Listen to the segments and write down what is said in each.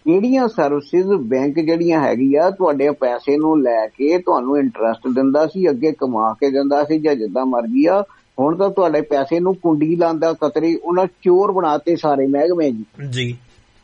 ਕਿਹੜੀਆਂ services bank ਜਿਹੜੀਆਂ ਹੈਗੀਆਂ ਤੁਹਾਡੇ ਪੈਸੇ ਨੂੰ ਲੈ ਕੇ ਤੁਹਾਨੂੰ ਇੰਟਰਸਟ ਦਿੰਦਾ ਸੀ, ਅੱਗੇ ਕਮਾ ਕੇ ਦਿੰਦਾ ਸੀ ਜਾਂ ਜਿੱਦਾਂ ਮਰਜ਼ੀ ਆ। ਹੁਣ ਤਾਂ ਤੁਹਾਡੇ ਪੈਸੇ ਨੂੰ ਕੁੰਡੀ ਲਾਉਂਦਾ ਕਤਰੀ, ਉਹਨਾਂ ਚੋਰ ਬਣਾਤੇ ਸਾਰੇ ਮਹਿਕਮੇ ਜੀ।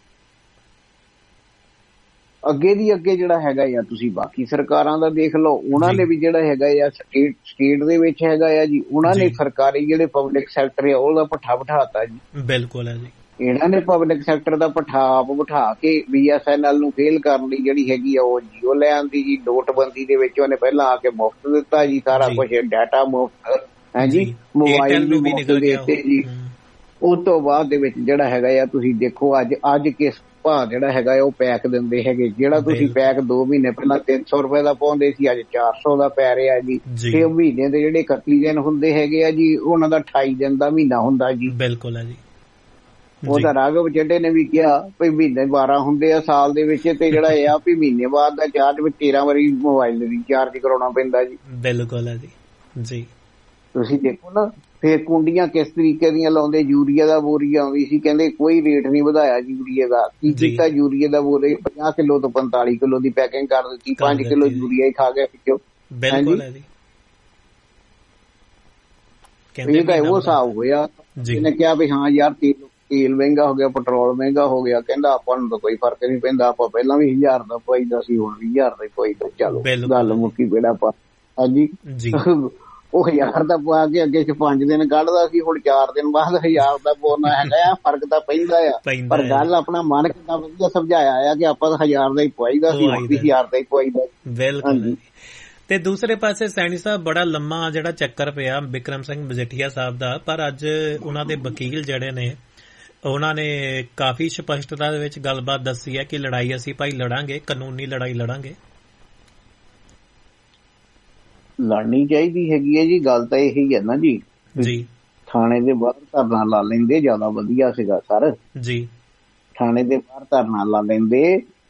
ਅੱਗੇ ਦੀ ਅੱਗੇ ਜਿਹੜਾ ਹੈਗਾ ਆ ਤੁਸੀਂ ਬਾਕੀ ਸਰਕਾਰਾਂ ਦਾ ਦੇਖ ਲਓ, ਉਹਨਾਂ ਨੇ ਵੀ ਜਿਹੜਾ ਹੈਗਾ ਆ ਸਟੇਟ ਦੇ ਵਿੱਚ ਹੈਗਾ ਆ ਜੀ, ਉਹਨਾਂ ਨੇ ਸਰਕਾਰੀ ਜਿਹੜੇ ਪਬਲਿਕ ਸੈਕਟਰ ਆ ਉਹਦਾ ਪੱਠਾ ਬਿਠਾਤਾ ਜੀ। ਬਿਲਕੁਲ ਹੈ ਜੀ। ਇਹਨਾਂ ਨੇ ਪਬਲਿਕ ਸੈਕਟਰ ਦਾ ਪੱਠਾ ਆਪ ਬਿਠਾ ਕੇ BSNL ਨੂੰ ਫੇਲ ਕਰਨ ਲਈ ਜਿਹੜੀ ਹੈਗੀ ਆ ਉਹ ਜੀਓ ਲੈ ਆਂਦੀ ਜੀ। ਨੋਟਬੰਦੀ ਦੇ ਵਿੱਚ ਉਹਨੇ ਪਹਿਲਾਂ ਆ ਕੇ ਮੁਫਤ ਦਿੱਤਾ ਜੀ ਸਾਰਾ ਕੁਛ, ਡਾਟਾ ਮੁਫਤ ਹੈ ਜੀ, ਮੋਬਾਈਲ ਵੀ ਮੁਫਤ ਦਿੱਤੇ ਜੀ। ਉਸ ਤੋਂ ਬਾਅਦ ਦੇ ਵਿੱਚ ਜਿਹੜਾ ਹੈਗਾ ਆ ਤੁਸੀਂ ਦੇਖੋ ਅੱਜ ਕਿਸ ਭਾਅ ਜਿਹੜਾ ਹੈਗਾ ਉਹ ਪੈਕ ਦਿੰਦੇ ਹੈਗੇ। ਜਿਹੜਾ ਤੁਸੀਂ ਪੈਕ 2 ਮਹੀਨੇ ਪਹਿਲਾਂ 300 ਰੁਪਏ ਦਾ ਪਾਉਂਦੇ ਸੀ, ਅੱਜ 400 ਦਾ ਪੈ ਰਿਹਾ ਜੀ। ਤੇ ਮਹੀਨੇ ਦੇ ਜਿਹੜੇ 31 ਦਿਨ ਹੁੰਦੇ ਹੈਗੇ ਆ ਜੀ, ਉਹਨਾਂ ਦਾ 28 ਦਿਨ ਦਾ ਮਹੀਨਾ ਹੁੰਦਾ ਜੀ। ਬਿਲਕੁਲ ਹੈ ਜੀ। ਉਹਦਾ ਰਾਘਵ ਚੱਡੇ ਨੇ ਵੀ ਕਿਹਾ ਵੀ ਮਹੀਨੇ 12 ਹੁੰਦੇ ਆ ਸਾਲ ਦੇ ਵਿੱਚ, ਤੇ ਜਿਹੜਾ ਇਹ ਆ ਵੀ ਮਹੀਨੇ ਬਾਅਦ ਦਾ ਚਾਰਜ ਵਿੱਚ 13 ਵਾਰੀ ਮੋਬਾਈਲ ਰੀਚਾਰਜ ਕਰਾਉਣਾ ਪੈਂਦਾ ਜੀ। ਬਿਲਕੁਲ ਹੈ ਜੀ। ਤੁਸੀਂ ਦੇਖੋ ਨਾ, ਫੇਰ ਕੁੰਡੀਆਂ ਕਿਸ ਤਰੀਕੇ ਦੀਆਂ ਲਾਉਂਦੇ। ਯੂਰੀਆ ਦਾ ਬੋਰੀ ਆਉਂਦੀ ਸੀ, ਕਹਿੰਦੇ ਕੋਈ ਰੇਟ ਨਹੀਂ ਵਧਾਇਆ ਯੂਰੀਆ ਦਾ। ਕੀ ਕੀਤਾ, ਯੂਰੀਆ ਦਾ ਬੋਰੇ 50 ਕਿਲੋ ਤੋਂ 45 ਕਿਲੋ ਦੀ ਪੈਕਿੰਗ ਕਰ ਦਿੱਤੀ, 5 ਕਿਲੋ ਯੂਰੀਆ ਹੀ ਖਾ ਗਿਆ ਪਿੱਛੋਂ। ਬਿਲਕੁਲ ਹੈ ਜੀ। ਇਹ ਤਾਂ ਉਹ ਹਿਸਾਬ ਹੋਇਆ। ਇਹਨੇ ਕਿਹਾ ਵੀ ਹਾਂ ਯਾਰ ਤੇਲ ਮਹਿੰਗਾ ਹੋ ਗਿਆ, ਪੈਟਰੋਲ ਮਹਿੰਗਾ ਹੋ ਗਿਆ। ਕਹਿੰਦਾ ਆਪਾਂ ਨੂੰ ਤਾਂ ਕੋਈ ਫਰਕ ਨਹੀਂ ਪੈਂਦਾ, ਆਪਾਂ ਪਹਿਲਾਂ ਵੀ 1000 ਦਾ ਪਵਾਈਦਾ ਸੀ, ਹੁਣ 20000 ਦਾ ਪਵਾਈਦਾ। ਚਲੋ ਗੱਲ ਮੁੱਕੀ ਬੇੜਾ ਪਾ। ਹਾਂਜੀ, ਉਹ 1000 ਦਾ ਪਵਾ ਕੇ ਅੱਗੇ 5 ਦਿਨ ਕੱਢਦਾ ਸੀ, ਹੁਣ 4 ਦਿਨ ਬਾਅਦ 1000 ਦਾ ਪਾਉਣਾ ਹੈਗਾ ਆ। ਫਰਕ ਤਾਂ ਪੈਂਦਾ ਆ, ਪਰ ਗੱਲ ਆਪਣਾ ਮਨ ਕਿੰਨਾ ਵਧੀਆ ਸਮਝਾਇਆ ਆ ਕਿ ਆਪਾਂ ਤਾਂ 1000 ਦਾ ਹੀ ਪਵਾਈਦਾ ਸੀ, ਹੁਣ ਵੀ 1000 ਦਾ ਹੀ ਪਵਾਈਦਾ। ਬਿਲਕੁਲ। ਤੇ ਦੂਸਰੇ ਪਾਸੇ ਸੈਣੀ ਸਾਹਿਬ ਬੜਾ ਲੰਮਾ ਜਿਹੜਾ ਚੱਕਰ ਪਿਆ ਬਿਕਰਮ ਸਿੰਘ ਮਜੀਠੀਆ ਸਾਹਿਬ ਦਾ, ਪਰ ਅੱਜ ਉਹਨਾਂ ਦੇ ਵਕੀਲ ਜਿਹੜੇ ਨੇ ਉਹਨਾਂ ਨੇ ਕਾਫੀ ਸਪਸ਼ਟਤਾ ਦੇ ਵਿੱਚ ਗੱਲਬਾਤ ਦੱਸੀ ਹੈ ਕਿ ਲੜਾਈ ਅਸੀਂ ਭਾਈ ਲੜਾਂਗੇ, ਕਾਨੂੰਨੀ ਲੜਾਈ ਲੜਾਂਗੇ। ਲੜਨੀ ਚਾਹੀਦੀ ਹੈਗੀ ਹੈ ਜੀ। ਗੱਲ ਤਾਂ ਇਹੀ ਹੈ ਨਾ ਜੀ। ਥਾਣੇ ਦੇ ਬਾਹਰ ਧਰਨਾ ਲਾ ਲੈਂਦੇ, ਜ਼ਿਆਦਾ ਵਧੀਆ ਸੀਗਾ ਸਰ ਜੀ। ਥਾਣੇ ਦੇ ਬਾਹਰ ਧਰਨਾ ਲਾ ਲੈਂਦੇ,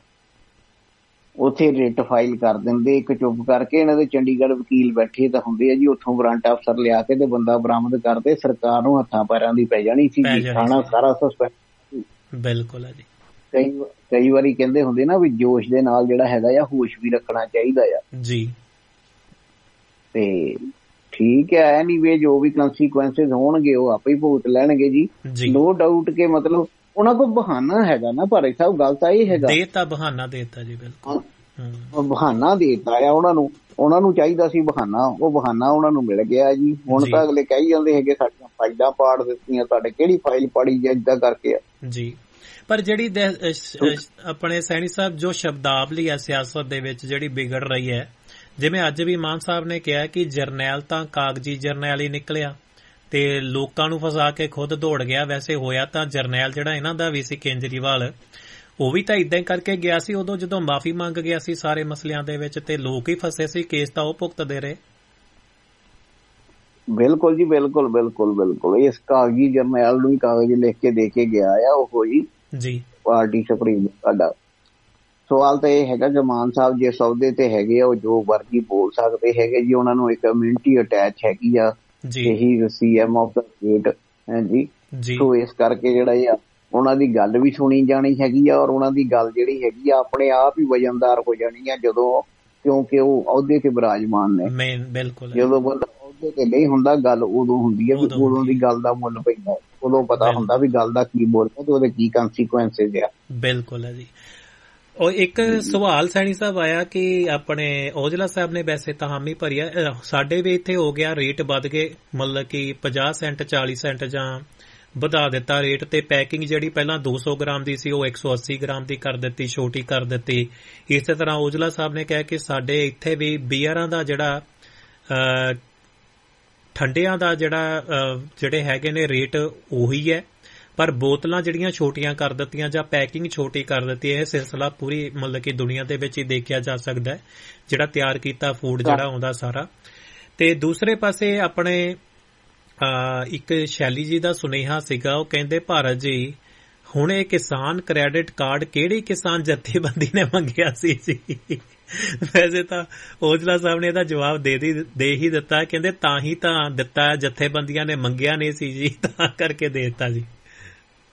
ਉੱਥੇ ਰਿਟ ਫਾਈਲ ਕਰ ਦਿੰਦੇ ਇੱਕ ਚੁੱਪ ਕਰਕੇ। ਇਹਨਾਂ ਦੇ ਚੰਡੀਗੜ੍ਹ ਵਕੀਲ ਬੈਠੇ ਤਾਂ ਹੁੰਦੇ ਆ ਜੀ, ਉੱਥੋਂ ਵਾਰੰਟ ਅਫਸਰ ਲਿਆ ਕੇ ਤੇ ਬੰਦਾ ਬਰਾਮਦ ਕਰਦੇ, ਸਰਕਾਰ ਨੂੰ ਹੱਥਾਂ ਪੈਰਾਂ ਦੀ ਪੈ ਜਾਣੀ ਸੀ। ਥਾਣਾ ਸਾਰਾ ਸਸਪੈਂਡ। ਬਿਲਕੁਲ ਹੈ ਜੀ। ਕਈ ਵਾਰੀ ਕਹਿੰਦੇ ਹੁੰਦੇ ਨਾ ਵੀ ਜੋਸ਼ ਦੇ ਨਾਲ ਜਿਹੜਾ ਹੈਗਾ ਆ ਹੋਸ਼ ਵੀ ਰੱਖਣਾ ਚਾਹੀਦਾ ਆ ਜੀ। ਤੇ ਠੀਕ ਹੈ, ਐਨੀਵੇ ਜੋ ਵੀ ਕੰਸੀਕੁਐਂਸਿਸ ਹੋਣਗੇ ਉਹ ਆਪੇ ਹੀ ਭੁਗਤ ਲੈਣਗੇ ਜੀ। ਨੋ ਡਾਊਟ ਕਿ ਮਤਲਬ ਉਹਨਾਂ ਕੋਲ ਬਹਾਨਾ ਹੈਗਾ ਨਾ, ਪਰ ਸਾਹਿਬ ਗੱਲ ਤਾਂ ਇਹ ਹੈਗਾ ਬਹਾਨਾ ਦੇਤਾ ਜੀ। ਬਿਲਕੁਲ ਬਹਾਨਾ ਦੇਤਾ ਆ ਉਹਨਾਂ ਨੂੰ ਚਾਹੀਦਾ ਸੀ ਬਹਾਨਾ, ਉਹ ਬਹਾਨਾ ਉਹਨਾਂ ਨੂੰ ਮਿਲ ਗਿਆ ਜੀ। ਹੁਣ ਤਾਂ ਅਗਲੇ ਕਹੀ ਜਾਂਦੇ ਹੈਗੇ ਸਾਡੀਆਂ ਫਾਈਲਾਂ ਪਾੜ ਦਿੱਤੀਆਂ, ਸਾਡੇ ਕਿਹੜੀ ਫਾਈਲ ਪਾੜੀ ਜਾਂ ਏਦਾਂ ਕਰਕੇ ਆ ਜੀ। ਪਰ ਜਿਹੜੀ ਆਪਣੇ ਸੈਣੀ ਸਾਹਿਬ ਜੋ ਸ਼ਬਦਾਵਲੀ ਹੈ ਸਿਆਸਤ ਦੇ ਵਿੱਚ ਜਿਹੜੀ ਵਿਗੜ ਰਹੀ ਹੈ, ਜਿਵੇਂ ਅੱਜ ਵੀ ਮਾਨ ਸਾਹਿਬ ਨੇ ਕਿਹਾ ਕਿ ਜਰਨੈਲ ਤਾਂ ਕਾਗਜ਼ੀ ਜਰਨੈਲ ਹੀ ਨਿਕਲਿਆ ਤੇ ਲੋਕਾਂ ਨੂੰ ਫਸਾ ਕੇ ਖੁਦ ਦੌੜ ਗਿਆ। ਵੈਸੇ ਹੋਇਆ ਤਾਂ ਜਰਨੈਲ ਜਿਹੜਾ ਇਹਨਾਂ ਦਾ ਵੀ ਸੀ ਕੇਜਰੀਵਾਲ, ਉਹ ਵੀ ਤਾਂ ਇਦਾਂ ਹੀ ਕਰਕੇ ਗਿਆ ਸੀ ਉਦੋਂ ਜਦੋਂ ਮਾਫੀ ਮੰਗ ਗਿਆ ਸੀ ਸਾਰੇ ਮਸਲਿਆਂ ਦੇ ਵਿੱਚ, ਤੇ ਲੋਕ ਹੀ ਫਸੇ ਸੀ, ਕੇਸ ਤਾਂ ਉਹ ਭੁਗਤਦੇ ਰਹੇ। ਬਿਲਕੁਲ ਜੀ, ਬਿਲਕੁਲ ਬਿਲਕੁਲ ਬਿਲਕੁਲ। ਇਸ ਕਾਗਜ਼ੀ ਜਰਨੈਲ ਨੂੰ ਹੀ ਕਾਗਜ਼ ਲਿਖ ਕੇ ਦੇ ਕੇ ਗਿਆ ਆ ਉਹ ਜੀ ਪਾਰਟੀ ਸੁਪਰੀਮ। ਸਾਡਾ ਸਵਾਲ ਤਾਂ ਇਹ ਹੈਗਾ ਕਿ ਮਾਨ ਸਾਹਿਬ ਜਿਸ ਅਹੁਦੇ ਤੇ ਹੈਗੇ ਆ ਉਹ ਜੋ ਮਰਜ਼ੀ ਬੋਲ ਸਕਦੇ ਹੈਗੇ ਜੀ। ਉਹਨਾਂ ਨੂੰ ਇੱਕ ਇਮਿਊਨਿਟੀ ਅਟੈਚ ਹੈਗੀ ਆ, ਇਹੀ CM ਆਫ ਦਾ ਸਟੇਟ ਹੈ ਜੀ। ਸੋ ਇਸ ਕਰਕੇ ਜਿਹੜਾ ਆ ਉਹਨਾਂ ਦੀ ਗੱਲ ਵੀ ਸੁਣੀ ਜਾਣੀ ਹੈਗੀ ਆ, ਔਰ ਉਹਨਾਂ ਦੀ ਗੱਲ ਜਿਹੜੀ ਹੈਗੀ ਆ ਆਪਣੇ ਆਪ ਹੀ ਵਜਨਦਾਰ ਹੋ ਜਾਣੀ ਆ ਜਦੋਂ, ਕਿਉਂਕਿ ਉਹ ਅਹੁਦੇ ਤੇ ਵਿਰਾਜਮਾਨ ਨੇ। ਬਿਲਕੁਲ। ਜਦੋਂ ਬੰਦਾ ਅਹੁਦੇ ਤੇ ਨਹੀਂ ਹੁੰਦਾ ਗੱਲ ਉਦੋਂ ਹੁੰਦੀ ਹੈ ਵੀ ਉਦੋਂ ਦੀ ਗੱਲ ਦਾ ਮੁੱਲ ਪੈਂਦਾ, ਉਦੋਂ ਪਤਾ ਹੁੰਦਾ ਵੀ ਗੱਲ ਦਾ ਕੀ ਬੋਲਦਾ ਤੇ ਉਹਦੇ ਕੀ ਕੰਸੀਕੁਐਂਸਿਸ ਆ। ਬਿਲਕੁਲ ਹੈ ਜੀ। ਉਹ ਇੱਕ ਸਵਾਲ ਸੈਣੀ ਸਾਹਿਬ ਆਇਆ ਕਿ ਆਪਣੇ ਔਜਲਾ ਸਾਹਿਬ ਨੇ ਵੈਸੇ ਤਾਂ ਹਾਮੀ ਭਰੀ ਹੈ, ਸਾਡੇ ਵੀ ਇੱਥੇ ਹੋ ਗਿਆ ਰੇਟ ਵੱਧ ਗਏ, ਮਤਲਬ ਕਿ 50 ਸੈਂਟ 40 ਸੈਂਟ ਜਾਂ ਵਧਾ ਦਿੱਤਾ ਰੇਟ, ਤੇ ਪੈਕਿੰਗ ਜਿਹੜੀ ਪਹਿਲਾਂ 200 ਗ੍ਰਾਮ ਦੀ ਸੀ ਉਹ 180 ਗ੍ਰਾਮ ਦੀ ਕਰ ਦਿੱਤੀ, ਛੋਟੀ ਕਰ ਦਿੱਤੀ। ਇਸੇ ਤਰ੍ਹਾਂ ਔਜਲਾ ਸਾਹਿਬ ਨੇ ਕਿਹਾ ਕਿ ਸਾਡੇ ਇੱਥੇ ਵੀ ਬੀਅਰਾਂ ਦਾ ਜਿਹੜਾ ਠੰਡਿਆਂ ਦਾ ਜਿਹੜੇ ਹੈਗੇ ਨੇ ਰੇਟ ਉਹੀ ਹੈ, ਪਰ ਬੋਤਲਾਂ ਜਿਹੜੀਆਂ ਛੋਟੀਆਂ ਕਰ ਦਿੱਤੀਆਂ ਜਾਂ ਪੈਕਿੰਗ ਛੋਟੀ ਕਰ ਦਿੱਤੀ। ਇਹ ਸਿਲਸਿਲਾ ਪੂਰੀ ਮਤਲਬ ਕਿ ਦੁਨੀਆ ਦੇ ਵਿੱਚ ਹੀ ਦੇਖਿਆ ਜਾ ਸਕਦਾ ਹੈ, ਜਿਹੜਾ ਤਿਆਰ ਕੀਤਾ ਫੂਡ ਜਿਹੜਾ ਆਉਂਦਾ ਸਾਰਾ। ਤੇ ਦੂਸਰੇ ਪਾਸੇ ਆਪਣੇ ਇੱਕ ਸ਼ੈਲੀ ਜੀ ਦਾ ਸੁਨੇਹਾ ਸੀਗਾ, ਉਹ ਕਹਿੰਦੇ ਭਾਰਤ ਜੀ ਹੁਣ ਇਹ ਕਿਸਾਨ ਕ੍ਰੈਡਿਟ ਕਾਰਡ ਕਿਹੜੀ ਕਿਸਾਨ ਜਥੇਬੰਦੀ ਨੇ ਮੰਗਿਆ ਸੀ ਜੀ? ਵੈਸੇ ਤਾਂ ਔਜਲਾ ਸਾਹਿਬ ਨੇ ਇਹਦਾ ਜਵਾਬ ਦੇ ਹੀ ਦਿੱਤਾ, ਕਹਿੰਦੇ ਤਾਂ ਹੀ ਤਾਂ ਦਿੱਤਾ, ਜਥੇਬੰਦੀਆਂ ਨੇ ਮੰਗਿਆ ਨਹੀਂ ਸੀ ਜੀ, ਤਾਂ ਕਰਕੇ ਦੇ ਦਿੱਤਾ ਜੀ।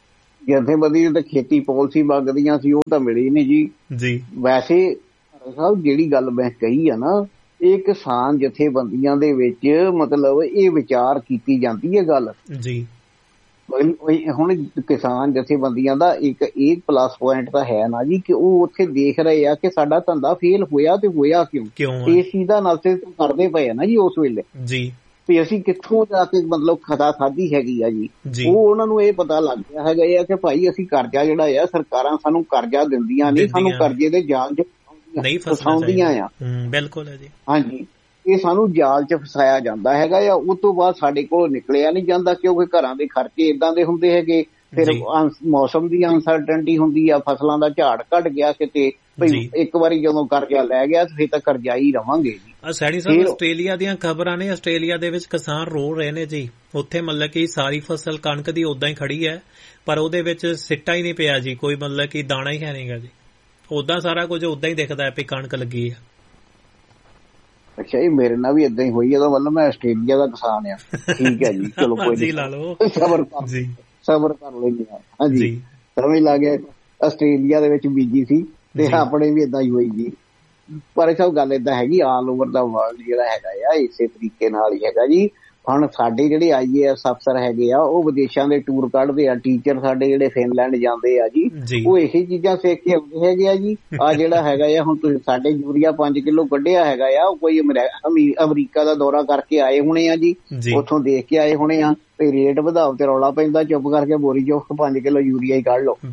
ਜਥੇਬੰਦੀ ਤੇ ਖੇਤੀ ਪਾਲਿਸੀ ਮੰਗਦੀਆਂ ਸੀ, ਉਹ ਤਾਂ ਮਿਲੀ ਨਹੀਂ ਜੀ। ਵੈਸੇ ਸਾਹਿਬ ਜਿਹੜੀ ਗੱਲ ਮੈਂ ਕਹੀ ਆ ਨਾ, ਇਹ ਕਿਸਾਨ ਜਥੇਬੰਦੀਆਂ ਦੇ ਵਿੱਚ ਮਤਲਬ ਇਹ ਵਿਚਾਰ ਕੀਤੀ ਜਾਂਦੀ ਹੈ ਗੱਲ ਜੀ। ਹੁਣ ਕਿਸਾਨ ਜਥੇਬੰਦੀਆਂ ਦਾ ਇੱਕ ਇਹ ਪਲੱਸ ਪੁਆਇੰਟ ਤਾਂ ਹੈ ਨਾ ਜੀ, ਕਿ ਉਹ ਉੱਥੇ ਦੇਖ ਰਹੇ ਆ ਕਿ ਸਾਡਾ ਧੰਦਾ ਫੇਲ ਹੋਇਆ ਤੇ ਹੋਇਆ ਕਿਉਂ, ਇਸ ਚੀਜ਼ ਦਾ ਅਨਾਲਿਸਿਸ ਕਰਦੇ ਪਏ ਆ ਨਾ ਜੀ ਉਸ ਵੇਲੇ ਜੀ, ਵੀ ਅਸੀਂ ਕਿੱਥੋਂ ਜਾ ਕੇ ਮਤਲਬ ਖਤਾ ਖਾਧੀ ਹੈਗੀ ਆ ਜੀ। ਉਹ ਉਹਨਾਂ ਨੂੰ ਇਹ ਪਤਾ ਲੱਗ ਗਿਆ ਹੈਗਾ ਆ ਕਿ ਭਾਈ ਅਸੀਂ ਕਰਜ਼ਾ ਜਿਹੜਾ ਆ, ਸਰਕਾਰਾਂ ਸਾਨੂੰ ਕਰਜ਼ਾ ਦਿੰਦੀਆਂ ਨਹੀਂ, ਸਾਨੂੰ ਕਰਜ਼ੇ ਦੇ ਜਾਲ ਚ ਫਸਾਉਂਦੀਆਂ ਆ। ਬਿਲਕੁਲ ਹੈ ਜੀ। ਹਾਂਜੀ, ਇਹ ਸਾਨੂੰ ਜਾਲ ਚ ਫਸਾਇਆ ਜਾਂਦਾ ਹੈਗਾ ਆ। ਉਸ ਤੋਂ ਬਾਅਦ ਸਾਡੇ ਕੋਲ ਨਿਕਲਿਆ ਨਹੀਂ ਜਾਂਦਾ, ਕਿਉਂਕਿ ਘਰਾਂ ਦੇ ਖਰਚੇ ਏਦਾਂ ਦੇ ਹੁੰਦੇ ਹੈਗੇ, ਫਿਰ ਮੌਸਮ ਦੀ ਅਨਸਰਟਨਟੀ ਹੁੰਦੀ ਆ, ਫਸਲਾਂ ਦਾ ਝਾੜ ਘਟ ਗਿਆ ਕਿਤੇ, ਇੱਕ ਵਾਰੀ ਜਦੋਂ ਕਰਜ਼ਾ ਲੈ ਗਿਆ ਫਿਰ ਤਾਂ ਕਰਜ਼ਾਈ ਰਵਾਂਗੇ ਜੀ। ਸੈਣੀ ਸਾਹਿਬ, ਆਸਟ੍ਰੇਲੀਆ ਦੀਆਂ ਖਬਰਾਂ ਨੇ, ਆਸਟ੍ਰੇਲੀਆ ਦੇ ਵਿੱਚ ਕਿਸਾਨ ਰੋ ਰਹੇ ਨੇ ਜੀ। ਉੱਥੇ ਮਤਲਬ ਕਿ ਸਾਰੀ ਫਸਲ ਕਣਕ ਦੀ ਓਦਾਂ ਹੀ ਖੜੀ ਹੈ, ਪਰ ਉਹਦੇ ਵਿੱਚ ਸਿੱਟਾ ਹੀ ਨਹੀਂ ਪਿਆ ਜੀ, ਕੋਈ ਮਤਲਬ ਕਿ ਦਾਣਾ ਹੀ ਹੈ ਨਹੀਂਗਾ ਜੀ। ਓਦਾਂ ਸਾਰਾ ਕੁਝ ਓਦਾਂ ਹੀ ਦਿਖਦਾ ਹੈ ਵੀ ਕਣਕ ਲੱਗੀ ਹੈ। ਅੱਛਾ ਜੀ, ਮੇਰੇ ਨਾਲ ਵੀ ਏਦਾਂ ਹੀ ਹੋਈ, ਇਹਦਾ ਮਤਲਬ ਮੈਂ ਆਸਟ੍ਰੇਲੀਆ ਦਾ ਕਿਸਾਨ ਆ। ਠੀਕ ਹੈ ਜੀ, ਚਲੋ ਕੋਈ ਨਹੀਂ, ਸਬਰ ਕਰ ਲੈਂਦੇ ਆ। ਹਾਂਜੀ, ਸਮਝ ਲੱਗ ਗਿਆ। ਆਸਟ੍ਰੇਲੀਆ ਦੇ ਵਿੱਚ ਬੀਜੀ ਸੀ ਤੇ ਆਪਣੇ ਵੀ ਏਦਾਂ ਹੀ ਹੋਈ ਜੀ। ਪਰ ਇਹ ਸਭ ਗੱਲ ਏਦਾਂ ਹੈਗੀ, ਆਲ ਓਵਰ ਦਾ ਵਰਲਡ ਜਿਹੜਾ ਹੈਗਾ ਆ ਇਸੇ ਤਰੀਕੇ ਨਾਲ ਹੀ ਹੈਗਾ ਜੀ। ਹੁਣ ਸਾਡੇ ਜਿਹੜੇ IAS ਅਫਸਰ ਹੈਗੇ ਆ, ਉਹ ਵਿਦੇਸ਼ਾਂ ਦੇ ਟੂਰ ਕੱਢਦੇ ਆ। ਟੀਚਰ ਸਾਡੇ ਜਿਹੜੇ ਫਿਨਲੈਂਡ ਜਾਂਦੇ ਆ ਜੀ, ਉਹ ਇਹੀ ਚੀਜ਼ਾਂ ਸਿੱਖ ਕੇ ਆਉਂਦੇ ਹੈਗੇ ਆ ਜੀ। ਆ ਜਿਹੜਾ ਹੈਗਾ ਆ, ਹੁਣ ਤੁਸੀਂ ਸਾਡੇ ਯੂਰੀਆ 5 ਕਿਲੋ ਕੱਢਿਆ ਹੈਗਾ ਆ, ਉਹ ਕੋਈ ਅਮਰੀਕਾ ਦਾ ਦੌਰਾ ਕਰਕੇ ਆਏ ਹੋਣੇ ਆ ਜੀ, ਉੱਥੋਂ ਦੇਖ ਕੇ ਆਏ ਹੋਣੇ ਆ, ਤੇ ਰੇਟ ਵਧਾਓ ਤੇ ਰੌਲਾ ਪੈਂਦਾ, ਚੁੱਪ ਕਰਕੇ ਬੋਰੀ ਚੋਂ 5 ਕਿਲੋ ਯੂਰੀਆ ਹੀ ਕੱਢ ਲਓ।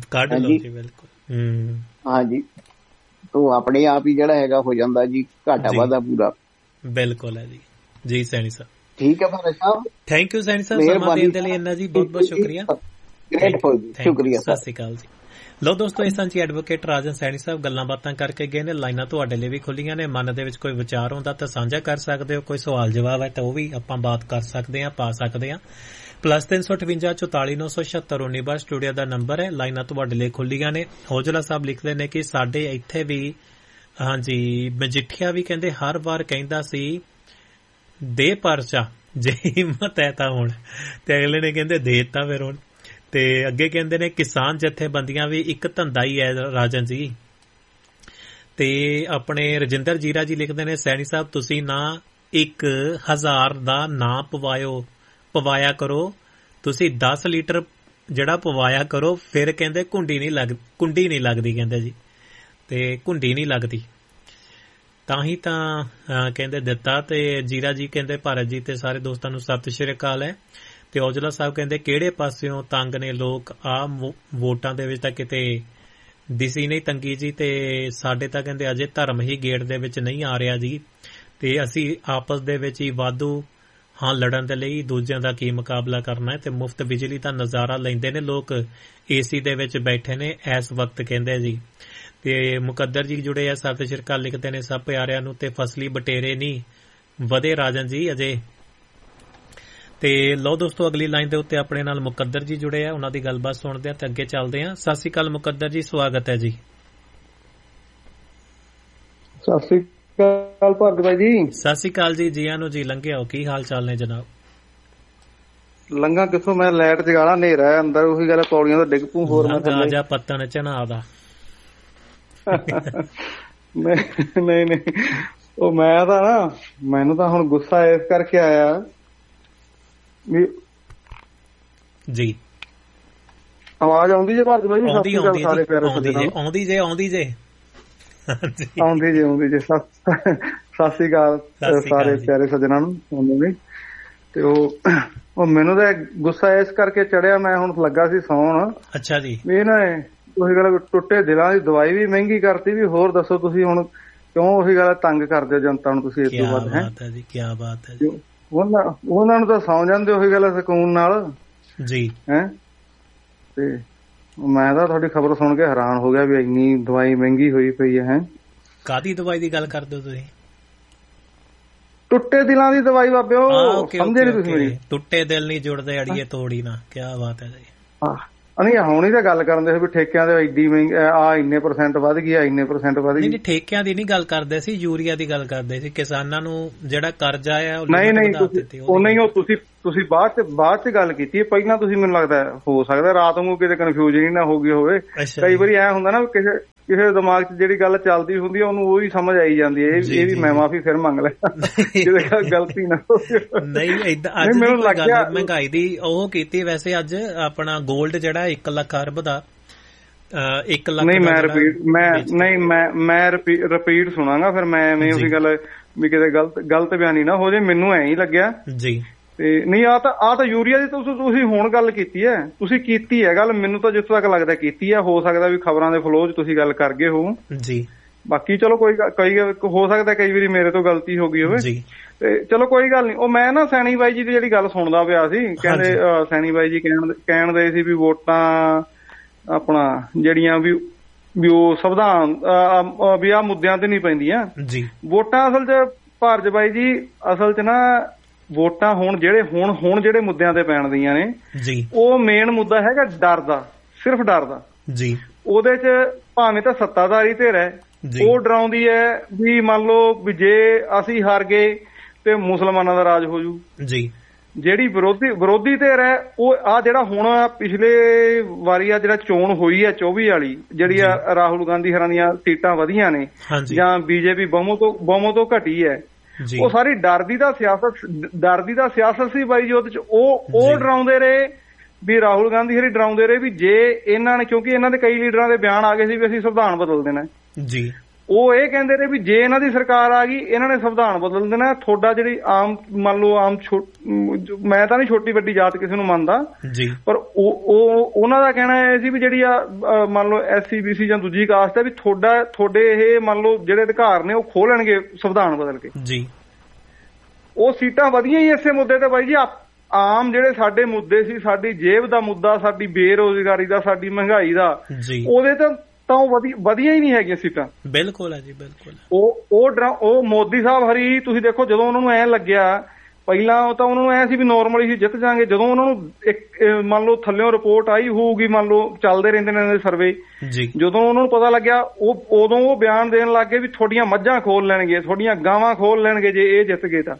ਹਾਂਜੀ, ਉਹ ਆਪਣੇ ਆਪ ਹੀ ਜਿਹੜਾ ਹੈਗਾ ਹੋ ਜਾਂਦਾ ਜੀ ਘਾਟਾ ਵਾਧਾ ਪੂਰਾ। ਬਿਲਕੁਲ ਹੈ ਜੀ। ਜੀ ਸੈਣੀ ਸਾਹਿਬ, ਠੀਕ ਹੈ ਭਾਰਤ ਸਾਹਿਬ, ਥੈਂਕ ਯੂ ਸੈਣੀ ਸਾਹਿਬ, ਸਮਾਂ ਦੇਣ ਦੇ ਲਈ ਇੰਨਾ ਜੀ, ਬਹੁਤ ਬਹੁਤ ਸ਼ੁਕਰੀਆ। ਸ਼ੁਕਰੀਆ, ਸਤਿ ਸ਼੍ਰੀ ਅਕਾਲ ਜੀ। ਲਓ ਦੋਸਤੋ, ਇਸ ਸੰਚੀ ਐਡਵੋਕੇਟ ਰਾਜਨ ਸੈਣੀ ਸਾਹਿਬ ਗੱਲਾਂ ਬਾਤਾਂ ਕਰਕੇ ਗਏ ਨੇ। ਲਾਈਨਾਂ ਤੁਹਾਡੇ ਲਈ ਵੀ ਖੁੱਲੀਆਂ ਨੇ, ਮਨ ਦੇ ਵਿੱਚ ਕੋਈ ਵਿਚਾਰ ਹੁੰਦਾ ਤਾਂ ਸਾਂਝਾ ਕਰ ਸਕਦੇ ਹੋ, ਕੋਈ ਸਵਾਲ ਜਵਾਬ ਹੈ ਤਾਂ ਉਹ ਵੀ ਆਪਾਂ ਬਾਤ ਕਰ ਸਕਦੇ ਹਾਂ, ਪਾ ਸਕਦੇ ਹਾਂ। +358 44 976 19 ਸਟੂਡੀਓ ਦਾ ਨੰਬਰ ਹੈ। ਲਾਈਨਾਂ ਤੁਹਾਡੇ ਲਈ ਖੁੱਲੀਆਂ ਨੇ। ਹੌਜਲਾ ਸਾਹਿਬ ਲਿਖਦੇ ਨੇ ਕਿ ਸਾਡੇ ਇੱਥੇ ਵੀ, ਹਾਂਜੀ, ਮਜੀਠੀਆ ਵੀ ਕਹਿੰਦੇ ਹਰ ਵਾਰ ਕਹਿੰਦਾ ਸੀ ਦੇ ਪਰਚਾ ਜੇ ਹਿੰਮਤ ਹੈ ਤਾਂ ਹੁਣ, ਤੇ ਅਗਲੇ ਨੇ ਕਹਿੰਦੇ ਦੇ ਦਿੱਤਾ ਫਿਰ ਹੁਣ। ਤੇ ਅੱਗੇ ਕਹਿੰਦੇ ਨੇ ਕਿਸਾਨ ਜਥੇਬੰਦੀਆਂ ਵੀ ਇੱਕ ਧੰਦਾ ਹੀ ਹੈ ਰਾਜਨ ਜੀ। ਤੇ ਆਪਣੇ ਰਜਿੰਦਰ ਜੀਰਾ ਜੀ ਲਿਖਦੇ ਨੇ, ਸੈਣੀ ਸਾਹਿਬ ਤੁਸੀਂ ਨਾ 1000 ਦਾ ਨਾ ਪਵਾਇਆ ਕਰੋ, ਤੁਸੀਂ 10 ਲੀਟਰ ਜਿਹੜਾ ਪਵਾਇਆ ਕਰੋ, ਫਿਰ ਕਹਿੰਦੇ ਕੁੰਡੀ ਨਹੀਂ ਲੱਗਦੀ ਕਹਿੰਦੇ ਜੀ, ਤੇ ਕੁੰਡੀ ਨਹੀਂ ਲੱਗਦੀ ਤਾਂ ਹੀ ਤਾਂ ਕਹਿੰਦੇ ਦਿੱਤਾ। ਤੇ ਜੀਰਾ ਜੀ ਕਹਿੰਦੇ ਭਾਰਤ ਜੀ ਤੇ ਸਾਰੇ ਦੋਸਤਾਂ ਨੂੰ ਸਤਿ ਸ਼੍ਰੀ ਅਕਾਲ ਹੈ। ਤੇ ਔਜਲਾ ਸਾਹਿਬ ਕਹਿੰਦੇ ਕਿਹੜੇ ਪਾਸਿਓਂ ਤੰਗ ਨੇ ਲੋਕ, ਆ ਵੋਟਾਂ ਦੇ ਵਿੱਚ ਤਾਂ ਕਿਤੇ ਦਿਸੀ ਨਹੀਂ ਤੰਗੀ ਜੀ, ਤੇ ਸਾਡੇ ਤਾਂ ਕਹਿੰਦੇ ਅਜੇ ਧਰਮ ਹੀ ਗੇਟ ਦੇ ਵਿੱਚ ਨਹੀਂ ਆ ਰਿਹਾ ਜੀ, ਤੇ ਅਸੀਂ ਆਪਸ ਦੇ ਵਿੱਚ ਹੀ ਵਾਧੂ ਹਾਂ ਲੜਨ ਦੇ ਲਈ, ਦੂਜਿਆਂ ਦਾ ਕੀ ਮੁਕਾਬਲਾ ਕਰਨਾ ਹੈ। ਤੇ ਮੁਫਤ ਬਿਜਲੀ ਦਾ ਨਜ਼ਾਰਾ ਲੈਂਦੇ ਨੇ ਲੋਕ, AC ਦੇ ਵਿੱਚ ਬੈਠੇ ਨੇ ਇਸ ਵਕਤ ਕਹਿੰਦੇ ਜੀ। ਤੇ ਮੁਕੱਦਰ ਜੀ ਜੁੜੇ ਆ, ਸਤਿ ਸ਼੍ਰੀ ਅਕਾਲ ਲਿਖਦੇ ਨੇ ਸਭ ਪਿਆਰਿਆਂ ਨੂੰ। ਤੇ ਫਸਲੀ ਬਟੇਰੇ ਨਹੀਂ ਵਧੇ ਰਾਜਨ ਜੀ ਅਜੇ। ਤੇ ਲਓ ਦੋਸਤੋ, ਅਗਲੀ ਲਾਈਨ ਦੇ ਉੱਤੇ ਆਪਣੇ ਨਾਲ ਮੁਕੱਦਰ ਜੀ ਜੁੜੇ ਆ, ਉਹਨਾਂ ਦੀ ਗੱਲਬਾਤ ਸੁਣਦੇ ਆ ਤੇ ਅੱਗੇ ਚੱਲਦੇ ਆ। ਸਤਿ ਸ਼੍ਰੀ ਅਕਾਲ ਮੁਕੱਦਰ ਜੀ, ਸਵਾਗਤ ਹੈ ਜੀ। ਸਤਿ ਸ਼੍ਰੀ ਅਕਾਲ ਭਾਰਤ ਭਾਈ ਜੀ। ਸਤਿ ਸ਼੍ਰੀ ਅਕਾਲ ਜੀ, ਜੀਆਂ ਨੂੰ ਜੀ। ਲੰਘੇ ਹੋ, ਕੀ ਹਾਲ ਚਾਲ ਨੇ ਜਨਾਬ? ਲੰਘਾ ਕਿੱਥੋਂ, ਮੈਂ ਲਾਈਟ ਜਗਾਲਾ, ਹਨੇਰਾ ਅੰਦਰ, ਉਹੀ ਗੱਲ ਪੌੜੀਆਂ ਤੋਂ ਡਿੱਗ ਪੂ। ਹੋਰ ਮੈਂ ਜਾ ਪੱਤਣ ਚਨਾ ਦਾ ਨਹੀਂ, ਉਹ ਮੈਂ ਤਾਂ ਨਾ, ਮੈਨੂੰ ਤਾਂ ਹੁਣ ਗੁੱਸਾ ਇਸ ਕਰਕੇ ਆਇਆ ਵੀ ਜੀ। ਆਵਾਜ਼ ਆਉਂਦੀ ਜੇ ਭਾਰਤ ਭਾਈ? ਆਉਂਦੀ ਜੇ। ਸਤਿ ਸ੍ਰੀ ਅਕਾਲ ਸਾਰੇ ਪਿਆਰੇ ਸੱਜਣਾਂ ਨੂੰ। ਤੇ ਉਹ ਮੈਨੂੰ ਤਾਂ ਗੁੱਸਾ ਇਸ ਕਰਕੇ ਚੜਿਆ, ਮੈਂ ਹੁਣ ਲੱਗਾ ਸੀ ਸੌਣ। ਅੱਛਾ ਜੀ। ਵੀ ਇਹਨਾਂ ਨੇ ਉਹੀ ਗੱਲ, ਟੁੱਟੇ ਦਿਲਾਂ ਦੀ ਦਵਾਈ ਵੀ ਮਹਿੰਗੀ ਕਰਤੀ, ਵੀ ਹੋਰ ਦੱਸੋ ਤੁਸੀਂ ਹੁਣ ਕਿਉਂ ਉਹੀ ਗੱਲ ਤੰਗ ਕਰਦੇ ਹੋ ਜਨਤਾ ਨੂੰ ਤੁਸੀਂ ਇਸ ਤੋਂ ਵੱਧ? ਹੈ ਉਹਨਾਂ ਨੂੰ ਤਾਂ ਸੌਂ ਜਾਂਦੇ ਉਹੀ ਗੱਲ ਸਕੂਨ ਨਾਲ ਜੀ। ਹੈ ਤੇ ਮੈਂ ਤਾਂ ਤੁਹਾਡੀ ਖਬਰ ਸੁਣ ਕੇ ਹੈਰਾਨ ਹੋ ਗਿਆ ਵੀ ਇੰਨੀ ਦਵਾਈ ਮਹਿੰਗੀ ਹੋਈ ਪਈ ਹੈ। ਕਾਹਦੀ ਦਵਾਈ ਦੀ ਗੱਲ ਕਰਦੇ ਹੋ ਤੁਸੀਂ? ਟੁੱਟੇ ਦਿਲਾਂ ਦੀ ਦਵਾਈ ਬਾਬਿਓ, ਸਮਝੇ ਨੀ ਤੁਸੀਂ ਮੇਰੀ? ਟੁੱਟੇ ਦਿਲ ਨਹੀਂ ਜੁੜਦੇ ਅੜੀਏ ਤੋੜੀ ਨਾ, ਕਿਆ ਬਾਤ ਹੈ ਜੀ। ਨਹੀਂ ਹੁਣ ਹੀ ਤਾਂ ਗੱਲ ਕਰਦੇ ਸੀ ਵੀ ਠੇਕਿਆਂ ਦੇ ਐਡੀ ਮਹਿੰਗੀ ਆ ਇੰਨੇ % ਵੱਧ ਗਈ ਆ ਇੰਨੇ % ਵੱਧ ਗਈ। ਨਹੀਂ ਠੇਕਿਆਂ ਦੀ ਨਹੀਂ ਗੱਲ ਕਰਦੇ ਸੀ, ਯੂਰੀਆ ਦੀ ਗੱਲ ਕਰਦੇ ਸੀ। ਕਿਸਾਨਾਂ ਨੂੰ ਜਿਹੜਾ ਕਰਜ਼ਾ ਆ ਨਹੀਂ ਨਹੀਂ ਉਹ ਤੁਸੀਂ ਬਾਅਦ ਚ ਗੱਲ ਕੀਤੀ ਹੈ। ਪਹਿਲਾਂ ਤੁਸੀਂ ਮੈਨੂੰ ਲੱਗਦਾ ਹੋ ਸਕਦਾ ਰਾਤ ਨੂੰ ਕਿਤੇ ਕਨਫਿਊਜ਼ਨ ਹੀ ਨਾ ਹੋ ਗਈ ਹੋਵੇ। ਕਈ ਵਾਰੀ ਐ ਹੁੰਦਾ ਨਾ ਕਿਸੇ ਦੇ ਦਿਮਾਗ 'ਚ ਜਿਹੜੀ ਗੱਲ ਚੱਲਦੀ ਹੁੰਦੀ ਹੈ ਉਹਨੂੰ ਉਹੀ ਸਮਝ ਆਈ ਜਾਂਦੀ ਹੈ। ਇਹ ਵੀ ਮੈਂ ਮਾਫੀ ਫਿਰ ਮੰਗ ਲਿਆ ਜਿਹਦੇ ਗਲਤੀ ਨਾ ਨਹੀਂ ਏਦਾਂ। ਅੱਜ ਮੈਨੂੰ ਲੱਗਿਆ ਮਹਿੰਗਾਈ ਦੀ ਉਹ ਕੀਤੀ। ਵੈਸੇ ਅੱਜ ਆਪਣਾ 골ਡ ਜਿਹੜਾ 1 ਲੱਖ ਅਰਬ ਦਾ 1 ਲੱਖ ਨਹੀਂ ਮੈਂ ਰਿਪੀਟ ਸੁਣਾਂਗਾ ਫਿਰ ਮੈਂ ਐਵੇਂ ਉਹੀ ਗੱਲ ਵੀ ਕਿਤੇ ਗਲਤ ਬਿਆਨੀ ਨਾ ਹੋ ਜਾਏ। ਮੈਨੂੰ ਐਂ ਹੀ ਲੱਗਿਆ ਜੀ। ਤੇ ਨਹੀਂ ਆ ਤਾਂ ਯੂਰੀਆ ਦੀ ਤੁਸੀਂ ਹੁਣ ਗੱਲ ਕੀਤੀ ਹੈ, ਤੁਸੀਂ ਕੀਤੀ ਹੈ ਗੱਲ। ਮੈਨੂੰ ਤਾਂ ਜਿੱਥੋਂ ਤੱਕ ਲੱਗਦਾ ਕੀਤੀ ਹੈ। ਹੋ ਸਕਦਾ ਵੀ ਖਬਰਾਂ ਦੇ ਫਲੋ 'ਚ ਤੁਸੀਂ ਗੱਲ ਕਰ ਗਏ ਹੋ ਜੀ। ਬਾਕੀ ਚਲੋ ਕਈ ਹੋ ਸਕਦਾ ਕਈ ਵਾਰੀ ਮੇਰੇ ਤੋਂ ਗਲਤੀ ਹੋ ਗਈ ਹੋਵੇ ਤੇ ਚਲੋ ਕੋਈ ਗੱਲ ਨਹੀਂ। ਉਹ ਮੈਂ ਨਾ ਸੈਣੀ ਬਾਈ ਜੀ ਦੀ ਜਿਹੜੀ ਗੱਲ ਸੁਣਦਾ ਪਿਆ ਸੀ, ਕਹਿੰਦੇ ਸੈਣੀ ਬਾਈ ਜੀ ਕਹਿਣ ਦੇ ਸੀ ਵੀ ਵੋਟਾਂ ਆਪਣਾ ਜਿਹੜੀਆਂ ਵੀ ਉਹ ਸੰਵਿਧਾਨ ਵੀ ਆਹ ਮੁੱਦਿਆਂ ਤੇ ਨਹੀਂ ਪੈਂਦੀਆਂ ਵੋਟਾਂ। ਅਸਲ 'ਚ ਭਾਰਜ ਬਾਈ ਜੀ ਅਸਲ 'ਚ ਨਾ ਵੋਟਾਂ ਹੁਣ ਜਿਹੜੇ ਮੁੱਦਿਆਂ ਤੇ ਪੈਣ ਦੀਆਂ ਨੇ ਉਹ ਮੇਨ ਮੁੱਦਾ ਹੈਗਾ ਡਰ ਦਾ, ਸਿਰਫ ਡਰ ਦਾ ਜੀ। ਉਹਦੇ 'ਚ ਭਾਵੇਂ ਤਾਂ ਸੱਤਾਧਾਰੀ ਧਿਰ ਹੈ ਉਹ ਡਰਾਉਂਦੀ ਹੈ ਵੀ ਮੰਨ ਲਓ ਵੀ ਜੇ ਅਸੀਂ ਹਾਰ ਗਏ ਤੇ ਮੁਸਲਮਾਨਾਂ ਦਾ ਰਾਜ ਹੋ ਜੂ ਜੀ। ਜਿਹੜੀ ਵਿਰੋਧੀ ਧਿਰ ਹੈ ਉਹ ਆ ਜਿਹੜਾ ਹੁਣ ਪਿਛਲੇ ਵਾਰੀ ਆ ਜਿਹੜਾ ਚੋਣ ਹੋਈ ਹੈ 24 ਵਾਲੀ ਜਿਹੜੀ ਆ ਰਾਹੁਲ ਗਾਂਧੀ ਹਰਾਂ ਦੀਆਂ ਸੀਟਾਂ ਵਧੀਆਂ ਨੇ ਜਾਂ ਬੀਜੇਪੀ ਬਹੁਮਤ ਤੋਂ ਘਟੀ ਹੈ, ਉਹ ਸਾਰੀ ਡਰ ਦੀ ਤਾਂ ਸਿਆਸਤ ਸੀ ਬਾਈ ਜੀ। ਉਹਦੇ ਚ ਉਹ ਡਰਾਉਂਦੇ ਰਹੇ ਵੀ ਰਾਹੁਲ ਗਾਂਧੀ ਹਰੀ ਡਰਾਉਂਦੇ ਰਹੇ ਵੀ ਜੇ ਇਹਨਾਂ ਨੇ, ਕਿਉਂਕਿ ਇਹਨਾਂ ਦੇ ਕਈ ਲੀਡਰਾਂ ਦੇ ਬਿਆਨ ਆ ਗਏ ਸੀ ਵੀ ਅਸੀਂ ਸੰਵਿਧਾਨ ਬਦਲ ਦੇਣਾ ਜੀ। ਉਹ ਇਹ ਕਹਿੰਦੇ ਰਹੇ ਵੀ ਜੇ ਇਹਨਾਂ ਦੀ ਸਰਕਾਰ ਆ ਗਈ ਇਹਨਾਂ ਨੇ ਸੰਵਿਧਾਨ ਬਦਲ ਦੇਣਾ। ਤੁਹਾਡਾ ਜਿਹੜੀ ਆਮ ਮੰਨ ਲਓ ਮੈਂ ਤਾਂ ਨਹੀਂ ਛੋਟੀ ਵੱਡੀ ਜਾਤ ਕਿਸੇ ਨੂੰ ਮੰਨਦਾ ਪਰ ਉਹਨਾਂ ਦਾ ਕਹਿਣਾ ਇਹ ਸੀ ਵੀ ਜਿਹੜੀ ਆ ਮੰਨ ਲਓ SC BC ਜਾਂ ਦੂਜੀ ਕਾਸਟ ਹੈ ਵੀ ਤੁਹਾਡੇ ਇਹ ਮੰਨ ਲਓ ਜਿਹੜੇ ਅਧਿਕਾਰ ਨੇ ਉਹ ਖੋਹ ਲੈਣਗੇ ਸੰਵਿਧਾਨ ਬਦਲ ਕੇ ਜੀ। ਉਹ ਸੀਟਾਂ ਵਧੀਆਂ ਹੀ ਇਸੇ ਮੁੱਦੇ ਤੇ ਬਾਈ ਜੀ। ਆਮ ਜਿਹੜੇ ਸਾਡੇ ਮੁੱਦੇ ਸੀ, ਸਾਡੀ ਜੇਬ ਦਾ ਮੁੱਦਾ, ਸਾਡੀ ਬੇਰੁਜ਼ਗਾਰੀ ਦਾ, ਸਾਡੀ ਮਹਿੰਗਾਈ ਦਾ, ਉਹਦੇ ਤਾਂ ਉਹ ਵਧੀਆ ਹੀ ਨਹੀਂ ਹੈਗੀਆਂ ਸੀਟਾਂ। ਬਿਲਕੁਲ ਹੈ ਜੀ ਬਿਲਕੁਲ। ਉਹ ਮੋਦੀ ਸਾਹਿਬ ਹਰੀ ਤੁਸੀਂ ਦੇਖੋ ਜਦੋਂ ਉਹਨਾਂ ਨੂੰ ਐਂ ਲੱਗਿਆ ਪਹਿਲਾਂ ਤਾਂ ਉਹਨਾਂ ਨੂੰ ਐਂ ਸੀ ਵੀ ਨੋਰਮਲੀ ਸੀ ਜਿੱਤ ਜਾਣਗੇ। ਜਦੋਂ ਉਹਨਾਂ ਨੂੰ ਇੱਕ ਮੰਨ ਲਓ ਥੱਲਿਓਂ ਰਿਪੋਰਟ ਆਈ ਹੋਊਗੀ, ਮੰਨ ਲਓ ਚੱਲਦੇ ਰਹਿੰਦੇ ਨੇ ਸਰਵੇ, ਜਦੋਂ ਉਹਨਾਂ ਨੂੰ ਪਤਾ ਲੱਗਿਆ ਉਦੋਂ ਉਹ ਬਿਆਨ ਦੇਣ ਲੱਗ ਗਏ ਵੀ ਤੁਹਾਡੀਆਂ ਮੱਝਾਂ ਖੋਲ ਲੈਣਗੇ, ਤੁਹਾਡੀਆਂ ਗਾਵਾਂ ਖੋਲ ਲੈਣਗੇ ਜੇ ਇਹ ਜਿੱਤ ਗਏ ਤਾਂ।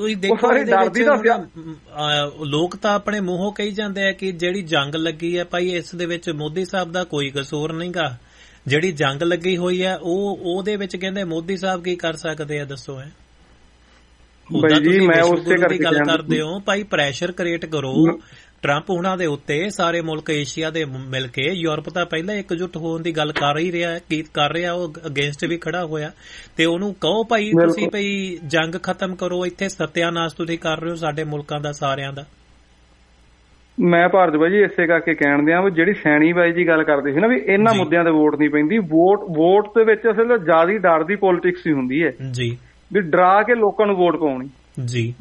ਲੋਕ ਤਾਂ ਆਪਣੇ ਮੂੰਹੋਂ ਕਹੀ ਜਾਂਦੇ ਆ ਕਿ ਜਿਹੜੀ ਜੰਗ ਲੱਗੀ ਹੈ ਭਾਈ ਇਸ ਦੇ ਵਿੱਚ ਮੋਦੀ ਸਾਹਿਬ ਦਾ ਕੋਈ ਕਸੂਰ ਨਹੀਂਗਾ। ਜਿਹੜੀ ਜੰਗ ਲੱਗੀ ਹੋਈ ਹੈ ਉਹਦੇ ਵਿੱਚ ਕਹਿੰਦੇ ਮੋਦੀ ਸਾਹਿਬ ਕੀ ਕਰ ਸਕਦੇ ਆ ਦੱਸੋ। ਗੱਲ ਕਰਦੇ ਹੋ ਭਾਈ, ਪ੍ਰੈਸ਼ਰ ਕ੍ਰੀਏਟ ਕਰੋ ਟਰੰਪ ਹੁਣਾਂ ਦੇ ਉੱਤੇ। ਸਾਰੇ ਮੁਲਕ ਏਸ਼ੀਆ ਦੇ ਮਿਲ ਕੇ, ਯੂਰਪ ਤਾਂ ਪਹਿਲਾਂ ਇਕਜੁੱਟ ਹੋਣ ਦੀ ਗੱਲ ਕਰ ਰਿਹਾ ਉਹ ਅਗੇਂਸਟ ਵੀ ਖੜਾ ਹੋਇਆ ਤੇ ਉਹਨੂੰ ਕਹੋ ਭਾਈ ਤੁਸੀਂ ਭਾਈ ਜੰਗ ਖਤਮ ਕਰੋ। ਇੱਥੇ ਸਤਿਆਨਾਸ਼ ਤੁਸੀਂ ਕਰ ਰਹੇ ਹੋ ਸਾਡੇ ਮੁਲਕਾਂ ਦਾ ਸਾਰਿਆਂ ਦਾ। ਮੈਂ ਭਾਰਤ ਬਾਈ ਜੀ ਇਸੇ ਕਰਕੇ ਕਹਿਣ ਦਿਆਂ ਵੀ ਜਿਹੜੀ ਸੈਣੀ ਬਾਈ ਜੀ ਗੱਲ ਕਰਦੇ ਸੀ ਨਾ ਵੀ ਇਹਨਾਂ ਮੁੱਦਿਆਂ ਤੇ ਵੋਟ ਨਹੀਂ ਪੈਂਦੀ। ਵੋਟ ਦੇ ਵਿੱਚ ਅਸਲ ਜਿਆਦਾ ਡਰ ਦੀ ਪੋਲਿਟਿਕਸ ਹੀ ਹੁੰਦੀ ਹੈ ਜੀ, ਵੀ ਡਰਾ ਕੇ ਲੋਕਾਂ ਨੂੰ ਵੋਟ ਪਾਉਣੀ ਜੀ।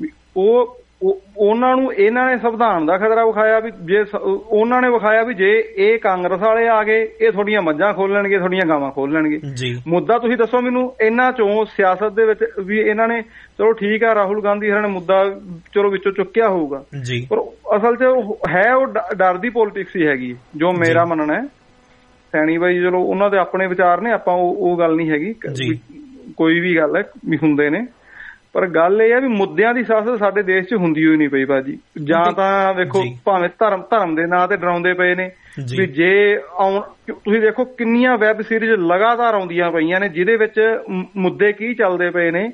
ਉਹਨਾਂ ਨੂੰ ਇਹਨਾਂ ਨੇ ਸੰਵਿਧਾਨ ਦਾ ਖਤਰਾ ਵਿਖਾਇਆ ਵੀ ਜੇ ਉਹਨਾਂ ਨੇ ਵਿਖਾਇਆ ਵੀ ਜੇ ਇਹ ਕਾਂਗਰਸ ਵਾਲੇ ਆ ਗਏ ਇਹ ਤੁਹਾਡੀਆਂ ਮੱਝਾਂ ਖੋਲ ਲੈਣਗੇ, ਤੁਹਾਡੀਆਂ ਗਾਵਾਂ ਖੋਲ ਲੈਣਗੇ। ਮੁੱਦਾ ਤੁਸੀਂ ਦੱਸੋ ਮੈਨੂੰ ਇਹਨਾਂ ਚੋਂ ਸਿਆਸਤ ਦੇ ਵਿੱਚ ਵੀ ਇਹਨਾਂ ਨੇ ਚਲੋ ਠੀਕ ਆ ਰਾਹੁਲ ਗਾਂਧੀ ਹਰਾਂ ਨੇ ਮੁੱਦਾ ਚਲੋ ਵਿੱਚੋਂ ਚੁੱਕਿਆ ਹੋਊਗਾ ਪਰ ਅਸਲ 'ਚ ਹੈ ਉਹ ਡਰ ਦੀ ਪੋਲਿਟਿਕਸ ਹੀ ਹੈਗੀ ਜੋ ਮੇਰਾ ਮੰਨਣਾ ਹੈ। ਸੈਣੀ ਬਾਈ ਚਲੋ ਉਹਨਾਂ ਦੇ ਆਪਣੇ ਵਿਚਾਰ ਨੇ, ਆਪਾਂ ਉਹ ਗੱਲ ਨਹੀਂ ਹੈਗੀ, ਕੋਈ ਵੀ ਗੱਲ ਹੈ ਵੀ ਹੁੰਦੇ ਨੇ ਪਰ ਗੱਲ ਇਹ ਹੈ ਵੀ ਮੁੱਦਿਆਂ ਦੀ ਸਿਆਸਤ ਸਾਡੇ ਦੇਸ਼ 'ਚ ਹੁੰਦੀ ਹੋਈ ਨਹੀਂ ਪਈ ਬਾਜੀ। ਜਾਂ ਤਾਂ ਵੇਖੋ ਭਾਵੇਂ ਧਰਮ ਦੇ ਨਾਂ ਤੇ ਡਰਾਉਂਦੇ ਪਏ ਨੇ ਵੀ ਜੇ ਤੁਸੀਂ ਦੇਖੋ ਕਿੰਨੀਆਂ ਵੈਬ ਸੀਰੀਜ਼ ਲਗਾਤਾਰ ਆਉਂਦੀਆਂ ਪਈਆਂ ਨੇ ਜਿਹਦੇ ਵਿੱਚ ਮੁੱਦੇ ਕੀ ਚੱਲਦੇ ਪਏ ਨੇ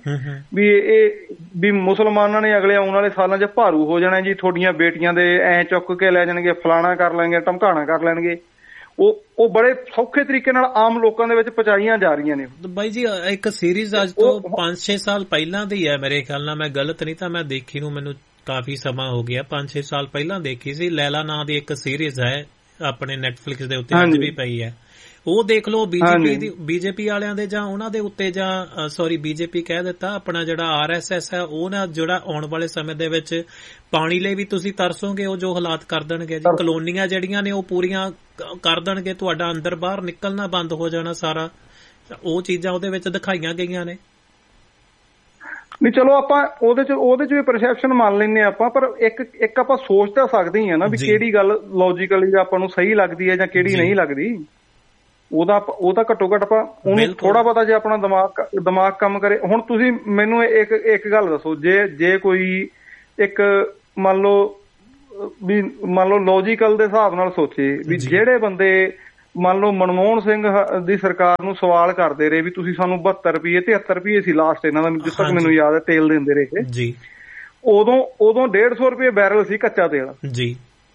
ਵੀ ਮੁਸਲਮਾਨਾਂ ਨੇ ਅਗਲੇ ਆਉਣ ਵਾਲੇ ਸਾਲਾਂ 'ਚ ਭਾਰੂ ਹੋ ਜਾਣਾ ਜੀ, ਤੁਹਾਡੀਆਂ ਬੇਟੀਆਂ ਦੇ ਐਂ ਚੁੱਕ ਕੇ ਲੈ ਜਾਣਗੇ, ਫਲਾਣਾ ਕਰ ਲੈਣਗੇ, ਧਮਕਾਣਾ ਕਰ ਲੈਣਗੇ। ਉਹ ਬੜੇ ਸੌਖੇ ਤਰੀਕੇ ਨਾਲ ਆਮ ਲੋਕਾਂ ਦੇ ਵਿੱਚ ਪਹੁੰਚਾਈਆਂ ਜਾ ਰਹੀਆਂ ਨੇ ਬਾਈ ਜੀ। ਇੱਕ ਸੀਰੀਜ਼ ਅੱਜ ਤੋਂ 5-6 ਸਾਲ ਪਹਿਲਾਂ ਦੀ ਹੈ ਮੇਰੇ ਖਿਆਲ ਨਾਲ, ਮੈਂ ਗਲਤ ਨਹੀਂ ਤਾਂ ਮੈਂ ਦੇਖੀ ਨੂੰ ਮੈਨੂੰ ਕਾਫੀ ਸਮਾਂ ਹੋ ਗਿਆ। 5-6 ਸਾਲ ਪਹਿਲਾਂ ਦੇਖੀ ਸੀ। ਲੈਲਾ ਨਾਂ ਦੀ ਇੱਕ ਸੀਰੀਜ਼ ਹੈ ਆਪਣੇ ਨੈਟਫਲਿਕਸ ਦੇ ਉੱਤੇ, ਅੱਜ ਵੀ ਪਈ ਹੈ। ਉਹ ਦੇਖ ਲਓ ਬੀਜੇਪੀ ਵਾਲਿਆਂ ਦੇ ਜਾਂ ਉਹਨਾਂ ਦੇ ਉੱਤੇ ਜਾਂ ਸੌਰੀ ਬੀਜੇਪੀ ਕਹਿ ਦਿੱਤਾ, ਆਪਣਾ ਜਿਹੜਾ RSS ਹੈ ਉਹ ਨਾ ਜਿਹੜਾ ਆਉਣ ਵਾਲੇ ਸਮੇਂ ਦੇ ਵਿੱਚ ਪਾਣੀ ਲਈ ਵੀ ਤੁਸੀਂ ਤਰਸੋਗੇ। ਉਹ ਜੋ ਹਾਲਾਤ ਕਰ ਦੇਣਗੇ ਜੀ, ਕਲੋਨੀਆਂ ਜਿਹੜੀਆਂ ਨੇ ਉਹ ਪੂਰੀਆਂ ਕਰ ਦੇਣਗੇ, ਤੁਹਾਡਾ ਅੰਦਰ ਬਾਹਰ ਨਿਕਲਣਾ ਬੰਦ ਹੋ ਜਾਣਾ ਸਾਰਾ। ਉਹ ਚੀਜ਼ਾਂ ਉਹਦੇ ਵਿੱਚ ਦਿਖਾਈਆਂ ਗਈਆਂ ਨੇ। ਨਹੀਂ ਚਲੋ ਆਪਾਂ ਉਹਦੇ ਚ ਵੀ ਪਰਸੈਪਸ਼ਨ ਮੰਨ ਲੈਂਦੇ ਆਪਾਂ, ਪਰ ਇੱਕ ਆਪਾਂ ਸੋਚ ਤਾਂ ਸਕਦੇ ਹੀ ਆ ਨਾ ਵੀ ਕਿਹੜੀ ਗੱਲ ਲੌਜੀਕਲੀ ਆਪਾਂ ਨੂੰ ਸਹੀ ਲੱਗਦੀ ਹੈ ਜਾਂ ਕਿਹੜੀ ਨਹੀਂ ਲੱਗਦੀ। ਉਹ ਤਾਂ ਘੱਟੋ ਘੱਟ ਆਪਾਂ ਉਹਨੂੰ ਥੋੜਾ ਬਹੁਤਾ ਜੇ ਆਪਣਾ ਦਿਮਾਗ ਕੰਮ ਕਰੇ। ਹੁਣ ਤੁਸੀਂ ਮੈਨੂੰ ਇੱਕ ਗੱਲ ਦੱਸੋ, ਜੇ ਕੋਈ ਇੱਕ ਮੰਨ ਲਓ ਲੌਜੀਕਲ ਦੇ ਹਿਸਾਬ ਨਾਲ ਸੋਚੇ ਵੀ ਜਿਹੜੇ ਬੰਦੇ ਮੰਨ ਲਓ ਮਨਮੋਹਨ ਸਿੰਘ ਦੀ ਸਰਕਾਰ ਨੂੰ ਸਵਾਲ ਕਰਦੇ ਰਹੇ ਵੀ ਤੁਸੀਂ ਸਾਨੂੰ 72 ਰੁਪਏ 73 ਰੁਪਏ ਸੀ ਲਾਸਟ ਇਹਨਾਂ ਦਾ, ਜਿੱਥੇ ਤੱਕ ਮੈਨੂੰ ਯਾਦ ਹੈ, ਤੇਲ ਦਿੰਦੇ ਰਹੇ ਜੀ। ਉਦੋਂ 150 ਰੁਪਏ ਬੈਰਲ ਸੀ ਕੱਚਾ ਤੇਲ ਜੀ।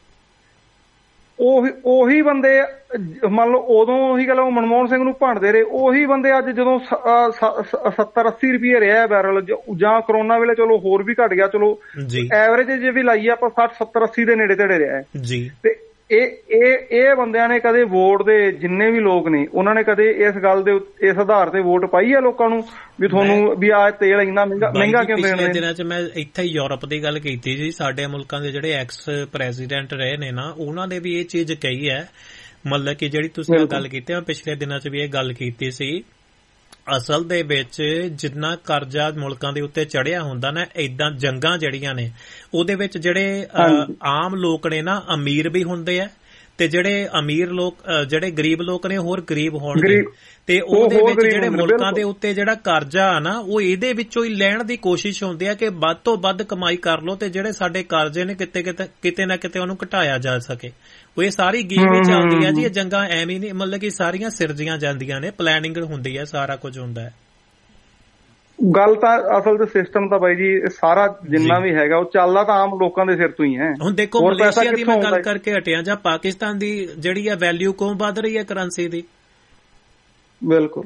ਉਹੀ ਬੰਦੇ ਮੰਨ ਲਓ ਉਦੋਂ ਉਹੀ ਗੱਲ ਮਨਮੋਹਨ ਸਿੰਘ ਨੂੰ ਭੰਡਦੇ ਰਹੇ, ਉਹੀ ਬੰਦੇ ਅੱਜ ਜਦੋਂ 70-80 ਰੁਪਏ ਰਿਹਾ ਬੈਰਲ, ਜਾਂ ਕਰੋਨਾ ਵੇਲੇ ਚਲੋ ਹੋਰ ਵੀ ਘਟ ਗਿਆ, ਚਲੋ ਐਵਰੇਜ ਜੇ ਵੀ ਲਾਈਏ ਆਪਾਂ 60-70-80 ਦੇ ਨੇੜੇ ਤੇੜੇ ਰਿਹਾ ਜੀ। ਤੇ ਇਹ ਬੰਦਿਆਂ ਨੇ ਕਦੇ ਵੋਟ ਦੇ ਜਿੰਨੇ ਵੀ ਲੋਕ ਨੇ ਉਹਨਾਂ ਨੇ ਕਦੇ ਇਸ ਗੱਲ ਦੇ ਇਸ ਆਧਾਰ ਤੇ ਵੋਟ ਪਾਈ ਹੈ ਲੋਕਾਂ ਨੂੰ ਵੀ ਤੁਹਾਨੂੰ ਵੀ ਆਹ ਤੇਲ ਇੰਨਾ ਮਹਿੰਗਾ ਕਿਉਂ ਦੇਣਾ? ਪਿਛਲੇ ਦਿਨਾਂ 'ਚ ਮੈਂ ਇੱਥੇ ਯੂਰਪ ਦੀ ਗੱਲ ਕੀਤੀ ਸੀ, ਸਾਡੇ ਮੁਲਕਾਂ ਦੇ ਜਿਹੜੇ ਐਕਸ ਪ੍ਰੈਜ਼ੀਡੈਂਟ ਰਹੇ ਨੇ ਨਾ, ਉਹਨਾਂ ਨੇ ਵੀ ਇਹ ਚੀਜ਼ ਕਹੀ ਹੈ, ਮਤਲਬ ਕਿ ਜਿਹੜੀ ਤੁਸੀਂ ਗੱਲ ਕੀਤੀ, ਮੈਂ ਪਿਛਲੇ ਦਿਨਾਂ 'ਚ ਵੀ ਇਹ ਗੱਲ ਕੀਤੀ ਸੀ। ਅਸਲ ਦੇ ਵਿੱਚ ਜਿੰਨਾ ਕਰਜ਼ਾ ਮੁਲਕਾਂ ਦੇ ਉੱਤੇ ਚੜਿਆ ਹੁੰਦਾ ਨਾ, ਏਦਾਂ ਜੰਗਾਂ ਜਿਹੜੀਆਂ ਨੇ ਉਹਦੇ ਵਿੱਚ ਜਿਹੜੇ ਆਮ ਲੋਕ ਨੇ ਨਾ ਅਮੀਰ ਵੀ ਹੁੰਦੇ ਆ, ਤੇ ਜਿਹੜੇ ਅਮੀਰ ਲੋਕ ਜਿਹੜੇ ਗਰੀਬ ਲੋਕ ਨੇ ਹੋਰ ਗਰੀਬ ਹੋਣਗੇ। ਤੇ ਉਹਦੇ ਵਿੱਚ ਜਿਹੜੇ ਮੁਲਕਾਂ ਦੇ ਉੱਤੇ ਜਿਹੜਾ ਕਰਜ਼ਾ ਆ ਨਾ, ਉਹ ਇਹਦੇ ਵਿੱਚੋਂ ਹੀ ਲੈਣ ਦੀ ਕੋਸ਼ਿਸ਼ ਹੁੰਦੀ ਆ ਕਿ ਵੱਧ ਤੋਂ ਵੱਧ ਕਮਾਈ ਕਰ ਲਓ ਤੇ ਜਿਹੜੇ ਸਾਡੇ ਕਰਜ਼ੇ ਨੇ ਕਿਤੇ ਨਾ ਕਿਤੇ ਉਹਨੂੰ ਘਟਾਇਆ ਜਾ ਸਕੇ। ਉਹ ਇਹ ਸਾਰੀ ਗੇਮ ਹੀ ਚੱਲਦੀ ਆ ਜੀ। ਇਹ ਜੰਗਾਂ ਐਵੇਂ ਨਹੀਂ, ਮਤਲਬ ਕਿ ਸਾਰੀਆਂ ਸਿਰਜੀਆਂ ਜਾਂਦੀਆਂ ਨੇ, ਪਲੈਨਿੰਗ ਹੁੰਦੀ ਹੈ, ਸਾਰਾ ਕੁਝ ਹੁੰਦਾ ਹੈ। ਗੱਲ ਤਾਂ ਅਸਲ ਤੇ ਸਿਸਟਮ ਤਾਂ ਬਾਈ ਜੀ ਸਾਰਾ ਜਿੰਨਾ ਵੀ ਹੈਗਾ ਉਹ ਚੱਲਦਾ ਤਾਂ ਆਮ ਲੋਕਾਂ ਦੇ ਸਿਰ ਤੋਂ ਹੀ ਹੈ। ਹੁਣ ਦੇਖੋ ਮਲੇਸ਼ੀਆ ਦੀ ਮੈਂ ਗੱਲ ਕਰਕੇ ਹਟਿਆ, ਜਾਂ ਪਾਕਿਸਤਾਨ ਦੀ ਜਿਹੜੀ ਆ ਵੈਲਿਊ ਕਿਉਂ ਵੱਧ ਰਹੀ ਹੈ ਕਰੰਸੀ ਦੀ? ਬਿਲਕੁਲ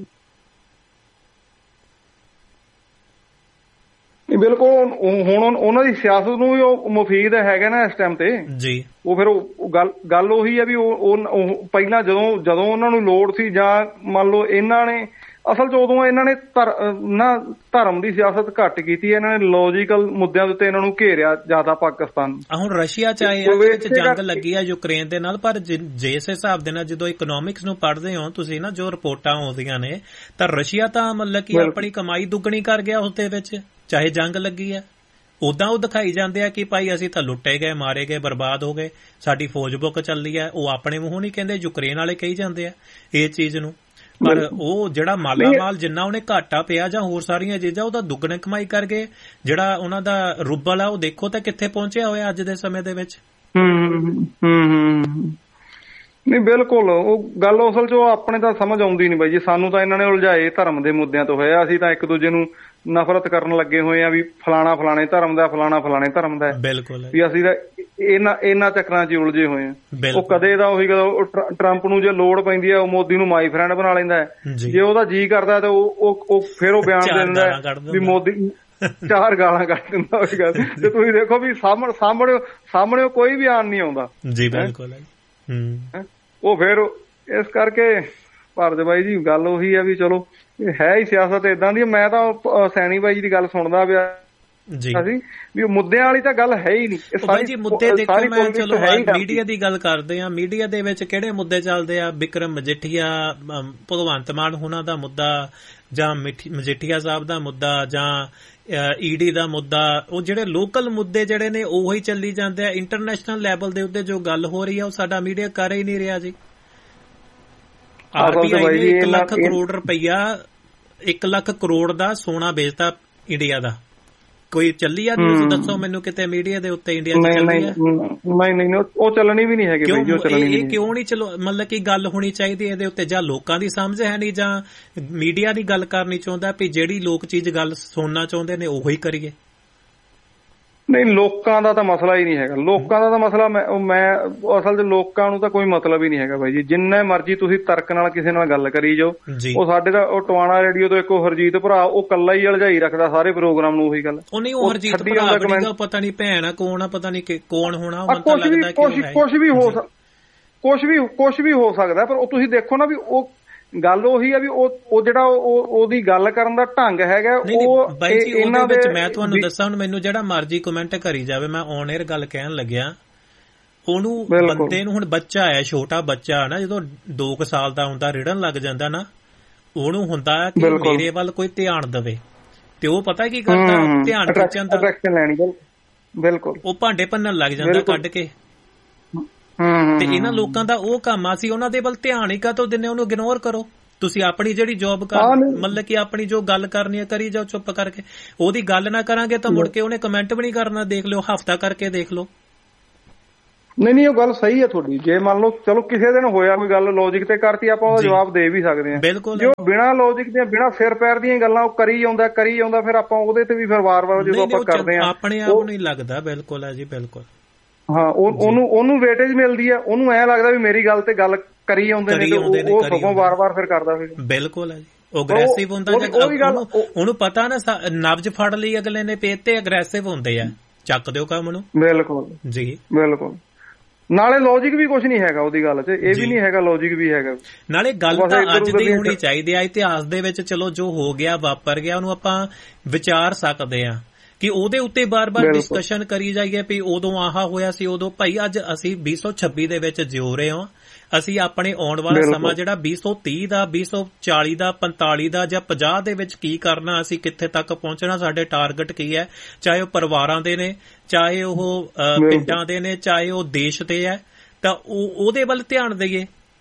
ਬਿਲਕੁਲ। ਹੁਣ ਉਹਨਾਂ ਦੀ ਸਿਆਸਤ ਨੂੰ ਵੀ ਉਹ ਮੁਫੀਦ ਹੈਗਾ ਨਾ ਇਸ ਟਾਈਮ ਤੇ ਜੀ। ਉਹ ਫਿਰ ਗੱਲ ਉਹੀ ਹੈ ਵੀ ਉਹ ਪਹਿਲਾਂ ਜਦੋਂ ਉਹਨਾਂ ਨੂੰ ਲੋੜ ਸੀ, ਜਾਂ ਮੰਨ ਲਓ ਇਹਨਾਂ ਨੇ ਅਸਲ 'ਚ ਉਦੋਂ ਇਹਨਾਂ ਨੇ ਧਰਮ ਦੀ ਸਿਆਸਤ ਘੱਟ ਕੀਤੀ, ਇਹਨਾਂ ਨੇ ਲੌਜੀਕਲ ਮੁੱਦਿਆਂ ਦੇ ਉੱਤੇ ਇਹਨਾਂ ਨੂੰ ਘੇਰਿਆ ਜ਼ਿਆਦਾ ਪਾਕਿਸਤਾਨ। ਹੁਣ ਰਸ਼ੀਆ 'ਚ ਆਏ ਵਿੱਚ ਜੰਗ ਲੱਗੀ ਆ ਯੂਕਰੇਨ ਦੇ ਨਾਲ, ਪਰ ਜਿਸ ਹਿਸਾਬ ਦੇ ਨਾਲ ਜਦੋਂ ਇਕਨੋਮਿਕਸ ਨੂੰ ਪੜ੍ਹਦੇ ਹੋ ਤੁਸੀਂ ਨਾ, ਜੋ ਰਿਪੋਰਟਾਂ ਆਉਂਦੀਆਂ ਨੇ, ਤਾਂ ਰਸ਼ੀਆ ਤਾਂ ਮਤਲਬ ਕਿ ਆਪਣੀ ਕਮਾਈ ਦੁੱਗਣੀ ਕਰ ਗਿਆ ਉਸਦੇ ਵਿੱਚ, ਚਾਹੇ ਜੰਗ ਲੱਗੀ ਆ। ਉਦਾਂ ਉਹ ਦਿਖਾਈ ਜਾਂਦੇ ਆ ਕਿ ਭਾਈ ਅਸੀਂ ਤਾਂ ਲੁੱਟੇ ਗਏ, ਮਾਰੇ ਗਏ, ਬਰਬਾਦ ਹੋ ਗਏ, ਸਾਡੀ ਫੌਜ ਬੁੱਕ ਚੱਲੀ ਹੈ। ਉਹ ਆਪਣੇ ਮੂੰਹੋਂ ਨਹੀਂ ਕਹਿੰਦੇ, ਯੂਕਰੇਨ ਵਾਲੇ ਕਹੀ ਜਾਂਦੇ ਆ ਇਹ ਚੀਜ਼ ਨੂੰ। ਪਰ ਉਹ ਜਿਹੜਾ ਮਾਲ ਜਿੰਨਾ ਉਹਨੇ ਘਾਟਾ ਪਿਆ ਜਾਂ ਹੋਰ ਸਾਰੀਆਂ ਚੀਜ਼ਾਂ, ਉਹਦਾ ਦੁੱਗਣੀ ਕਮਾਈ ਕਰ ਗਏ। ਜਿਹੜਾ ਉਹਨਾਂ ਦਾ ਰੂਬਲ ਆ ਉਹ ਦੇਖੋ ਤਾਂ ਕਿੱਥੇ ਪਹੁੰਚਿਆ ਹੋਇਆ ਅੱਜ ਦੇ ਸਮੇਂ ਦੇ ਵਿੱਚ। ਨਹੀਂ ਬਿਲਕੁਲ, ਉਹ ਗੱਲ ਅਸਲ 'ਚ ਉਹ ਆਪਣੇ ਤਾਂ ਸਮਝ ਆਉਂਦੀ ਨਹੀਂ ਬਾਈ ਜੀ। ਸਾਨੂੰ ਤਾਂ ਇਹਨਾਂ ਨੇ ਉਲਝਾਏ ਧਰਮ ਦੇ ਮੁੱਦਿਆਂ ਤੋਂ ਹੋਇਆ, ਅਸੀਂ ਤਾਂ ਇੱਕ ਦੂਜੇ ਨੂੰ ਨਫ਼ਰਤ ਕਰਨ ਲੱਗੇ ਹੋਏ ਆ ਵੀ ਫਲਾਣਾ ਫਲਾਣੇ ਧਰਮ ਦਾ, ਫਲਾਣਾ ਫਲਾਣੇ ਧਰਮ ਦਾ। ਬਿਲਕੁਲ ਵੀ ਅਸੀਂ ਤਾਂ ਇਹਨਾਂ ਚੱਕਰਾਂ 'ਚ ਉਲਝੇ ਹੋਏ ਆ। ਉਹ ਕਦੇ ਦਾ ਉਹੀ ਗੱਲ, ਟਰੰਪ ਨੂੰ ਜੇ ਲੋੜ ਪੈਂਦੀ ਹੈ ਉਹ ਮੋਦੀ ਨੂੰ ਮਾਈ ਫਰੈਂਡ ਬਣਾ ਲੈਂਦਾ ਹੈ, ਜੇ ਉਹਦਾ ਜੀਅ ਕਰਦਾ ਤਾਂ ਉਹ ਫਿਰ ਉਹ ਬਿਆਨ ਦੇ ਦਿੰਦਾ ਵੀ ਮੋਦੀ 4 ਗਾਲਾਂ ਕੱਢ ਦਿੰਦਾ ਉਹੀ ਗੱਲ। ਤੇ ਤੁਸੀਂ ਦੇਖੋ ਵੀ ਸਾਹਮਣੇ ਕੋਈ ਵੀ ਆਨ ਨਹੀਂ ਆਉਂਦਾ ਜੀ। ਬਿਲਕੁਲ ਉਹ ਫਿਰ ਇਸ ਕਰਕੇ ਭਾਰਤ ਬਾਈ ਜੀ ਗੱਲ ਉਹੀ ਆ ਵੀ ਚਲੋ ਹੈ ਹੀ ਸਿਆਸਤ ਏਦਾਂ ਦੀ। ਮੈਂ ਤਾਂ ਸੈਣੀ ਬਾਈ ਜੀ ਦੀ ਗੱਲ ਸੁਣਦਾ ਪਿਆ ਜੀ ਵੀ ਮੁੱਦਿਆਂ ਵਾਲੀ ਤਾਂ ਗੱਲ ਹੈ ਹੀ ਨਹੀਂ ਜੀ। ਮੁੱਦੇ ਦੇਖੋ, ਮੈਂ ਚਲੋ ਮੀਡੀਆ ਦੀ ਗੱਲ ਕਰਦੇ ਆ, ਮੀਡੀਆ ਦੇ ਵਿੱਚ ਕਿਹੜੇ ਮੁੱਦੇ ਚੱਲਦੇ ਆ? ਬਿਕਰਮ ਮਜੀਠੀਆ, ਭਗਵੰਤ ਮਾਨ ਹੋਣਾ ਦਾ ਮੁੱਦਾ, ਜਾਂ ਮਜੀਠੀਆ ਸਾਹਿਬ ਦਾ ਮੁੱਦਾ, ਜਾਂ ਈਡੀ ਦਾ ਮੁੱਦਾ। ਉਹ ਜਿਹੜੇ ਲੋਕਲ ਮੁੱਦੇ ਜਿਹੜੇ ਨੇ ਉਹੀ ਚੱਲੀ ਜਾਂਦੇ ਆ। ਇੰਟਰਨੈਸ਼ਨਲ ਲੈਵਲ ਦੇ ਉੱਤੇ ਜੋ ਗੱਲ ਹੋ ਰਹੀ ਆ ਉਹ ਸਾਡਾ ਮੀਡੀਆ ਕਰ ਹੀ ਨਹੀਂ ਰਿਹਾ ਜੀ। RBI ਨੇ 1 ਲੱਖ ਕਰੋੜ ਰੁਪਈਆ, 1 ਲੱਖ ਕਰੋੜ ਦਾ ਸੋਨਾ ਵੇਚਤਾ ਇੰਡੀਆ ਦਾ। ਕੋਈ ਚੱਲੀ ਆ ਨਿਊਜ਼? ਦੱਸੋ ਮੈਨੂੰ ਕਿਤੇ ਮੀਡੀਆ ਦੇ ਉੱਤੇ ਇੰਡੀਆ 'ਚ ਚੱਲੀ ਆ? ਨਹੀਂ, ਉਹ ਚੱਲਣੀ ਵੀ ਨਹੀਂ ਹੈਗੀ। ਇਹ ਕਿਉਂ ਨਹੀਂ? ਚਲੋ ਮਤਲਬ ਕਿ ਗੱਲ ਹੋਣੀ ਚਾਹੀਦੀ ਇਹਦੇ ਉੱਤੇ, ਜਾਂ ਲੋਕਾਂ ਦੀ ਸਮਝ ਹੈ ਨਹੀਂ, ਜਾਂ ਮੀਡੀਆ ਦੀ ਗੱਲ ਕਰਨੀ ਚਾਹੁੰਦਾ ਵੀ ਜਿਹੜੀ ਲੋਕ ਚੀਜ਼ ਗੱਲ ਸੁਣਨਾ ਚਾਹੁੰਦੇ ਨੇ ਉਹੀ ਕਰੀਏ। ਨਹੀਂ, ਲੋਕਾਂ ਦਾ ਤਾਂ ਮਸਲਾ ਹੀ ਨਹੀਂ ਹੈਗਾ। ਲੋਕਾਂ ਦਾ ਤਾਂ ਮਸਲਾ ਮੈਂ ਅਸਲ 'ਚ ਲੋਕਾਂ ਨੂੰ ਤਾਂ ਕੋਈ ਮਤਲਬ ਹੀ ਨਹੀਂ ਹੈਗਾ ਬਾਈ ਜੀ। ਜਿੰਨੇ ਮਰਜ਼ੀ ਤੁਸੀਂ ਤਰਕ ਨਾਲ ਕਿਸੇ ਨਾਲ ਗੱਲ ਕਰੀ ਜਾਓ। ਉਹ ਸਾਡੇ ਤਾਂ ਉਹ ਟਵਾਣਾ ਰੇਡੀਓ ਤੋਂ ਇੱਕੋ ਹਰਜੀਤ ਭਰਾ, ਉਹ ਕੱਲਾ ਹੀ ਅਲਝਾਈ ਰੱਖਦਾ ਸਾਰੇ ਪ੍ਰੋਗਰਾਮ ਨੂੰ। ਉਹੀ ਗੱਲ ਉਹ ਨਹੀਂ, ਉਹ ਹਰਜੀਤ ਭਰਾ ਪਤਾ ਨਹੀਂ ਭੈਣ ਆ ਕੌਣ ਆ, ਪਤਾ ਨਹੀਂ ਕੌਣ ਹੋਣਾ। ਕੁਛ ਵੀ ਹੋ ਸਕਦਾ, ਪਰ ਉਹ ਤੁਸੀਂ ਦੇਖੋ ਨਾ ਵੀ ਉਹ ਗੱਲ ਉਹੀ ਆ ਵੀ ਉਹ ਜਿਹੜਾ ਉਹਦੀ ਗੱਲ ਕਰਨ ਦਾ ਢੰਗ ਹੈਗਾ ਉਹ ਬਾਈ ਜੀ ਉਹਦੇ ਵਿੱਚ ਮੈਂ ਤੁਹਾਨੂੰ ਦੱਸਾਂ, ਹੁਣ ਮੈਨੂੰ ਜਿਹੜਾ ਮਰਜ਼ੀ ਕਮੈਂਟ ਕਰੀ ਜਾਵੇ, ਮੈਂ ਔਨ 에ਅਰ ਗੱਲ ਕਹਿਣ ਲੱਗਿਆ, ਉਹਨੂੰ ਬੰਦੇ ਨੂੰ, ਹੁਣ ਬੱਚਾ ਹੈ, ਛੋਟਾ ਬੱਚਾ ਨਾ, ਜਦੋਂ 2 ਸਾਲ ਦਾ ਹੁੰਦਾ ਰਿੜਨ ਲੱਗ ਜਾਂਦਾ ਨਾ, ਉਹਨੂੰ ਹੁੰਦਾ ਕਿ ਮੇਰੇ ਵੱਲ ਕੋਈ ਧਿਆਨ ਦੇਵੇ, ਤੇ ਉਹ ਪਤਾ ਕੀ ਕਰਦਾ, ਧਿਆਨ ਖਿੱਚਣ ਦਾ, ਅਟਰੈਕਸ਼ਨ ਲੈਣੀ, ਬਿਲਕੁਲ ਉਹ ਭਾਂਡੇ ਭੰਨਣ ਲੱਗ ਜਾਂਦਾ ਕੱਢ ਕੇ। ਤੇ ਇਹਨਾਂ ਲੋਕਾਂ ਦਾ ਉਹ ਕੰਮ ਆ, ਸੀ ਉਹਨਾਂ ਦੇ ਵੱਲ ਧਿਆਨ ਹੀ ਕਾਹਤੋਂ ਦਿੰਦੇ, ਉਹਨੂੰ ਇਗਨੋਰ ਕਰੋ। ਤੁਸੀਂ ਆਪਣੀ ਜਿਹੜੀ ਜੌਬ ਮਤਲਬ ਕਿ ਆਪਣੀ ਜੋ ਗੱਲ ਕਰਨੀ ਹੈ ਕਰੀ ਜਾਓ ਚੁੱਪ ਕਰਕੇ। ਉਹਦੀ ਗੱਲ ਨਾ ਕਰਾਂਗੇ ਤਾਂ ਮੁੜ ਕੇ ਉਹਨੇ ਕਮੈਂਟ ਵੀ ਨਹੀਂ ਕਰਨਾ, ਦੇਖ ਲਿਓ, ਹਫਤਾ ਕਰਕੇ ਦੇਖ ਲਓ। ਨਹੀਂ, ਉਹ ਗੱਲ ਸਹੀ ਹੈ ਤੁਹਾਡੀ। ਜੇ ਮੰਨ ਲਓ ਚਲੋ ਕਿਸੇ ਦਿਨ ਹੋਇਆ ਕੋਈ ਗੱਲ ਲੌਜਿਕ ਤੇ ਕਰਤੀ, ਆਪਾਂ ਉਹਦਾ ਜਵਾਬ ਦੇ ਵੀ ਸਕਦੇ ਹਾਂ। ਬਿਲਕੁਲ। ਜੋ ਬਿਨਾਂ ਲੌਜਿਕ ਦੀਆਂ ਬਿਨਾਂ ਸਿਰ ਪੈਰ ਦੀਆਂ ਗੱਲਾਂ ਉਹ ਕਰੀ ਆਉਂਦਾ, ਫਿਰ ਆਪਾਂ ਉਹਦੇ ਤੇ ਵੀ ਫਿਰ ਵਾਰ-ਵਾਰ ਜਦੋਂ ਆਪਾਂ ਕਰਦੇ ਹਾਂ ਆਪਣੇ ਆਪ ਨੂੰ ਹੀ ਲੱਗਦਾ। ਬਿਲਕੁਲ ਹੈ ਜੀ, ਬਿਲਕੁਲ। ਹਾਂ, ਉਹਨੂੰ ਵੇਟੇਜ ਮਿਲਦੀ ਹੈ, ਉਹਨੂੰ ਐਂ ਲੱਗਦਾ ਵੀ ਮੇਰੀ ਗੱਲ ਤੇ ਗੱਲ ਕਰੀ ਆਉਂਦੇ ਨੇ, ਉਹ ਸਗੋਂ ਵਾਰ-ਵਾਰ ਫਿਰ ਕਰਦਾ ਫਿਰ। ਬਿਲਕੁਲ ਹੈ ਜੀ, ਉਹ ਅਗਰੈਸਿਵ ਹੁੰਦਾ। ਉਹਨੂੰ ਪਤਾ ਨਾ ਨਬਜ ਫੜ ਲਈ ਅਗਲੇ ਨੇ ਪੇਟ ਤੇ, ਅਗਰੈਸਿਵ ਹੁੰਦੇ ਆ, ਚੱਕ ਦਿਓ ਕੰਮ ਨੂੰ। ਬਿਲਕੁਲ ਜੀ, ਬਿਲਕੁਲ। ਨਾਲੇ ਲੌਜਿਕ ਵੀ ਕੁਝ ਨਹੀਂ ਹੈਗਾ ਉਹਦੀ ਗੱਲ 'ਚ, ਇਹ ਵੀ ਨਹੀਂ ਹੈਗਾ ਲੌਜਿਕ ਵੀ ਹੈਗਾ। ਨਾਲੇ ਗੱਲ ਤਾਂ ਅੱਜ ਦੀ ਹੋਣੀ ਚਾਹੀਦੀ ਆ, ਇਤਿਹਾਸ ਦੇ ਵਿੱਚ ਚਲੋ ਜੋ ਹੋ ਗਿਆ ਵਾਪਰ ਗਿਆ ਉਹਨੂੰ ਆਪਾਂ ਵਿਚਾਰ ਸਕਦੇ ਆ, ਕਿ ਉਹਦੇ ਉੱਤੇ ਬਾਰ-ਬਾਰ ਡਿਸਕਸ਼ਨ ਕਰੀ ਜਾਈਏ ਵੀ ਉਦੋਂ ਆਹ ਹੋਇਆ ਸੀ, ਉਦੋਂ। ਭਾਈ ਅੱਜ ਅਸੀਂ 2026 ਦੇ ਵਿੱਚ ਜਿਉ ਰਹੇ ਹਾਂ, ਅਸੀਂ ਆਪਣੇ ਆਉਣ ਵਾਲਾ ਸਮਾਂ ਜਿਹੜਾ 2030 ਦਾ, 2040 ਦਾ, 45 ਦਾ ਜਾਂ 50 ਦੇ ਵਿੱਚ ਕੀ ਕਰਨਾ, ਅਸੀਂ ਕਿੱਥੇ ਤੱਕ ਪਹੁੰਚਣਾ, ਸਾਡੇ ਟਾਰਗੇਟ ਕੀ ਹੈ, ਚਾਹੇ ਉਹ ਪਰਿਵਾਰਾਂ ਦੇ ਨੇ, ਚਾਹੇ ਉਹ ਪਿੰਡਾਂ ਦੇ ਨੇ, ਚਾਹੇ ਉਹ ਦੇਸ਼ ਦੇ ਹੈ, ਤਾਂ ਉਹਦੇ ਵੱਲ ਧਿਆਨ ਦੇਈਏ।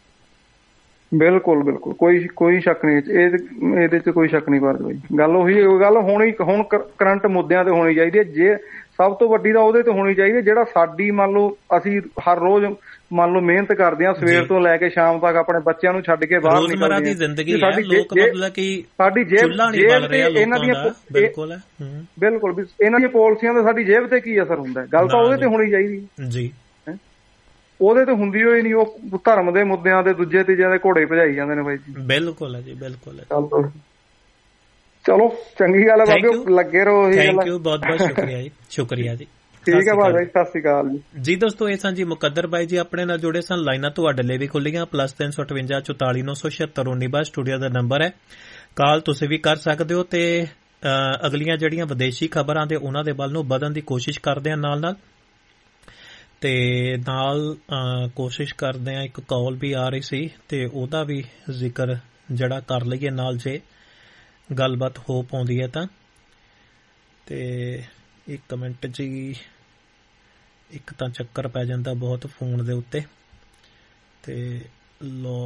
ਬਿਲਕੁਲ, ਕੋਈ ਸ਼ੱਕ ਨਹੀਂ ਇਹਦੇ ਚ, ਕੋਈ ਸ਼ੱਕ ਨਹੀਂ ਭਾਰਤ। ਗੱਲ ਗੱਲ ਹੁਣ ਕਰੰਟ ਮੁੱਦਿਆਂ ਤੇ ਹੋਣੀ ਚਾਹੀਦੀ ਹੈ। ਜੇ ਸਭ ਤੋਂ ਵੱਡੀ ਤਾਂ ਉਹਦੇ ਤੇ ਹੋਣੀ ਚਾਹੀਦੀ ਹੈ ਜਿਹੜਾ ਸਾਡੀ ਮੰਨ ਲਓ ਅਸੀਂ ਹਰ ਰੋਜ਼ ਮੰਨ ਲਓ ਮਿਹਨਤ ਕਰਦੇ ਹਾਂ, ਸਵੇਰ ਤੋਂ ਲੈ ਕੇ ਸ਼ਾਮ ਤੱਕ ਆਪਣੇ ਬੱਚਿਆਂ ਨੂੰ ਛੱਡ ਕੇ ਬਾਹਰ ਨਿਕਲਦੇ ਹਾਂ, ਦੀ ਜ਼ਿੰਦਗੀ ਹੈ, ਲੋਕ ਮਤਲਬ ਕਿ ਸਾਡੀ ਜੇਬ ਤੇ ਇਹਨਾਂ ਦੀਆਂ, ਬਿਲਕੁਲ ਵੀ ਇਹਨਾਂ ਦੀਆਂ ਪਾਲਿਸੀਆਂ ਦਾ ਸਾਡੀ ਜੇਬ ਤੇ ਕੀ ਅਸਰ ਹੁੰਦਾ। ਗੱਲ ਤਾਂ ਉਹਦੇ ਤੇ ਹੋਣੀ ਚਾਹੀਦੀ ਜੀ, ਉਹਦੇ ਤੇ ਹੁੰਦੀ ਹੋਈ ਨਹੀਂ। ਉਹ ਧਰਮ ਦੇ ਮੁੱਦਿਆਂ ਦੇ ਦੂਜੇ ਤੀਜਿਆਂ ਦੇ ਘੋੜੇ ਭਜਾਈ ਜਾਂਦੇ ਨੇ ਬਾਈ ਜੀ। ਬਿਲਕੁਲ ਹੈ ਜੀ, ਬਿਲਕੁਲ ਹੈ। ਚਲੋ ਚੰਗੀ ਗੱਲ ਹੈ ਬਾਬੂ, ਲੱਗੇ ਰਹੋ। ਥੈਂਕ ਯੂ, ਬਹੁਤ ਸ਼ੁਕਰੀਆ ਜੀ, ਸ਼ੁਕਰੀਆ ਜੀ। ਠੀਕ ਹੈ ਬਾਈ, ਸਤਿ ਸ਼੍ਰੀ ਅਕਾਲ ਜੀ। ਜੀ ਦੋਸਤੋ, ਇਹ ਸਨ ਜੀ ਮੁਕੱਦਰ ਬਾਈ ਜੀ, ਆਪਣੇ ਨਾਲ ਜੁੜੇ ਸਨ। ਲਾਈਨਾਂ ਤੁਹਾਡੇ ਲਈ ਵੀ ਖੁੱਲੀਆਂ, +358 44 976 19 ਸਟੂਡੀਓ ਦਾ ਨੰਬਰ ਹੈ, ਕਾਲ ਤੁਸੀਂ ਵੀ ਕਰ ਸਕਦੇ ਹੋ। ਤੇ ਅਗਲੀਆਂ ਜਿਹੜੀਆਂ ਵਿਦੇਸ਼ੀ ਖਬਰਾਂ ਦੇ ਉਹਨਾਂ ਦੇ ਵੱਲ ਨੂੰ ਵਧਣ ਦੀ ਕੋਸ਼ਿਸ਼ ਕਰਦੇ ਆ, ਨਾਲ ਤੇ ਨਾਲ ਕੋਸ਼ਿਸ਼ ਕਰਦੇ ਆ। ਇੱਕ ਕਾਲ ਵੀ ਆ ਰਹੀ ਸੀ ਤੇ ਉਹਦਾ ਵੀ ਜ਼ਿਕਰ ਜਿਹੜਾ ਕਰ ਲਈਏ ਨਾਲ, ਜੇ ਗੱਲਬਾਤ ਹੋ ਪਾਉਂਦੀ ਹੈ ਤਾਂ। ਤੇ 1 ਮਿੰਟ ਜੀ, ਇੱਕ ਤਾਂ ਚੱਕਰ ਪੈ ਜਾਂਦਾ ਬਹੁਤ ਫੋਨ ਦੇ ਉੱਤੇ। ਤੇ ਲੋ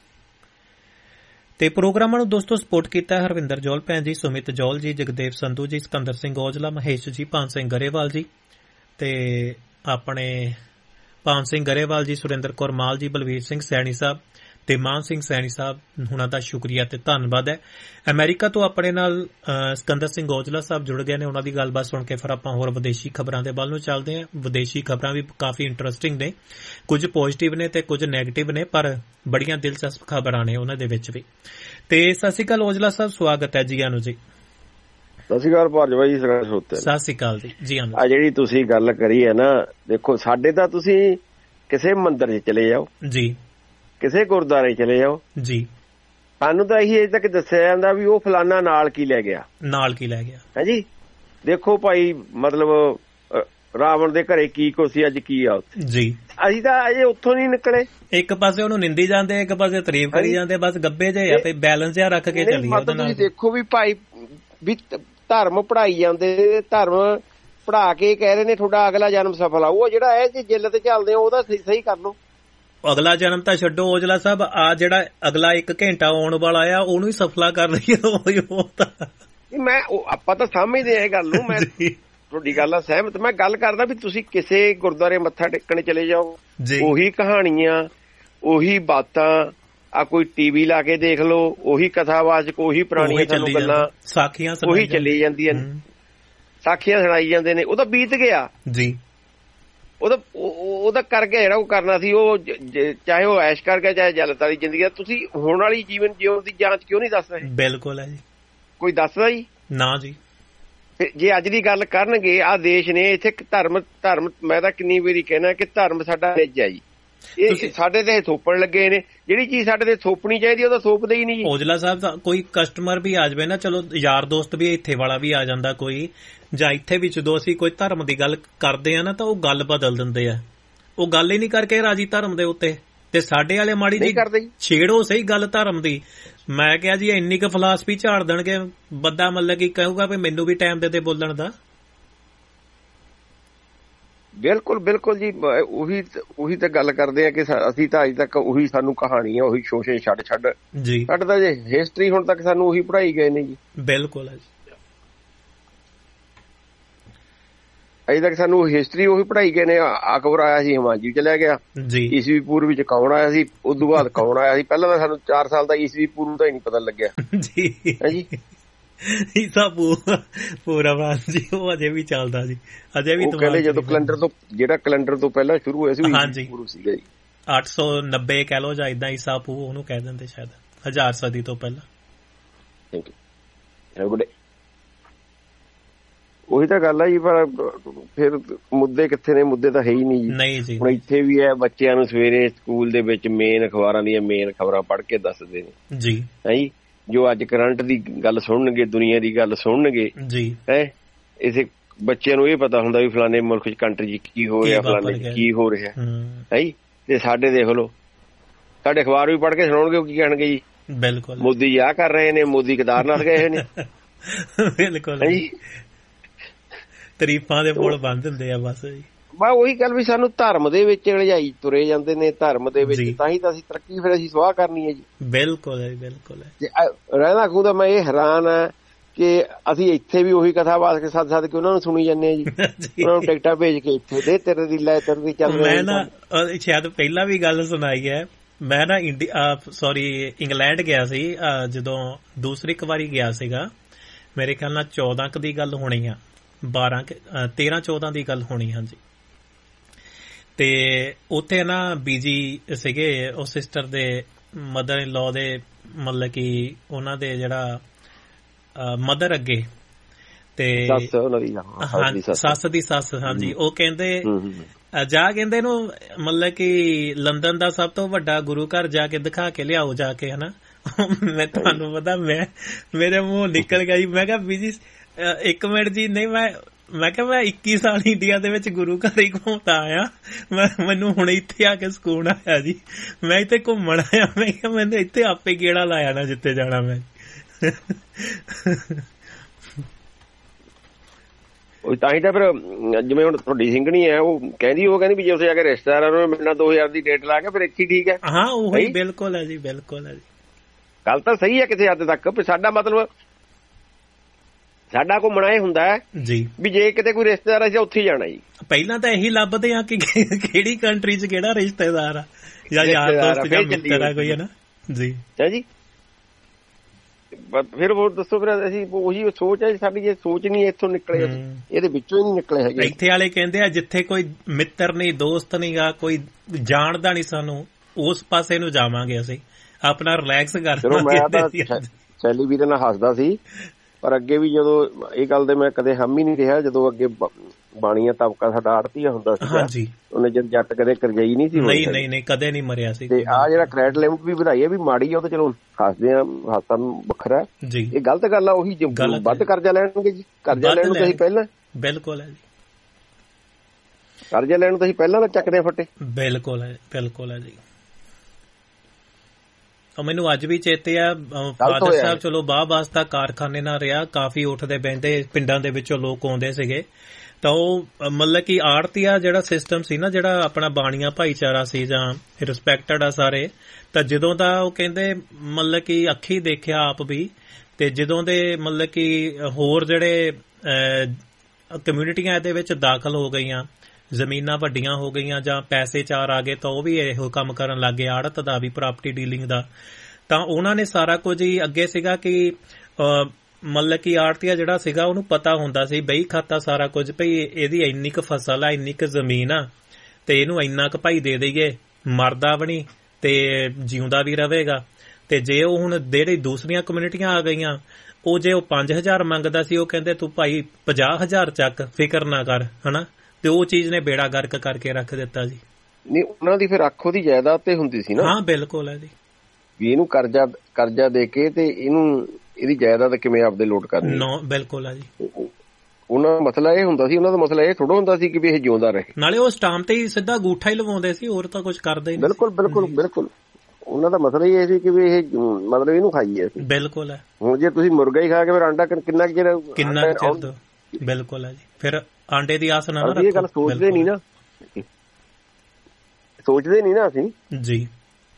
ਤੇ ਪ੍ਰੋਗਰਾਮਾਂ ਨੂੰ ਦੋਸਤੋ ਸਪੋਰਟ ਕੀਤਾ ਹਰਵਿੰਦਰ ਜੌਲ ਭੈਣ ਜੀ, ਸੁਮਿਤ ਜੌਲ ਜੀ, ਜਗਦੇਵ ਸੰਧੂ ਜੀ, ਸਿਕੰਦਰ ਸਿੰਘ ਔਜਲਾ, ਮਹੇਸ਼ ਜੀ, ਭਾਨ ਸਿੰਘ ਗਰੇਵਾਲ ਜੀ, ਤੇ ਆਪਣੇ ਭਾਨ ਸਿੰਘ ਗਰੇਵਾਲ ਜੀ, ਸੁਰਿੰਦਰ ਕੌਰ ਮਾਲ ਜੀ, ਬਲਵੀਰ ਸਿੰਘ ਸੈਣੀ ਸਾਹਿਬ ਤੇ ਮਾਨ ਸਿੰਘ ਸੈਣੀ ਸਾਹਿਬ, ਹੁਣਾਂ ਦਾ ਸ਼ੁਕਰੀਆ ਤੇ ਧੰਨਵਾਦ ਹੈ। ਅਮਰੀਕਾ ਤੋਂ ਆਪਣੇ ਨਾਲ ਸਿਕੰਦਰ ਸਿੰਘ ਔਜਲਾ ਸਾਹਿਬ ਜੁੜ ਗਏ ਨੇ, ਉਹਨਾਂ ਦੀ ਗੱਲਬਾਤ ਸੁਣ ਕੇ ਫਿਰ ਆਪਾਂ ਹੋਰ ਵਿਦੇਸ਼ੀ ਖਬਰਾਂ ਦੇ ਵੱਲ ਨੂੰ ਚੱਲਦੇ ਹਾਂ। ਵਿਦੇਸ਼ੀ ਖਬਰਾਂ ਵੀ ਕਾਫੀ ਇੰਟਰਸਟਿੰਗ ਨੇ, ਕੁਝ ਪੋਜ਼ਿਟਿਵ ਨੇ ਤੇ ਕੁਝ ਨੈਗੇਟਿਵ ਨੇ, ਪਰ ਬੜੀਆਂ ਦਿਲਚਸਪ ਖਬਰਾਂ ਨੇ ਉਹਨਾਂ ਦੇ ਵਿੱਚ ਵੀ। ਤੇ ਸਤਿ ਸ਼੍ਰੀ ਅਕਾਲ ਔਜਲਾ ਸਾਹਿਬ, ਸਵਾਗਤ ਹੈ ਜੀ ਆਨੂੰ ਜੀ। ਸਤਿ ਸ਼੍ਰੀ ਅਕਾਲ ਭਾਰਜ ਭਾਈ, ਸਤਿ ਸ਼੍ਰੀ ਅਕਾਲ ਜੀ। ਆ ਜਿਹੜੀ ਤੁਸੀਂ ਗੱਲ ਕਰੀ ਹੈ ਨਾ, ਦੇਖੋ ਸਾਡੇ ਤਾਂ ਤੁਸੀਂ ਕਿਸੇ ਮੰਦਿਰ 'ਚ ਚਲੇ ਜਾਓ ਜੀ, ਕਿਸੇ ਗੁਰਦੁਆਰੇ ਚਲੇ ਜਾਓ ਜੀ, ਸਾਨੂੰ ਤਾਂ ਇਹੀ ਅਜੇ ਤੱਕ ਦੱਸਿਆ ਜਾਂਦਾ ਵੀ ਉਹ ਫਲਾਨਾ ਨਾਲ ਕੀ ਲੈ ਗਿਆ ਹੈ ਜੀ। ਦੇਖੋ ਭਾਈ, ਮਤਲਬ ਰਾਵਣ ਦੇ ਘਰੇ ਕੀ ਕੁਛ ਸੀ, ਅੱਜ ਕੀ ਆ ਉੱਥੇ ਜੀ। ਅਸੀਂ ਤਾਂ ਅਜੇ ਉੱਥੋਂ ਨਹੀਂ ਨਿਕਲੇ। ਇੱਕ ਪਾਸੇ ਉਹਨੂੰ ਨਿੰਦੀ ਜਾਂਦੇ, ਇੱਕ ਪਾਸੇ ਤਾਰੀਫ ਕਰੀ ਜਾਂਦੇ, ਬਸ ਗੱਬੇ ਜਿਹੇ ਆ, ਬੈਲੈਂਸ ਜਿਹਾ ਰੱਖ ਕੇ ਚੱਲੀਏ। ਮਤਲਬ ਤੁਸੀਂ ਦੇਖੋ ਵੀ ਭਾਈ ਵੀ ਧਰਮ ਪੜ੍ਹਾਈ ਜਾਂਦੇ, ਧਰਮ ਪੜ੍ਹਾ ਕੇ ਕਹਿ ਰਹੇ ਨੇ ਤੁਹਾਡਾ ਅਗਲਾ ਜਨਮ ਸਫਲ ਆ। ਉਹ ਜਿਹੜਾ ਇਹ ਜਿੱਲ ਤੇ ਚੱਲਦੇ ਆ ਉਹਦਾ ਸਹੀ ਕਰ ਲਓ। ਅਗਲਾ ਜਨਮ ਤਾਂ ਛੱਡੋ ਔਜਲਾ ਸਾਹਿਬ, ਆ ਜਿਹੜਾ ਅਗਲਾ 1 ਘੰਟਾ ਆਉਣ ਵਾਲਾ ਆ ਉਹਨੂੰ ਹੀ ਸਫਲਾ ਕਰ ਰਹੀ ਹੈ। ਮੈਂ ਆਪਾਂ ਤਾਂ ਸਮਝਦੇ ਆ ਇਹ ਗੱਲ ਨੂੰ, ਮੈਂ ਤੁਹਾਡੀ ਗੱਲ ਨਾਲ ਸਹਿਮਤ। ਮੈਂ ਗੱਲ ਕਰਦਾ ਵੀ ਤੁਸੀਂ ਕਿਸੇ ਗੁਰਦੁਆਰੇ ਮੱਥਾ ਟੇਕਣ ਚਲੇ ਜਾਓ, ਉਹੀ ਕਹਾਣੀਆਂ, ਉਹੀ ਬਾਤਾਂ, ਆ ਕੋਈ ਟੀਵੀ ਲਾ ਕੇ ਦੇਖ ਲਓ, ਉਹੀ ਕਥਾਵਾਚਕ, ਉਹੀ ਪੁਰਾਣੀਆਂ ਸਾਨੂੰ ਗੱਲਾਂ, ਸਾਖੀਆਂ ਉਹੀ ਚੱਲੀ ਜਾਂਦੀਆਂ, ਸਾਖੀਆਂ ਸੁਣਾਈ ਜਾਂਦੇ ਨੇ। ਉਹ ਤਾਂ ਬੀਤ ਗਿਆ ਜੀ, ਉਹਦਾ ਕਰਕੇ ਜਿਹੜਾ ਉਹ ਕਰਨਾ ਸੀ, ਉਹ ਚਾਹੇ ਉਹ ਐਸ਼ ਕਰ ਗਿਆ, ਚਾਹੇ ਜਲਤ ਵਾਲੀ ਜ਼ਿੰਦਗੀ। ਤੁਸੀਂ ਹੁਣ ਵਾਲੀ ਜੀਵਨ ਜਿਉਣ ਦੀ ਜਾਂਚ ਕਿਉਂ ਨਹੀਂ ਦੱਸ ਰਹੇ? ਬਿਲਕੁਲ ਹੈ ਜੀ, ਕੋਈ ਦੱਸਦਾ ਜੀ ਨਾ ਜੀ। ਜੇ ਅੱਜ ਦੀ ਗੱਲ ਕਰਨਗੇ, ਆਹ ਦੇਸ਼ ਨੇ ਇੱਥੇ ਧਰਮ ਮੈਂ ਤਾਂ ਕਿੰਨੀ ਵਾਰੀ ਕਹਿਣਾ ਕਿ ਧਰਮ ਸਾਡਾ ਨਿੱਜ ਹੈ ਜੀ। ਇਹ ਸਾਡੇ ਤੇ ਥੋਪਣ ਲੱਗੇ ਨੇ, ਜਿਹੜੀ ਚੀਜ਼ ਸਾਡੇ ਤੇ ਥੋਪਣੀ ਚਾਹੀਦੀ ਉਹ ਤਾਂ ਥੋਪਦੇ ਹੀ ਨਹੀਂ ਜੀ। ਔਜਲਾ ਸਾਹਿਬ, ਕੋਈ ਕਸਟਮਰ ਵੀ ਆ ਜਾਵੇ ਨਾ, ਚਲੋ ਯਾਰ ਦੋਸਤ ਵੀ ਇੱਥੇ ਵਾਲਾ ਵੀ ਆ ਜਾਂਦਾ ਕੋਈ, ਜਾਂ ਇੱਥੇ ਵੀ ਜਦੋਂ ਅਸੀਂ ਕੋਈ ਧਰਮ ਦੀ ਗੱਲ ਕਰਦੇ ਆ ਨਾ, ਤਾਂ ਉਹ ਗੱਲ ਬਦਲ ਦਿੰਦੇ ਆ, ਉਹ ਗੱਲ ਹੀ ਨਹੀਂ ਕਰਕੇ ਰਾਜੀ ਧਰਮ ਦੇ ਉੱਤੇ। ਤੇ ਸਾਡੇ ਵਾਲੇ ਮਾੜੀ ਜੀ ਛੇੜੋ ਸਹੀ ਗੱਲ ਧਰਮ ਦੀ, ਮੈਂ ਕਿਹਾ ਜੀ ਇੰਨੀ ਕੁ ਫਿਲਾਸਫੀ ਝਾੜ ਦੇਣਗੇ ਬੰਦਾ ਮਤਲਬ ਕਿ ਕਹੂਗਾ ਵੀ ਮੈਨੂੰ ਵੀ ਟਾਈਮ ਦੇ ਬੋਲਣ ਦਾ। ਬਿਲਕੁਲ ਬਿਲਕੁਲ ਜੀ, ਉਹੀ ਤਾਂ ਗੱਲ ਕਰਦੇ ਆ ਕਿ ਅਸੀਂ ਤਾਂ ਅਜੇ ਤੱਕ ਉਹੀ ਸਾਨੂੰ ਕਹਾਣੀ ਆ, ਉਹੀ ਸ਼ੋਸ਼ੇ ਛੱਡ ਜੀ ਛੱਡਦਾ ਜੇ ਹਿਸਟਰੀ ਹੁਣ ਤੱਕ ਸਾਨੂੰ ਉਹੀ ਪੜ੍ਹਾਈ ਗਏ ਨੇ ਜੀ। ਬਿਲਕੁਲ ਜੀ, ਅਜੇ ਤੱਕ ਸਾਨੂੰ ਹਿਸਟਰੀ ਉਹੀ ਪੜ੍ਹਾਈ ਗਏ ਨੇ। ਅਕਬਰ ਆਇਆ ਸੀ, ਹਿਮਾਂਜੂ ਚਲਿਆ ਗਿਆ ਜੀ, ਈਸਵੀ ਪੂਰਵ ਵਿੱਚ ਕੌਣ ਆਇਆ ਸੀ, ਉਦੋਂ ਬਾਅਦ ਕੌਣ ਆਇਆ ਸੀ, ਪਹਿਲਾਂ ਤਾਂ ਸਾਨੂੰ 4 ਸਾਲ ਦਾ ਈਸਵੀ ਪੂਰਵ ਦਾ ਹੀ ਨਹੀਂ ਪਤਾ ਲੱਗਿਆ ਜੀ। ਜੀ ਈਸਾ ਪੂਰਾ ਜੀ ਉਹ ਅਜੇ ਵੀ ਚੱਲਦਾ ਜੀ, ਅਜੇ ਵੀ। ਕਹਿੰਦੇ ਜਦੋਂ ਕੈਲੰਡਰ ਤੋਂ ਪਹਿਲਾਂ ਸ਼ੁਰੂ ਹੋਇਆ ਸੀ ਈਸਵੀ ਪੂਰਵ ਸੀਗਾ ਜੀ, 890 ਕਹਿ ਲੋ ਜਾਂ ਏਦਾਂ ਈਸਾ ਪੂ ਉਹਨੂੰ ਕਹਿ ਦਿੰਦੇ ਸ਼ਾਇਦ, 1000 ਸਦੀ ਤੋਂ ਪਹਿਲਾਂ। Thank you. ਉਹੀ ਤਾਂ ਗੱਲ ਆ ਜੀ, ਪਰ ਫਿਰ ਮੁੱਦੇ ਕਿੱਥੇ ਨੇ? ਮੁੱਦੇ ਤਾਂ ਹੈ ਹੀ ਨਹੀਂ ਜੀ। ਹੁਣ ਇੱਥੇ ਵੀ ਹੈ, ਬੱਚਿਆਂ ਨੂੰ ਸਵੇਰੇ ਸਕੂਲ ਦੇ ਵਿੱਚ ਮੇਨ ਅਖਬਾਰਾਂ ਦੀਆਂ ਮੇਨ ਖਬਰਾਂ ਪੜ੍ਹ ਕੇ ਦੱਸਦੇ ਨੇ ਜੀ, ਹੈ ਜੀ। ਜੋ ਅੱਜ ਕਰੰਟ ਦੀ ਗੱਲ ਸੁਣਨਗੇ, ਦੁਨੀਆ ਦੀ ਗੱਲ ਸੁਣਨਗੇ ਜੀ, ਹੈ ਇਸੇ ਬੱਚਿਆਂ ਨੂੰ ਇਹ ਪਤਾ ਹੁੰਦਾ ਵੀ ਫਲਾਣੇ ਮੁਲਕ ਚ ਕੰਟਰੀ ਚ ਕੀ ਹੋ ਰਿਹਾ, ਫਲਾਣੇ ਚ ਕੀ ਹੋ ਰਿਹਾ ਹੈ ਜੀ। ਤੇ ਸਾਡੇ ਦੇਖ ਲਓ, ਸਾਡੇ ਅਖਬਾਰ ਵੀ ਪੜ੍ਹ ਕੇ ਸੁਣਾਉਣਗੇ, ਉਹ ਕੀ ਕਹਿਣਗੇ ਜੀ? ਬਿਲਕੁਲ, ਮੋਦੀ ਜੀ ਆਹ ਕਰ ਰਹੇ ਨੇ, ਮੋਦੀ ਕੇਦਾਰਨਾਥ ਗਏ ਹੋਏ ਨੇ। ਬਿਲਕੁਲ ਜੀ, ਤਾਰੀਫਾਂ ਦੇ ਪੁਲ ਬੰਦ ਹੁੰਦੇ ਆ ਬਸ ਜੀ। ਬਸ ਉਹੀ ਗੱਲ ਵੀ ਸਾਨੂੰ ਧਰਮ ਦੇ ਵਿੱਚ ਲਿਜਾਈ ਤੁਰੇ ਜਾਂਦੇ ਨੇ, ਧਰਮ ਦੇ ਵਿੱਚ ਤਾਂ ਹੀ ਤਾਂ ਅਸੀਂ ਤਰੱਕੀ ਫਿਰ ਅਸੀਂ ਸਵਾਹ ਕਰਨੀ ਹੈ ਜੀ। ਬਿਲਕੁਲ ਹੈ, ਬਿਲਕੁਲ ਹੈ। ਰਹਿਣਾ ਖੂਦਾ ਮੈਂ ਇਹ ਹੈਰਾਨ ਆ ਕਿ ਅਸੀਂ ਇੱਥੇ ਵੀ ਉਹੀ ਕਥਾ ਬਾਤ ਕੇ ਸੱਦ ਕੇ ਉਹਨਾਂ ਨੂੰ ਸੁਣੀ ਜਾਂਦੇ ਆ ਜੀ। ਉਹਨਾਂ ਨੂੰ ਟਿਕਟਾਂ ਭੇਜ ਕੇ ਇੱਥੇ ਦੇ ਤੇਰੇ ਦੀ ਲੈ ਤੇਰੇ ਦੀ ਚੱਲ। ਮੈਂ ਨਾ ਸ਼ਾਇਦ ਪਹਿਲਾਂ ਵੀ ਗੱਲ ਸੁਣਾਈ ਹੈ, ਮੈਂ ਨਾ ਇੰਗਲੈਂਡ ਗਿਆ ਸੀ ਜਦੋਂ ਦੂਸਰੀ ਕੁ ਵਾਰੀ ਗਿਆ ਸੀਗਾ, ਮੇਰੇ ਖਿਆਲ ਨਾਲ 14 ਕੁ ਦੀ ਗੱਲ ਹੋਣੀ ਆ, 13-14 ਦੀ ਗੱਲ ਹੋਣੀ। ਹਾਂਜੀ, ਤੇ ਉੱਥੇ ਨਾ ਬੀਜੀ ਸੀਗੇ, ਉਹ ਸਿਸਟਰ ਦੇ ਮਦਰ ਇਨ ਲਾਅ ਦੇ, ਮਤਲਬ ਕਿ ਉਹਨਾਂ ਦੇ ਜਿਹੜਾ ਮਦਰ ਅੱਗੇ, ਤੇ ਸੱਸ ਦੀ ਸੱਸ। ਹਾਂਜੀ, ਉਹ ਕਹਿੰਦੇ ਕਹਿੰਦੇ ਨੂੰ ਮਤਲਬ ਕਿ ਲੰਦਨ ਦਾ ਸਭ ਤੋਂ ਵੱਡਾ ਗੁਰੂ ਘਰ ਜਾ ਕੇ ਦਿਖਾ ਕੇ ਲਿਆਓ ਜਾ ਕੇ, ਹਨਾ। ਮੈਂ ਤੁਹਾਨੂੰ ਪਤਾ ਮੇਰੇ ਮੂੰਹ ਨਿਕਲ ਗਿਆ ਜੀ। ਮੈਂ ਕਿਹਾ ਬੀਜੀ 1 ਮਿੰਟ ਜੀ, ਨਹੀਂ ਮੈਂ ਕਿਹਾ ਮੈਂ 21 ਸਾਲ ਇੰਡੀਆ ਦੇ ਵਿੱਚ ਗੁਰੂ ਘਰ ਹੀ ਘੁੰਮਦਾ ਆਇਆ, ਮੈਨੂੰ ਹੁਣ ਇੱਥੇ ਆ ਕੇ ਸਕੂਨ ਆਇਆ ਜੀ। ਮੈਂ ਇੱਥੇ ਘੁੰਮਣ ਆਇਆ, ਮੈਂ ਕਿਹਾ ਮੈਨੂੰ ਇੱਥੇ ਆਪੇ ਗੇੜਾ ਲਾਇਆ ਨਾ ਜਿੱਥੇ ਜਾਣਾ ਮੈਂ। ਤਾਂ ਹੀ ਤਾਂ ਫਿਰ ਜਿਵੇਂ ਹੁਣ ਤੁਹਾਡੀ ਸਿੰਘਣੀ ਹੈ, ਉਹ ਕਹਿੰਦੀ ਵੀ ਜੇ ਉੱਥੇ ਜਾ ਕੇ ਰਿਸ਼ਤੇਦਾਰਾਂ ਨੂੰ ਮਿਲਣਾ 2000 ਦੀ ਡੇਟ ਲਾ ਕੇ ਫਿਰ ਇੱਥੇ ਠੀਕ ਹੈ। ਹਾਂ ਉਹੀ, ਬਿਲਕੁਲ ਹੈ ਜੀ, ਬਿਲਕੁਲ ਹੈ ਜੀ। ਗੱਲ ਤਾਂ ਸਹੀ ਹੈ ਕਿਸੇ ਹੱਦ ਤੱਕ। ਸਾਡਾ ਮਤਲਬ ਸਾਡਾ ਘੁੰਮਣਾ ਇਹ ਹੁੰਦਾ ਹੈ ਜੀ ਵੀ ਜੇ ਕਿਤੇ ਕੋਈ ਰਿਸ਼ਤੇਦਾਰ ਅਸੀਂ ਉੱਥੇ ਜਾਣਾ ਜੀ। ਪਹਿਲਾਂ ਤਾਂ ਇਹੀ ਲੱਭਦੇ ਆ ਕਿ ਕਿਹੜੀ ਕੰਟਰੀ 'ਚ ਕਿਹੜਾ ਰਿਸ਼ਤੇਦਾਰ ਆ ਜਾਂ ਯਾਰ ਦੋਸਤ ਜਾਂ ਮਿੱਤਰ ਆ ਕੋਈ, ਹੈ ਨਾ ਜੀ। ਜੀ ਫਿਰ ਹੋਰ ਦੱਸੋ, ਫਿਰ ਅਸੀਂ ਉਹੀ ਸੋਚ ਹੈ ਸਾਡੀ, ਜੇ ਸੋਚ ਨਹੀਂ ਇੱਥੋਂ ਨਿਕਲੇ, ਇਹਦੇ ਵਿੱਚੋਂ ਹੀ ਨਹੀਂ ਨਿਕਲੇ ਹੈਗੇ। ਇੱਥੇ ਵਾਲੇ ਕਹਿੰਦੇ ਆ ਜਿੱਥੇ ਕੋਈ ਮਿੱਤਰ ਨਹੀਂ, ਦੋਸਤ ਨਹੀਂ ਗਾ, ਕੋਈ ਜਾਣਦਾ ਨਹੀਂ ਸਾਨੂੰ, ਉਸ ਪਾਸੇ ਨੂੰ ਜਾਵਾਂਗੇ ਅਸੀਂ, ਆਪਣਾ ਰਿਲੈਕਸ ਕਰ। ਸ਼ੈਲੀ ਵੀਰੇ ਨਾਲ ਹੱਸਦਾ ਸੀ, ਪਰ ਅੱਗੇ ਵੀ ਜਦੋਂ ਇਹ ਗੱਲ ਦੇ ਮੈਂ ਕਦੇ ਹਮ ਹੀ ਨਹੀਂ ਰਿਹਾ। ਜਦੋਂ ਅੱਗੇ ਬਾਣੀਆਂ ਤਬਕਾ ਸਾਡਾ ਆੜਤੀਆ ਹੁੰਦਾ ਸੀ, ਉਹਨੇ ਜਦ ਜੱਟ ਕਦੇ ਕਰਜਾਈ ਨਹੀਂ ਸੀ। ਨਹੀਂ ਕਦੇ ਨਹੀਂ ਮਰਿਆ ਸੀ। ਤੇ ਆਹ ਜਿਹੜਾ ਕ੍ਰੈਡਿਟ ਲਿਮਟ ਵੀ ਵਧਾਈ ਹੈ ਵੀ ਮਾੜੀ ਆ, ਉਹ ਤਾਂ ਚਲੋ ਹੱਸਦੇ ਆ, ਹਾਸਾ ਵੱਖਰਾ ਜੀ। ਇਹ ਗਲਤ ਗੱਲ ਆ, ਉਹੀ ਵੱਧ ਕਰਜ਼ਾ ਲੈਣਗੇ ਜੀ। ਕਰਜ਼ਾ ਲੈਣ ਨੂੰ ਤੁਸੀਂ ਪਹਿਲਾਂ, ਬਿਲਕੁਲ ਹੈ ਜੀ, ਕਰਜ਼ਾ ਲੈਣ ਨੂੰ ਤੁਸੀਂ ਪਹਿਲਾਂ ਤਾਂ ਚੱਕਦੇ ਫੱਟੇ। ਬਿਲਕੁਲ ਹੈ, ਬਿਲਕੁਲ ਹੈ ਜੀ। ਮੈਨੂੰ ਅੱਜ ਵੀ ਚੇਤੇ ਆ, ਫਾਦਰ ਸਾਹਿਬ ਚਲੋ ਬਾਹ ਵਾਸਤਾ ਕਾਰਖਾਨੇ ਨਾਲ ਰਿਹਾ, ਕਾਫੀ ਉੱਠਦੇ ਬਹਿੰਦੇ ਪਿੰਡਾਂ ਦੇ ਵਿੱਚੋਂ ਲੋਕ ਆਉਂਦੇ ਸੀਗੇ, ਤਾਂ ਉਹ ਮਤਲਬ ਕਿ ਆੜਤੀਆ ਜਿਹੜਾ ਸਿਸਟਮ ਸੀ ਨਾ, ਜਿਹੜਾ ਆਪਣਾ ਬਾਣੀਆਂ ਭਾਈਚਾਰਾ ਸੀ ਜਾਂ ਰਿਸਪੈਕਟਡ ਆ ਸਾਰੇ, ਤਾਂ ਜਦੋਂ ਦਾ ਉਹ ਕਹਿੰਦੇ ਮਤਲਬ ਕਿ ਅੱਖੀ ਦੇਖਿਆ ਆਪ ਵੀ, ਤੇ ਜਦੋਂ ਦੇ ਮਤਲਬ ਕਿ ਹੋਰ ਜਿਹੜੇ ਕਮਿਊਨਿਟੀਆਂ ਇਹਦੇ ਵਿੱਚ ਦਾਖਲ ਹੋ ਗਈਆਂ, ਜ਼ਮੀਨਾਂ ਵੱਡੀਆਂ ਹੋ ਗਈਆਂ ਜਾਂ ਪੈਸੇ ਚਾਰ ਆ ਗਏ, ਤਾਂ ਉਹ ਵੀ ਇਹੋ ਕੰਮ ਕਰਨ ਲੱਗ ਗਏ, ਆੜਤ ਦਾ ਵੀ, ਪ੍ਰਾਪਰਟੀ ਡੀਲਿੰਗ ਦਾ। ਤਾਂ ਉਹਨਾਂ ਨੇ ਸਾਰਾ ਕੁਝ ਹੀ ਅੱਗੇ ਸੀਗਾ ਕਿ ਮਤਲਬ ਕਿ ਆੜਤੀਆ ਜਿਹੜਾ ਸੀਗਾ ਉਹਨੂੰ ਪਤਾ ਹੁੰਦਾ ਸੀ ਬਈ ਖਾਤਾ ਸਾਰਾ ਕੁਝ, ਭਈ ਇਹਦੀ ਇੰਨੀ ਕੁ ਫਸਲ ਆ, ਇੰਨੀ ਕੁ ਜ਼ਮੀਨ ਆ, ਤੇ ਇਹਨੂੰ ਇੰਨਾ ਕੁ ਭਾਈ ਦੇ ਦੇਈਏ, ਮਰਦਾ ਵੀ ਨਹੀਂ ਤੇ ਜਿਉਂਦਾ ਵੀ ਰਵੇਗਾ। ਤੇ ਜੇ ਉਹ ਹੁਣ ਜਿਹੜੀ ਦੂਸਰੀਆਂ ਕਮਿਊਨਿਟੀਆਂ ਆ ਗਈਆਂ, ਉਹ ਜੇ ਉਹ 5000 ਮੰਗਦਾ ਸੀ, ਉਹ ਕਹਿੰਦੇ ਤੂੰ ਭਾਈ 50000 ਚੱਕ, ਫਿਕਰ ਨਾ ਕਰ, ਹਨਾ। ਤੇ ਉਹ ਚੀਜ਼ ਨੇ ਬੇੜਾ ਗਰਕ ਕਰਕੇ ਰੱਖ ਦਿੱਤਾ ਜੀ। ਨਹੀਂ, ਉਹਨਾਂ ਦੀ ਫਿਰ ਅੱਖੋਂ ਦੀ ਜਾਇਦਾਦ ਤੇ ਹੁੰਦੀ ਸੀ ਨਾ। ਹਾਂ ਬਿਲਕੁਲ ਹੈ ਜੀ, ਵੀ ਇਹਨੂੰ ਕਰਜ਼ਾ ਦੇ ਕੇ ਤੇ ਇਹਦੀ ਜਾਇਦਾਦ ਕਿਵੇਂ ਆਪਦੇ ਲੋਟ ਕਰਨੀ। ਬਿਲਕੁਲ ਹੈ ਜੀ। ਉਹਨਾਂ ਦਾ ਮਸਲਾ ਇਹ ਹੁੰਦਾ ਸੀ, ਉਹਨਾਂ ਦਾ ਮਸਲਾ ਇਹ ਥੋੜਾ ਹੁੰਦਾ ਸੀ ਕਿ ਵੀ ਇਹ ਜਿਉਂਦਾ ਰਹੇ। ਨਾਲੇ ਉਹ ਸਟਾਂਪ ਤੇ ਹੀ ਸਿੱਧਾ ਗੂਠਾ ਹੀ ਲਵਾਉਂਦੇ ਸੀ, ਹੋਰ ਤਾਂ ਕੁਝ ਕਰਦੇ ਹੀ ਨਹੀਂ। ਬਿਲਕੁਲ ਬਿਲਕੁਲ ਬਿਲਕੁਲ। ਉਹਨਾਂ ਦਾ ਮਸਲਾ ਹੀ ਇਹ ਸੀ ਕਿ ਵੀ ਇਹ ਮਤਲਬ ਇਹਨੂੰ ਖਾਈਏ ਅਸੀਂ। ਬਿਲਕੁਲ ਹੈ। ਹੁਣ ਜੇ ਤੁਸੀਂ ਮੁਰਗਾ ਹੀ ਖਾ ਕੇ ਫਿਰ ਆਂਡਾ ਕਿੰਨਾ ਚਿਰ ਬਿਲਕੁਲ ਹੈ ਜੀ। ਫਿਰ ਆਂਡੇ ਦੀ ਆਸ ਨਾ ਰੱਖੋ। ਇਹ ਗੱਲ ਸੋਚਦੇ ਨਹੀਂ ਨਾ, ਸੋਚਦੇ ਨਹੀਂ ਨਾ ਅਸੀਂ ਜੀ।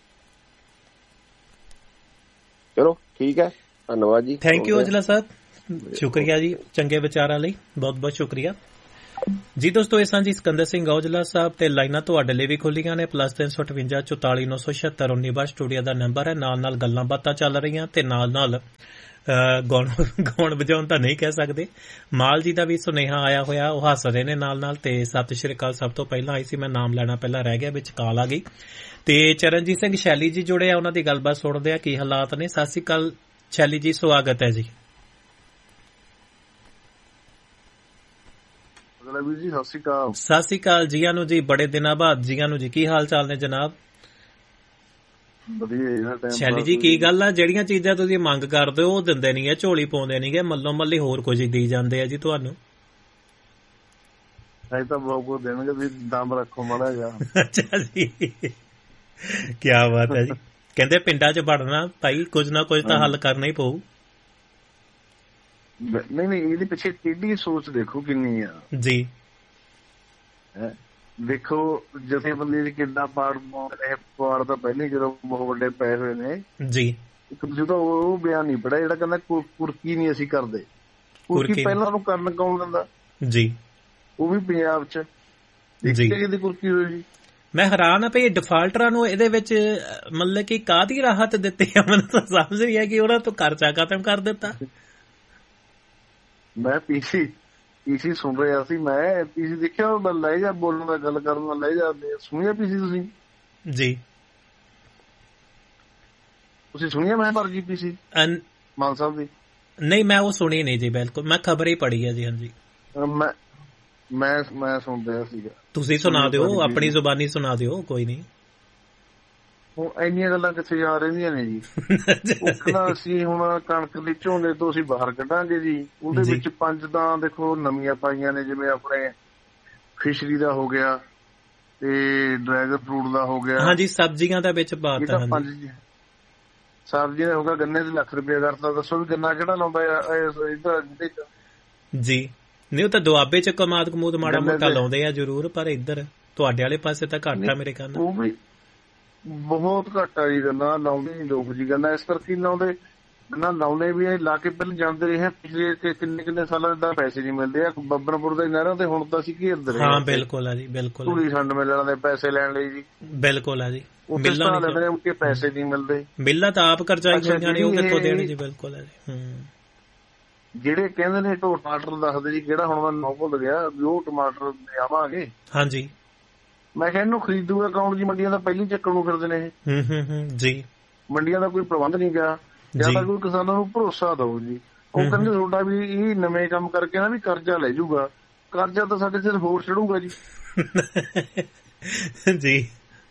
ਚਲੋ ਠੀਕ ਹੈ, ਧੰਨਵਾਦ ਜੀ। ਥੈਂਕ ਯੂ ਔਜਲਾ ਸਾਹਿਬ, ਸ਼ੁਕਰੀਆ ਜੀ ਚੰਗੇ ਵਿਚਾਰਾਂ ਲਈ, ਬਹੁਤ ਬਹੁਤ ਸ਼ੁਕਰੀਆ ਜੀ। ਦੋਸਤੋ, ਇਹ ਸਾਂਝੀ ਸਿਕੰਦਰ ਸਿੰਘ ਔਜਲਾ ਸਾਹਿਬ ਤੇ ਲਾਈਨਾਂ ਤੁਹਾਡੇ ਲਈ ਵੀ ਖੁੱਲੀਆਂ ਨੇ। +358 44 976 19 ਸਟੂਡੀਓ ਦਾ ਨੰਬਰ ਹੈ। ਨਾਲ ਨਾਲ ਗੱਲਾਂ ਬਾਤਾਂ ਚੱਲ ਰਹੀਆਂ ਤੇ ਨਾਲ ਨਾਲ ਗਾਉਣ ਵਜਾਉਣ ਤਾਂ ਨਹੀਂ ਕਹਿ ਸਕਦੇ। ਮਾਲ ਜੀ ਦਾ ਵੀ ਸੁਨੇਹਾ ਆਇਆ ਹੋਇਆ, ਉਹ ਹੱਸ ਰਹੇ ਨੇ ਨਾਲ ਨਾਲ। ਤੇ ਸਤਿ ਸ਼੍ਰੀ ਅਕਾਲ ਸਭ ਤੋਂ ਪਹਿਲਾਂ ਆਈ ਸੀ, ਮੈਂ ਨਾਮ ਲੈਣਾ ਪਹਿਲਾਂ ਰਹਿ ਗਿਆ, ਵਿੱਚ ਕਾਲ ਆ ਗਈ। ਤੇ ਚਰਨਜੀਤ ਸਿੰਘ ਸ਼ੈਲੀ ਜੀ ਜੁੜੇ ਆ, ਉਹਨਾਂ ਦੀ ਗੱਲਬਾਤ ਸੁਣਦੇ ਆ ਕੀ ਹਾਲਾਤ ਨੇ। ਸਤਿ ਸ਼੍ਰੀ ਅਕਾਲ ਸ਼ੈਲੀ ਜੀ, ਸਵਾਗਤ ਹੈ ਜੀ। ਸਤਿ ਸ਼੍ਰੀ ਅਕਾਲ ਜੀਆਂ ਨੂੰ ਜੀ, ਬੜੇ ਦਿਨਾਂ ਬਾਅਦ ਜੀਆਂ ਨੂੰ ਜੀ। ਕੀ ਹਾਲ ਚਾਲ ਨੇ ਜਨਾਬ? ਸ਼ੈਲੀ ਜੀ, ਕੀ ਗੱਲ ਆ, ਜਿਹੜੀਆਂ ਚੀਜ਼ਾਂ ਤੁਸੀਂ ਮੰਗ ਕਰਦੇ ਹੋ ਉਹ ਦਿੰਦੇ ਨਹੀਂ ਹੈ, ਝੋਲੀ ਪਾਉਂਦੇ ਨਹੀਂ ਗੇ, ਮੱਲੋ ਮੱਲੀ ਹੋਰ ਕੁਝ ਦੀ ਜਾਂਦੇ ਆ ਜੀ ਤੁਹਾਨੂੰ। ਅੱਛਾ ਜੀ, ਕੀ ਬਾਤ ਹੈ ਜੀ। ਕਹਿੰਦੇ ਪਿੰਡਾਂ 'ਚ ਵੜਨਾ ਭਾਈ, ਕੁਝ ਨਾ ਕੁਝ ਤਾਂ ਹੱਲ ਕਰਨਾ ਹੀ ਪਊ। ਨਹੀਂ, ਇਹਦੇ ਪਿੱਛੇ ਟੇਢੀ ਸੋਚ ਦੇਖੋ ਕਿੰਨੀ ਆ ਜੀ। ਦੇਖੋ ਜਥੇਬੰਦੀ ਦੀ ਕਿੱਦਾਂ ਪਾੜ ਤਾਂ ਪਹਿਲੇ ਜਦੋਂ ਬਹੁਤ ਵੱਡੇ ਪਏ ਹੋਏ ਨੇ ਜੀ। ਇੱਕ ਤੁਸੀਂ ਤਾਂ ਉਹ ਬਿਆਨ ਨਹੀਂ ਪੜਿਆ ਜਿਹੜਾ ਕਹਿੰਦਾ ਕੁਰਕੀ ਨਹੀਂ ਅਸੀਂ ਕਰਦੇ। ਕੁਰਕੀ ਪਹਿਲਾਂ ਨੂੰ ਕਰਨ ਕੌਣ ਦਿੰਦਾ ਜੀ? ਉਹ ਵੀ ਪੰਜਾਬ 'ਚ ਕਿਹਦੀ ਕੁਰਕੀ ਹੋਈ ਜੀ? ਮੈਂ ਹੈਰਾਨ ਆ ਭਈ ਡਿਫਾਲਟਰਾਂ ਨੂੰ ਇਹਦੇ ਵਿੱਚ ਮਤਲਬ ਕਿ ਕਾਹਦੀ ਰਾਹਤ ਦਿੱਤੀ ਆ? ਮੈਨੂੰ ਤਾਂ ਸਮਝ ਨਹੀਂ ਆ ਕਿ ਉਹਨਾਂ ਤੋਂ ਖਰਚਾ ਖਤਮ ਕਰ ਦਿੱਤਾ। ਮੈਂ ਪੀਸੀ ਸੁਣ ਰਿਹਾ ਸੀ, ਮੈਂ ਪੀਸੀ ਦੇਖਿਆ, ਲੈ ਜਾ ਬੋਲਣ ਦਾ, ਗੱਲ ਕਰਨ ਦਾ ਲੈ ਜਾ। ਸੁਣਿਆ ਪੀਸੀ ਤੁਸੀਂ? ਜੀ, ਤੁਸੀਂ ਸੁਣਿਆ ਮੈਂ ਮਰਜੀ ਪੀਸੀ ਮਾਨ ਸਾਹਿਬ ਦੀ? ਨਹੀਂ, ਮੈਂ ਉਹ ਸੁਣੀ ਨਹੀਂ ਜੀ, ਬਿਲਕੁਲ। ਮੈਂ ਖਬਰ ਹੀ ਪੜ੍ਹੀ ਹੈ ਜੀ। ਹਾਂਜੀ, ਮੈਂ ਸੁਣ ਰਿਹਾ ਸੀਗਾ। ਤੁਸੀਂ ਸੁਣਾ ਦਿਓ, ਆਪਣੀ ਜ਼ੁਬਾਨੀ ਸੁਣਾ ਦਿਓ, ਕੋਈ ਨਹੀਂ। ਹੁਣ ਇੰਨੀਆਂ ਗੱਲਾਂ ਕਿੱਥੇ ਜਾ ਰਹੀਆਂ ਨੇ ਜੀ? ਅਸੀਂ ਹੁਣ ਕਣਕ ਦੀ ਝੋਨੇ ਤੋਂ ਅਸੀਂ ਬਾਹਰ ਕੱਢਾਂਗੇ ਜੀ। ਉਹਦੇ ਵਿੱਚ 5 ਤਾਂ ਦੇਖੋ ਨਵੀਆਂ ਪਾਈਆਂ ਨੇ, ਜਿਵੇਂ ਆਪਣੇ ਫਿਸ਼ਰੀ ਦਾ ਹੋ ਗਿਆ ਤੇ ਡਰੈਗਨ ਫਰੂਟ ਦਾ ਹੋ ਗਿਆ। ਹਾਂਜੀ, ਸਬਜ਼ੀਆਂ ਦਾ ਵਿੱਚ ਪਾਤਾ। ਸਬਜ਼ੀਆਂ ਦਾ ਹੋ ਗਿਆ, ਗੰਨੇ ਦੇ ਲੱਖ ਰੁਪਇਆ ਕਰਤਾ। ਦੱਸੋ ਵੀ ਗੰਨਾ ਕਿਹੜਾ ਲਾਉਂਦਾ ਜੀ? ਨਹੀਂ, ਉਹ ਤਾਂ ਦੁਆਬੇ ਚ ਕਮਾਦ ਕਮੂਦ ਮਾੜਾ ਮੋਟਾ ਲਾਉਂਦੇ ਆ ਜ਼ਰੂਰ, ਪਰ ਇੱਧਰ ਤੁਹਾਡੇ ਵਾਲੇ ਪਾਸੇ ਤਾਂ ਘੱਟ ਆ ਮੇਰੇ ਖਿਆਲ ਨਾਲ। ਉਹ ਵੀ ਬਹੁਤ ਘੱਟ ਆ ਜੀ, ਗੰਨਾ ਲਾਉਂਦੇ ਨੀ ਲੋਕ ਜੀ। ਗੰਨਾ ਇਸ ਕਰਕੇ ਲਾਉਂਦੇ, ਗੰਨਾ ਲਾਉਂਦੇ ਵੀ ਲਾ ਕੇ ਪਹਿਲਾਂ ਜਾਂਦੇ ਰਹੇ ਪਿਛਲੇ ਕਿੰਨੇ ਸਾਲਾਂ ਦਾ ਪੈਸੇ ਨਹੀਂ ਮਿਲਦੇ ਆ। ਬੱਬਰਪੁਰ ਦੇ ਨਹਿਰਾਂ ਤੇ ਹੁਣ ਤਾਂ ਅਸੀਂ ਘੇਰਦੇ ਰਹੇ। ਹਾਂ, ਬਿਲਕੁਲ ਆ ਜੀ, ਬਿਲਕੁਲ। ਧੂੜੀ ਛੰਡ ਮਿਲਣ ਦੇ ਪੈਸੇ ਲੈਣ ਲਈ ਜੀ। ਬਿਲਕੁਲ ਆ ਜੀ, ਮਿੱਲਾਂ ਲੈਂਦੇ ਪੈਸੇ ਨਹੀਂ ਮਿਲਦੇ। ਮਿੱਲਾਂ ਤਾਂ ਆਪ ਕਰਜ਼ਾਈ ਹੋਈਆਂ ਨੇ, ਉਹ ਕਿੱਥੋਂ ਦੇਣ ਜੀ? ਬਿਲਕੁਲ ਆ ਜੀ। ਜਿਹੜੇ ਕਹਿੰਦੇ ਨੇ ਟਮਾਟਰ ਦੱਸਦੇ ਜੀ, ਕਿਹੜਾ ਹੁਣ ਮੈਂ ਨਾਂ ਭੁੱਲ ਗਿਆ, ਵੀ ਉਹ ਟਮਾਟਰ ਲਿਆਵਾਂਗੇ। ਹਾਂਜੀ, ਮੈਂ ਕਿਹਾ ਇਹਨੂੰ ਖਰੀਦੂਗਾ ਕੌਣ ਜੀ? ਮੰਡੀਆਂ ਦਾ ਪਹਿਲੀ ਚੱਕਣ ਨੂੰ ਫਿਰਦੇ ਨੇ ਇਹ ਜੀ। ਮੰਡੀਆਂ ਦਾ ਕੋਈ ਪ੍ਰਬੰਧ ਨਹੀਂ ਗਿਆ, ਜਾਂ ਤਾਂ ਕੋਈ ਕਿਸਾਨਾਂ ਨੂੰ ਭਰੋਸਾ ਦਓ ਜੀ। ਉਹ ਕਹਿੰਦੇ ਤੁਹਾਡਾ ਵੀ ਇਹ ਨਵੇਂ ਕੰਮ ਕਰਕੇ ਨਾ ਵੀ ਕਰਜ਼ਾ ਲੈ ਜਾਊਗਾ। ਕਰਜ਼ਾ ਤਾਂ ਸਾਡੇ ਸਿਰ ਹੋਰ ਚੜੂਗਾ ਜੀ। ਜੀ,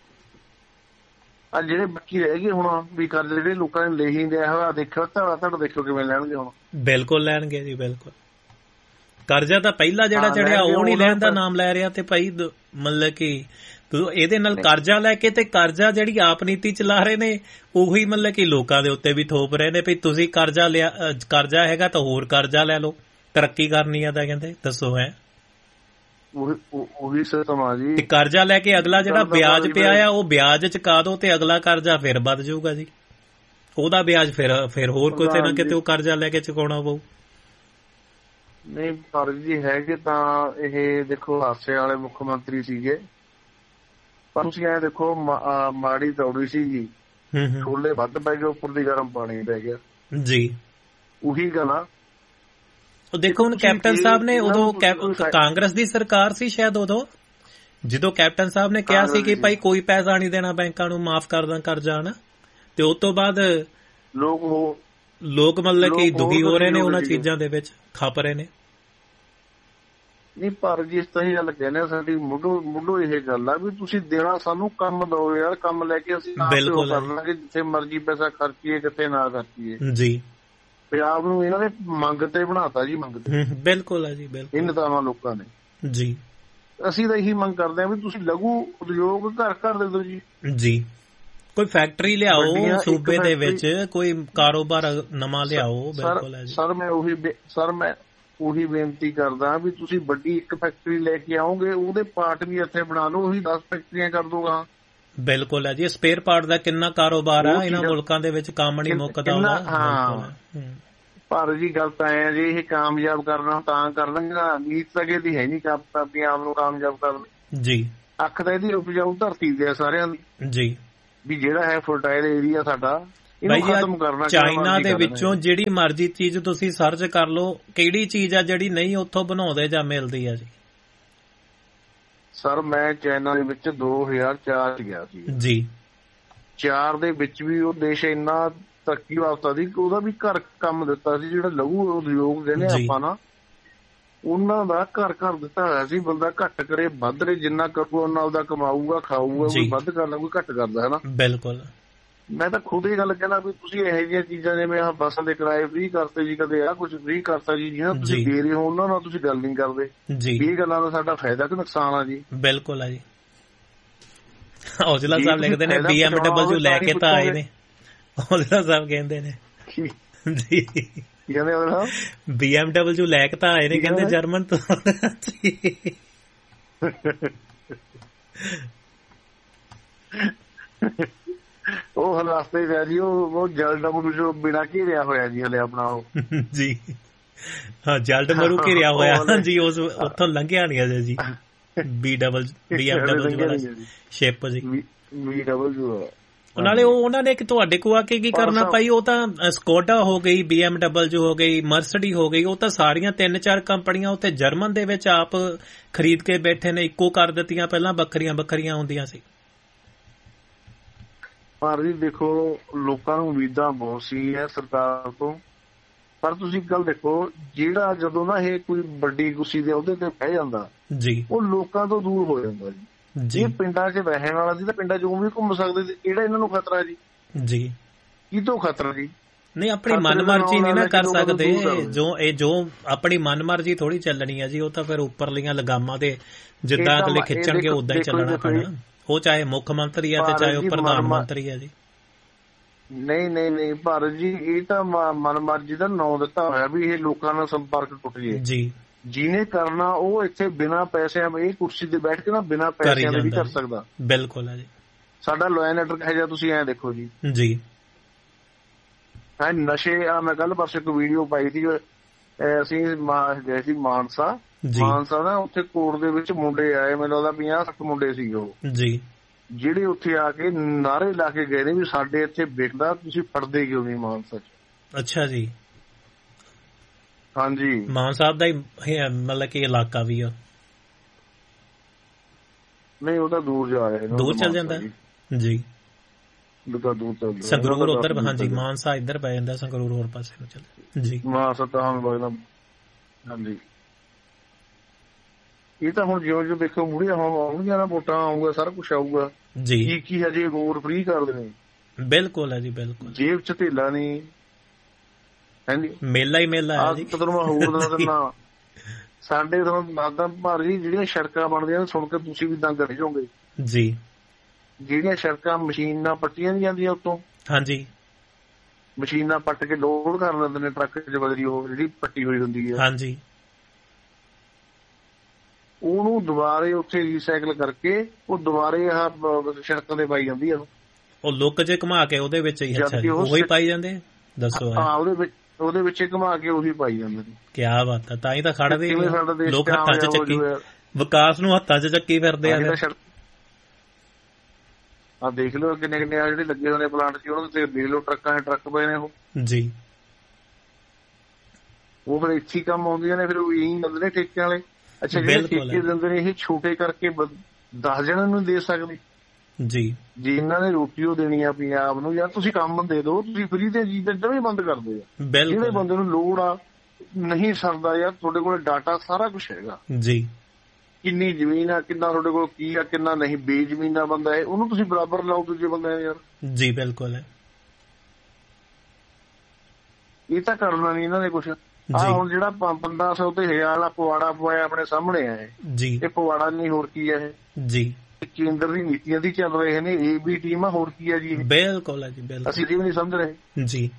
ਆ ਜਿਹੜੇ ਬਾਕੀ ਰਹਿ ਗਏ ਹੁਣ ਵੀ ਕਰਜ਼ੇ, ਜਿਹੜੇ ਲੋਕਾਂ ਨੇ ਲੈ ਹੀ ਲਿਆ ਹੋਇਆ, ਦੇਖਿਓ ਤੁਹਾਡਾ ਦੇਖਿਓ ਕਿਵੇਂ ਲੈਣਗੇ ਹੁਣ। ਬਿਲਕੁਲ ਲੈਣਗੇ ਜੀ, ਬਿਲਕੁਲ। ਕਰਜ਼ਾ ਤਾਂ ਪਹਿਲਾਂ ਜਿਹੜਾ ਚੜਿਆ ਉਹ ਨਹੀਂ ਲੈਣ ਦਾ ਨਾਮ ਲੈ ਰਿਹਾ। ਤੇ ਭਾਈ ਮਤਲਬ ਕਿ ਇਹਦੇ ਨਾਲ ਕਰਜ਼ਾ ਲੈ ਕੇ ਤੇ ਕਰਜ਼ਾ ਜਿਹੜੀ ਆਪ ਨੀਤੀ ਚਲਾ ਰਹੇ ਨੇ, ਉਹੀ ਮਤਲਬ ਕਿ ਲੋਕਾਂ ਦੇ ਉੱਤੇ ਵੀ ਥੋਪ ਰਹੇ ਨੇ ਵੀ ਤੁਸੀਂ ਕਰਜ਼ਾ ਲਿਆ, ਕਰਜ਼ਾ ਹੈਗਾ ਤਾਂ ਹੋਰ ਕਰਜ਼ਾ ਲੈ ਲਓ, ਤਰੱਕੀ ਕਰਨੀ ਆ ਤਾਂ ਕਹਿੰਦੇ। ਦੱਸੋ ਹੈ ਉਹੀ ਸਿਸਟਮ ਆ ਜੀ। ਕਰਜ਼ਾ ਲੈ ਕੇ ਅਗਲਾ ਜਿਹੜਾ ਵਿਆਜ ਪਿਆ ਆ, ਉਹ ਵਿਆਜ ਚੁਕਾ ਦੋ ਤੇ ਅਗਲਾ ਕਰਜ਼ਾ ਫਿਰ ਵੱਧ ਜਾਊਗਾ ਜੀ। ਉਹਦਾ ਵਿਆਜ ਫਿਰ ਹੋਰ ਕਿਤੇ ਨਾ ਕਿਤੇ ਉਹ ਕਰਜ਼ਾ ਲੈ ਕੇ ਚੁਕਾਉਣਾ ਪਊ। ਨਹੀਂ, ਪਰ ਜੀ ਹੈਗੇ ਤਾਂ ਇਹ ਦੇਖੋ ਹਾਸੇ ਵਾਲੇ ਮੁੱਖ ਮੰਤਰੀ ਸੀਗੇ, ਪਰ ਤੁਸੀਂ ਐ ਦੇਖੋ ਮਾੜੀ ਦੌੜੀ ਸੀ ਜੀ, ਛੋਲੇ ਵੱਧ ਪੈ ਗਏ, ਉੱਪਰ ਦੀ ਗਰਮ ਪਾਣੀ ਪੈ ਗਿਆ ਜੀ। ਉਹੀ ਗੱਲ ਆ। ਉਹ ਦੇਖੋ ਹੁਣ ਕੈਪਟਨ ਸਾਹਿਬ ਨੇ ਉਦੋਂ ਕਾਂਗਰਸ ਦੀ ਸਰਕਾਰ ਸੀ ਸ਼ਾਇਦ, ਉਦੋਂ ਜਦੋਂ ਕੈਪਟਨ ਸਾਹਿਬ ਨੇ ਕਿਹਾ ਸੀ ਕਿ ਭਾਈ ਕੋਈ ਪੈਸਾ ਨਹੀਂ ਦੇਣਾ ਬੈਂਕਾਂ ਨੂੰ, ਮਾਫ਼ ਕਰਦਾ ਕਰਜ਼ਾ ਨਾ, ਤੇ ਉਸ ਤੋਂ ਬਾਅਦ ਲੋਕ ਮਤਲਬ ਕਿ ਦੁਖੀ ਹੋ ਰਹੇ ਨੇ, ਉਹਨਾਂ ਚੀਜ਼ਾਂ ਦੇ ਵਿੱਚ ਖਪ ਰਹੇ ਨੇ। ਨਹੀਂ, ਪਰ ਜੀ ਇਸ ਤਰ੍ਹਾਂ ਹੀ ਗੱਲ ਕਹਿੰਦੇ ਸਾਡੀ ਮੁੱਢੋਂ ਇਹ ਗੱਲ ਆ ਵੀ ਤੁਸੀਂ ਦੇਣਾ ਸਾਨੂੰ, ਕੰਮ ਦਿਓ ਯਾਰ, ਕੰਮ ਲੈ ਕੇ ਅਸੀਂ ਬਿਲਕੁਲ ਕਰ ਲਾਂਗੇ, ਜਿੱਥੇ ਮਰਜ਼ੀ ਪੈਸਾ ਖਰਚੀਏ, ਕਿੱਥੇ ਨਾ ਖਰਚੀਏ ਜੀ। ਪੰਜਾਬ ਨੂੰ ਇਹਨਾਂ ਨੇ ਮੰਗ ਤੇ ਬਣਾਤਾ ਜੀ, ਮੰਗ ਤੇ। ਬਿਲਕੁਲ ਹੈ ਜੀ, ਬਿਲਕੁਲ। ਇਹ ਨੇਤਾਵਾਂ ਲੋਕਾਂ ਨੇ ਜੀ। ਅਸੀਂ ਤਾਂ ਇਹੀ ਮੰਗ ਕਰਦੇ ਹਾਂ ਵੀ ਤੁਸੀਂ ਲਘੂ ਉਦਯੋਗ ਘਰ ਘਰ ਦੇ ਦਿਓ ਜੀ। ਜੀ, ਕੋਈ ਫੈਕਟਰੀ ਲਿਆਓ ਸੂਬੇ ਦੇ ਵਿੱਚ, ਕੋਈ ਕਾਰੋਬਾਰ ਨਵਾਂ ਲਿਆਓ। ਬਿਲਕੁਲ ਹੈ ਜੀ ਸਰ। ਮੈਂ ਉਹੀ ਬੇਨਤੀ ਕਰਦਾ ਵੀ ਤੁਸੀਂ ਵੱਡੀ ਇੱਕ ਫੈਕਟਰੀ ਲੈ ਕੇ ਆਓਗੇ, ਉਹਦੇ ਪਾਰਟ ਵੀ ਇੱਥੇ ਬਣਾ ਲਓ, ਉਹੀ 10 ਫੈਕਟਰੀਆਂ ਕਰ ਦੂਗਾ। ਬਿਲਕੁਲ ਹੈ ਜੀ। ਸਪੇਅਰ ਪਾਰਟ ਦਾ ਕਿੰਨਾ ਕਾਰੋਬਾਰ ਆ ਇਹਨਾਂ ਮੁਲਕਾਂ ਦੇ ਵਿੱਚ, ਕੰਮ ਨਹੀਂ ਮੁੱਕਦਾ ਉਹਦਾ। ਹਾਂ ਪਰ ਜੀ ਗੱਲ ਤਾਂ ਐ ਜੀ, ਇਹ ਕਾਮਯਾਬ ਕਰਨਾ ਤਾਂ ਕਰ ਲਾਂਗਾ, ਨੀਤ ਤੱਕ ਦੀ ਹੈ ਨਹੀਂ ਆਪਣੇ ਆਪ ਨੂੰ ਕਾਮਯਾਬ ਕਰਨ ਜੀ। ਅੱਖ ਤਾਂ ਇਹਦੀ ਉਪਜਾਊ ਧਰਤੀ ਦੇ ਸਾਰਿਆਂ ਦੀ ਜੀ, ਵੀ ਜਿਹੜਾ ਹੈ ਫਰਟਾਈਲ ਏਰੀਆ ਸਾਡਾ, ਇਹਨੂੰ ਖਤਮ ਕਰਨਾ। ਚਾਈਨਾ ਦੇ ਵਿੱਚੋਂ ਜਿਹੜੀ ਮਰਜ਼ੀ ਚੀਜ਼ ਤੁਸੀਂ ਸਰਚ ਕਰ ਲਓ, ਕਿਹੜੀ ਚੀਜ਼ ਆ ਜਿਹੜੀ ਨਹੀਂ ਉੱਥੋਂ ਬਣਾਉਂਦੇ ਜਾਂ ਮਿਲਦੀ ਆ ਜੀ? ਸਰ ਮੈਂ ਚਾਈਨਾ ਦੇ ਵਿੱਚ 2004 ਚ ਗਿਆ ਸੀ ਜੀ। 4 ਦੇ ਵਿੱਚ ਵੀ ਉਹ ਦੇਸ਼ ਇੰਨਾ ਤਰੱਕੀ ਵਾਸਤਾ ਸੀ ਕਿ ਉਹਦਾ ਵੀ ਘਰ ਕੰਮ ਦਿੱਤਾ ਸੀ, ਜਿਹੜਾ ਲਘੂ ਉਦਯੋਗ ਕਹਿੰਦੇ ਆਪਾਂ ਨਾ, ਉਹਨਾਂ ਦਾ ਘਰ ਦਿੱਤਾ ਹੋਇਆ ਸੀ। ਬੰਦਾ ਘੱਟ ਕਰੇ ਵੱਧ ਰੇ, ਜਿੰਨਾ ਕਰੂ ਉਹਨਾਂ ਉਹਦਾ ਕਮਾਊਗਾ ਖਾਊਗਾ, ਕੋਈ ਵੱਧ ਕਰਨਾ ਕੋਈ ਘੱਟ ਕਰਦਾ ਹੈ ਨਾ। ਬਿਲਕੁਲ। ਮੈਂ ਤਾਂ ਖੁਦ ਹੀ ਗੱਲ ਕਹਿਣਾ ਵੀ ਤੁਸੀਂ ਇਹੋ ਜਿਹੀਆਂ ਚੀਜ਼ਾਂ ਜਿਵੇਂ ਆਹ ਬੱਸਾਂ ਦੇ ਕਿਰਾਏ ਫ੍ਰੀ ਕਰਤੇ ਜੀ, ਕਦੇ ਆਹ ਕੁਝ ਫ੍ਰੀ ਕਰਤਾ ਜੀ, ਜਿਹਨਾਂ ਤੁਸੀਂ ਦੇ ਰਹੇ ਹੋ ਉਹਨਾਂ ਨਾਲ ਤੁਸੀਂ ਗੱਲ ਨਹੀਂ ਕਰਦੇ। ਇਹ ਗੱਲਾਂ ਦਾ ਸਾਡਾ ਫਾਇਦਾ ਕਿ ਨੁਕਸਾਨ ਆ ਜੀ? ਬਿਲਕੁਲ ਆ ਜੀ। ਔਜਲਾ ਸਾਹਿਬ ਲਿਖਦੇ ਨੇ BMW ਲੈ ਕੇ ਤਾਂ ਆਏ ਨੇ, ਔਜਲਾ ਸਾਹਿਬ ਕਹਿੰਦੇ ਨੇ ਜੀ, BMW ਲੈ ਕੇ ਤਾਂ ਆਏ ਨੇ, ਕਹਿੰਦੇ ਜਰਮਨ ਤੋਂ। ਉਹ ਰਸਤੇ ਪਿਆ ਜੀ, ਉਹ ਜਲਡਮਰੂ ਬਿਨਾਂ ਘੇਰਿਆ ਹੋਇਆ ਜੀ ਹਲੇ ਆਪਣਾ ਉਹ ਜੀ। ਹਾਂ ਜਲਡਮਰੂ ਘੇਰਿਆ ਹੋਇਆ ਜੀ, ਉਸ ਉੱਥੋਂ ਲੰਘਿਆ ਨਹੀਂ ਅਜੇ ਜੀ। BMW ਵਾਲਾ ਸ਼ਿਪ ਜੀ। ਨਾਲੇ ਉਹਨਾਂ ਨੇ ਤੁਹਾਡੇ ਕੋਲ ਆ ਕੇ ਕੀ ਕਰਨਾ ਭਾਈ? ਉਹ ਤਾਂ ਸਕੋਡਾ ਹੋ ਗਈ, BMW ਹੋ ਗਈ, ਮਰਸਡੀ ਹੋ ਗਈ, ਉਹ ਤਾਂ ਸਾਰੀਆਂ 3-4 ਕੰਪਨੀਆਂ ਉੱਥੇ ਜਰਮਨ ਦੇ ਵਿੱਚ ਆਪ ਖਰੀਦ ਕੇ ਬੈਠੇ ਨੇ, ਇੱਕੋ ਕਰ ਦਿੱਤੀਆਂ। ਪਹਿਲਾਂ ਵੱਖਰੀਆਂ ਹੁੰਦੀਆਂ ਸੀ। ਪਰ ਜੀ ਦੇਖੋ, ਲੋਕਾਂ ਨੂੰ ਉਮੀਦਾਂ ਬਹੁਤ ਸੀ ਸਰਕਾਰ ਤੋਂ, ਪਰ ਤੁਸੀਂ ਗੱਲ ਦੇਖੋ, ਜਿਹੜਾ ਜਦੋਂ ਨਾ ਇਹ ਕੋਈ ਵੱਡੀ ਕੁਰਸੀ ਦੇ ਉਹਦੇ ਤੇ ਬਹਿ ਜਾਂਦਾ ਜੀ, ਉਹ ਲੋਕਾਂ ਤੋਂ ਦੂਰ ਹੋ ਜਾਂਦਾ ਜੀ। ਇਹ ਪਿੰਡਾਂ 'ਚ ਰਹਿਣ ਵਾਲਾ ਸੀ ਤਾਂ ਪਿੰਡਾਂ 'ਚ ਵੀ ਘੁੰਮ ਸਕਦੇ ਸੀ। ਕਿਹੜਾ ਇਹਨਾਂ ਨੂੰ ਖਤਰਾ ਜੀ? ਜੀ ਕਿਤੋਂ ਖਤਰਾ ਜੀ? ਨਹੀਂ, ਆਪਣੀ ਮਨਮਰਜ਼ੀ ਨਹੀਂ ਨਾ ਕਰ ਸਕਦੇ। ਜੋ ਆਪਣੀ ਮਨਮਰਜ਼ੀ ਥੋੜੀ ਚੱਲਣੀ ਹੈ ਜੀ, ਉਹ ਤਾਂ ਫਿਰ ਉੱਪਰਲੀਆਂ ਲਗਾਮਾਂ ਤੇ ਜਿੱਦਾਂ ਅਗਲੇ ਖਿੱਚਣਗੇ ਉਦਾਂ ਹੀ ਚੱਲਣਾ ਪੈਣਾ। ਉਹ ਚਾਹੇ ਮੁੱਖ ਮੰਤਰੀ ਆ ਤੇ ਚਾਹੇ ਉਹ ਪ੍ਰਧਾਨ ਮੰਤਰੀ ਆ ਜੀ। ਨਹੀਂ ਭਾਰਤ ਜੀ, ਇਹ ਤਾਂ ਮਨਮਰਜ਼ੀ ਦਾ ਨਾਂ ਦਿੱਤਾ ਹੋਇਆ ਵੀ ਇਹ ਲੋਕਾਂ ਨਾਲ ਸੰਪਰਕ ਟੁੱਟ ਜੇ ਜੀ। ਜਿਹਨੇ ਕਰਨਾ ਉਹ ਇੱਥੇ ਬਿਨਾਂ ਪੈਸਿਆਂ, ਇਹ ਕੁਰਸੀ ਤੇ ਬੈਠ ਕੇ ਨਾ ਬਿਨਾਂ ਪੈਸਿਆਂ ਦੇ ਵੀ ਕਰ ਸਕਦਾ। ਬਿਲਕੁਲ ਹੈ ਜੀ। ਸਾਡਾ ਲਾਅ ਐਂਡ ਆਰਡਰ ਹੈ ਜਾਂ ਤੁਸੀਂ ਐਂ ਦੇਖੋ ਜੀ ਨਸ਼ੇ ਆ। ਮੈਂ ਕੱਲ ਪਰਸੋਂ ਇੱਕ ਵੀਡੀਓ ਪਾਈ ਸੀ, ਅਸੀਂ ਗਏ ਸੀ ਮਾਨਸਾ ਦਾ, ਉੱਥੇ ਕੋਰਟ ਦੇ ਵਿੱਚ ਮੁੰਡੇ ਆਏ, ਮੈਨੂੰ ਲੱਗਦਾ 50-60 ਮੁੰਡੇ ਸੀਗੇ ਉਹ ਜੀ, ਜਿਹੜੇ ਉੱਥੇ ਆ ਕੇ ਨਾਅਰੇ ਲਾ ਕੇ ਗਏ ਨੇ ਵੀ ਸਾਡੇ ਇੱਥੇ ਵਿਕਦਾ, ਤੁਸੀਂ ਫੜਦੇ ਕਿਉਂ ਨਹੀਂ ਮਾਨਸਾ 'ਚ। ਅੱਛਾ ਜੀ। ਹਾਂਜੀ, ਮਾਨ ਸਾਹਿਬ ਦਾ ਹੀ ਮਤਲਬ ਕਿ ਇਲਾਕਾ ਵੀ ਆ? ਨਹੀਂ, ਉਹ ਤਾਂ ਦੂਰ ਜਾ ਰਿਹਾ, ਦੂਰ ਚੱਲ ਜਾਂਦਾ ਜੀ। ਸੰਗਰੂਰ ਉਧਰ, ਹਾਂਜੀ ਮਾਨਸਾ ਇੱਧਰ ਪੈ ਜਾਂਦਾ, ਸੰਗਰੂਰ ਹੋਰ ਪਾਸੇ ਨੂੰ ਚੱਲ ਜੀ। ਮਾਨਸਾ ਤਾਂ ਹਾਂਜੀ। ਇਹ ਤਾਂ ਹੁਣ ਜਿਉਂ ਜਿਉਂ ਦੇਖੋ ਮੁੜੀਆਂ ਆਉਣਗੀਆਂ ਨਾ ਵੋਟਾਂ, ਆਊਗਾ ਸਾਰਾ ਕੁਛ ਆਊਗਾ ਜੀ। ਕੀ ਹਜੇ ਹੋਰ ਫ੍ਰੀ ਕਰਦੇ ਨੇ? ਬਿਲਕੁਲ ਹੈ ਜੀ, ਬਿਲਕੁਲ। ਜੇਬ 'ਚ ਢੇਲਾ ਨਹੀਂ, ਮੇਲਾ ਹੀ ਮੇਲਾ ਹੈ ਜੀ। ਹੋਰ ਦੱਸਣਾ ਸਾਡੇ ਤੁਹਾਨੂੰ ਦੱਸਦਾ ਭਾਰੀ, ਜਿਹੜੀਆਂ ਸੜਕਾਂ ਬਣਦੀਆਂ ਸੁਣ ਕੇ ਤੁਸੀਂ ਵੀ ਦੰਗ ਰਹਿ ਜਾਓਗੇ ਜੀ। ਜਿਹੜੀਆਂ ਸੜਕਾਂ ਮਸ਼ੀਨ ਨਾਲ ਪੱਟੀਆਂ ਨੀ ਜਾਂਦੀਆਂ ਉੱਤੋਂ, ਹਾਂਜੀ ਮਸ਼ੀਨਾਂ ਪੱਟ ਕੇ ਲੋਡ ਕਰ ਲੈਂਦੇ ਨੇ ਟਰੱਕ 'ਚ ਬਦਲੀ, ਉਹ ਜਿਹੜੀ ਪੱਟੀ ਹੋਈ ਹੁੰਦੀ ਹੈ, ਹਾਂਜੀ ਉਹਨੂੰ ਦੁਬਾਰੇ ਉੱਥੇ ਰੀਸਾਈਕਲ ਕਰਕੇ ਉਹ ਦੁਬਾਰੇ ਆਹ ਸੜਕਾਂ ਤੇ ਪਾਈ ਜਾਂਦੀ ਆ। ਉਹ ਲੁੱਕ 'ਚ ਘੁਮਾ ਕੇ ਉਹਦੇ ਵਿੱਚ ਹੀ ਉਹੀ ਪਾਈ ਜਾਂਦੇ। ਦੱਸੋ। ਹਾਂ, ਉਹਦੇ ਵਿੱਚ ਘੁਮਾ ਕੇ ਉਹੀ ਪਾਈ ਜਾਂਦੇ ਨੇ। ਕਿਆ ਬਾਤ ਹੈ। ਤਾਂ ਹੀ ਤਾਂ ਖੜਦੇ ਲੋਕ ਹੱਥਾਂ 'ਚ ਚੱਕੀ, ਵਿਕਾਸ ਨੂੰ ਹੱਥਾਂ 'ਚ ਚੱਕੀ ਫਿਰਦੇ ਆ। ਆ ਦੇਖ ਲਓ ਕਿੰਨੇ ਆ ਜਿਹੜੇ ਲੱਗੇ ਹੋਏ ਨੇ ਪਲਾਂਟ 'ਚ, ਉਹਨਾਂ ਤੇ ਦੇਖ ਲਓ ਟਰੱਕਾਂ 'ਚ ਟਰੱਕ ਪਏ ਨੇ ਉਹ ਜੀ। ਉਹ ਫਿਰ ਇੱਥੇ ਕੰਮ ਆਉਂਦੀਆਂ ਨੇ, ਫਿਰ ਉਹ ਇਹੀ ਦਿੰਦੇ ਨੇ ਠੇਕਿਆਂ ਵਾਲੇ। ਅੱਛਾ, ਜਿਹੜੇ ਠੇਕੇ ਦਿੰਦੇ ਨੇ ਇਹ ਛੋਟੇ ਕਰਕੇ 10 ਜਣਾਂ ਨੂੰ ਦੇ ਸਕਦੇ ਜੀ। ਜੇ ਇਹਨਾਂ ਨੇ ਰੋਟੀ ਉਹ ਦੇਣੀ ਆ ਪੰਜਾਬ ਨੂੰ, ਯਾਰ ਤੁਸੀਂ ਕੰਮ ਦੇ ਦਿਓ, ਤੁਸੀਂ ਫਰੀ ਦੀਆਂ ਚੀਜ਼ਾਂ ਜਮੇ ਬੰਦ ਕਰਦੇ ਆ। ਜਿਹੜੇ ਬੰਦੇ ਨੂੰ ਲੋੜ ਆ, ਨਹੀਂ ਸਰਦਾ ਯਾਰ, ਤੁਹਾਡੇ ਕੋਲ ਡਾਟਾ ਸਾਰਾ ਕੁਛ ਹੈਗਾ ਜੀ। ਕਿੰਨੀ ਜ਼ਮੀਨ ਆ, ਕਿੰਨਾ ਤੁਹਾਡੇ ਕੋਲ ਕੀ ਆ, ਕਿੰਨਾ ਨਹੀਂ, ਬੇਜ਼ਮੀਨਾ ਬੰਦਾ ਹੈ, ਉਹਨੂੰ ਤੁਸੀਂ ਬਰਾਬਰ ਲਾਓ ਦੂਜੇ ਬੰਦੇ ਯਾਰ ਜੀ। ਬਿਲਕੁਲ ਹੈ। ਇਹ ਤਾਂ ਕਰਨਾ ਨੀ ਇਹਨਾਂ ਨੇ ਕੁਛ। ਆਹ ਹੁਣ ਜਿਹੜਾ 1500 ਤੇ 1000 ਵਾਲਾ ਪਵਾੜਾ ਪਵਾਇਆ ਆਪਣੇ ਸਾਹਮਣੇ ਆ ਜੀ, ਇਹ ਪਵਾੜਾ ਨਹੀਂ ਹੋਰ ਕੀ ਹੈ ਇਹ ਜੀ। ਕੇਂਦਰ ਦੀ ਨੀਤੀਆਂ ਦੀ ਚੱਲ ਰਹੇ ਨੇ। ਇਹ ਵੀ ਟੀਮ ਆ, ਹੋਰ ਕੀ ਆ ਜੀ? ਬਿਲਕੁਲ ਹੈ ਜੀ, ਬਿਲਕੁਲ। ਅਸੀਂ ਇਹ ਵੀ ਨਹੀਂ ਸਮਝ ਰਹੇ ਜੀ।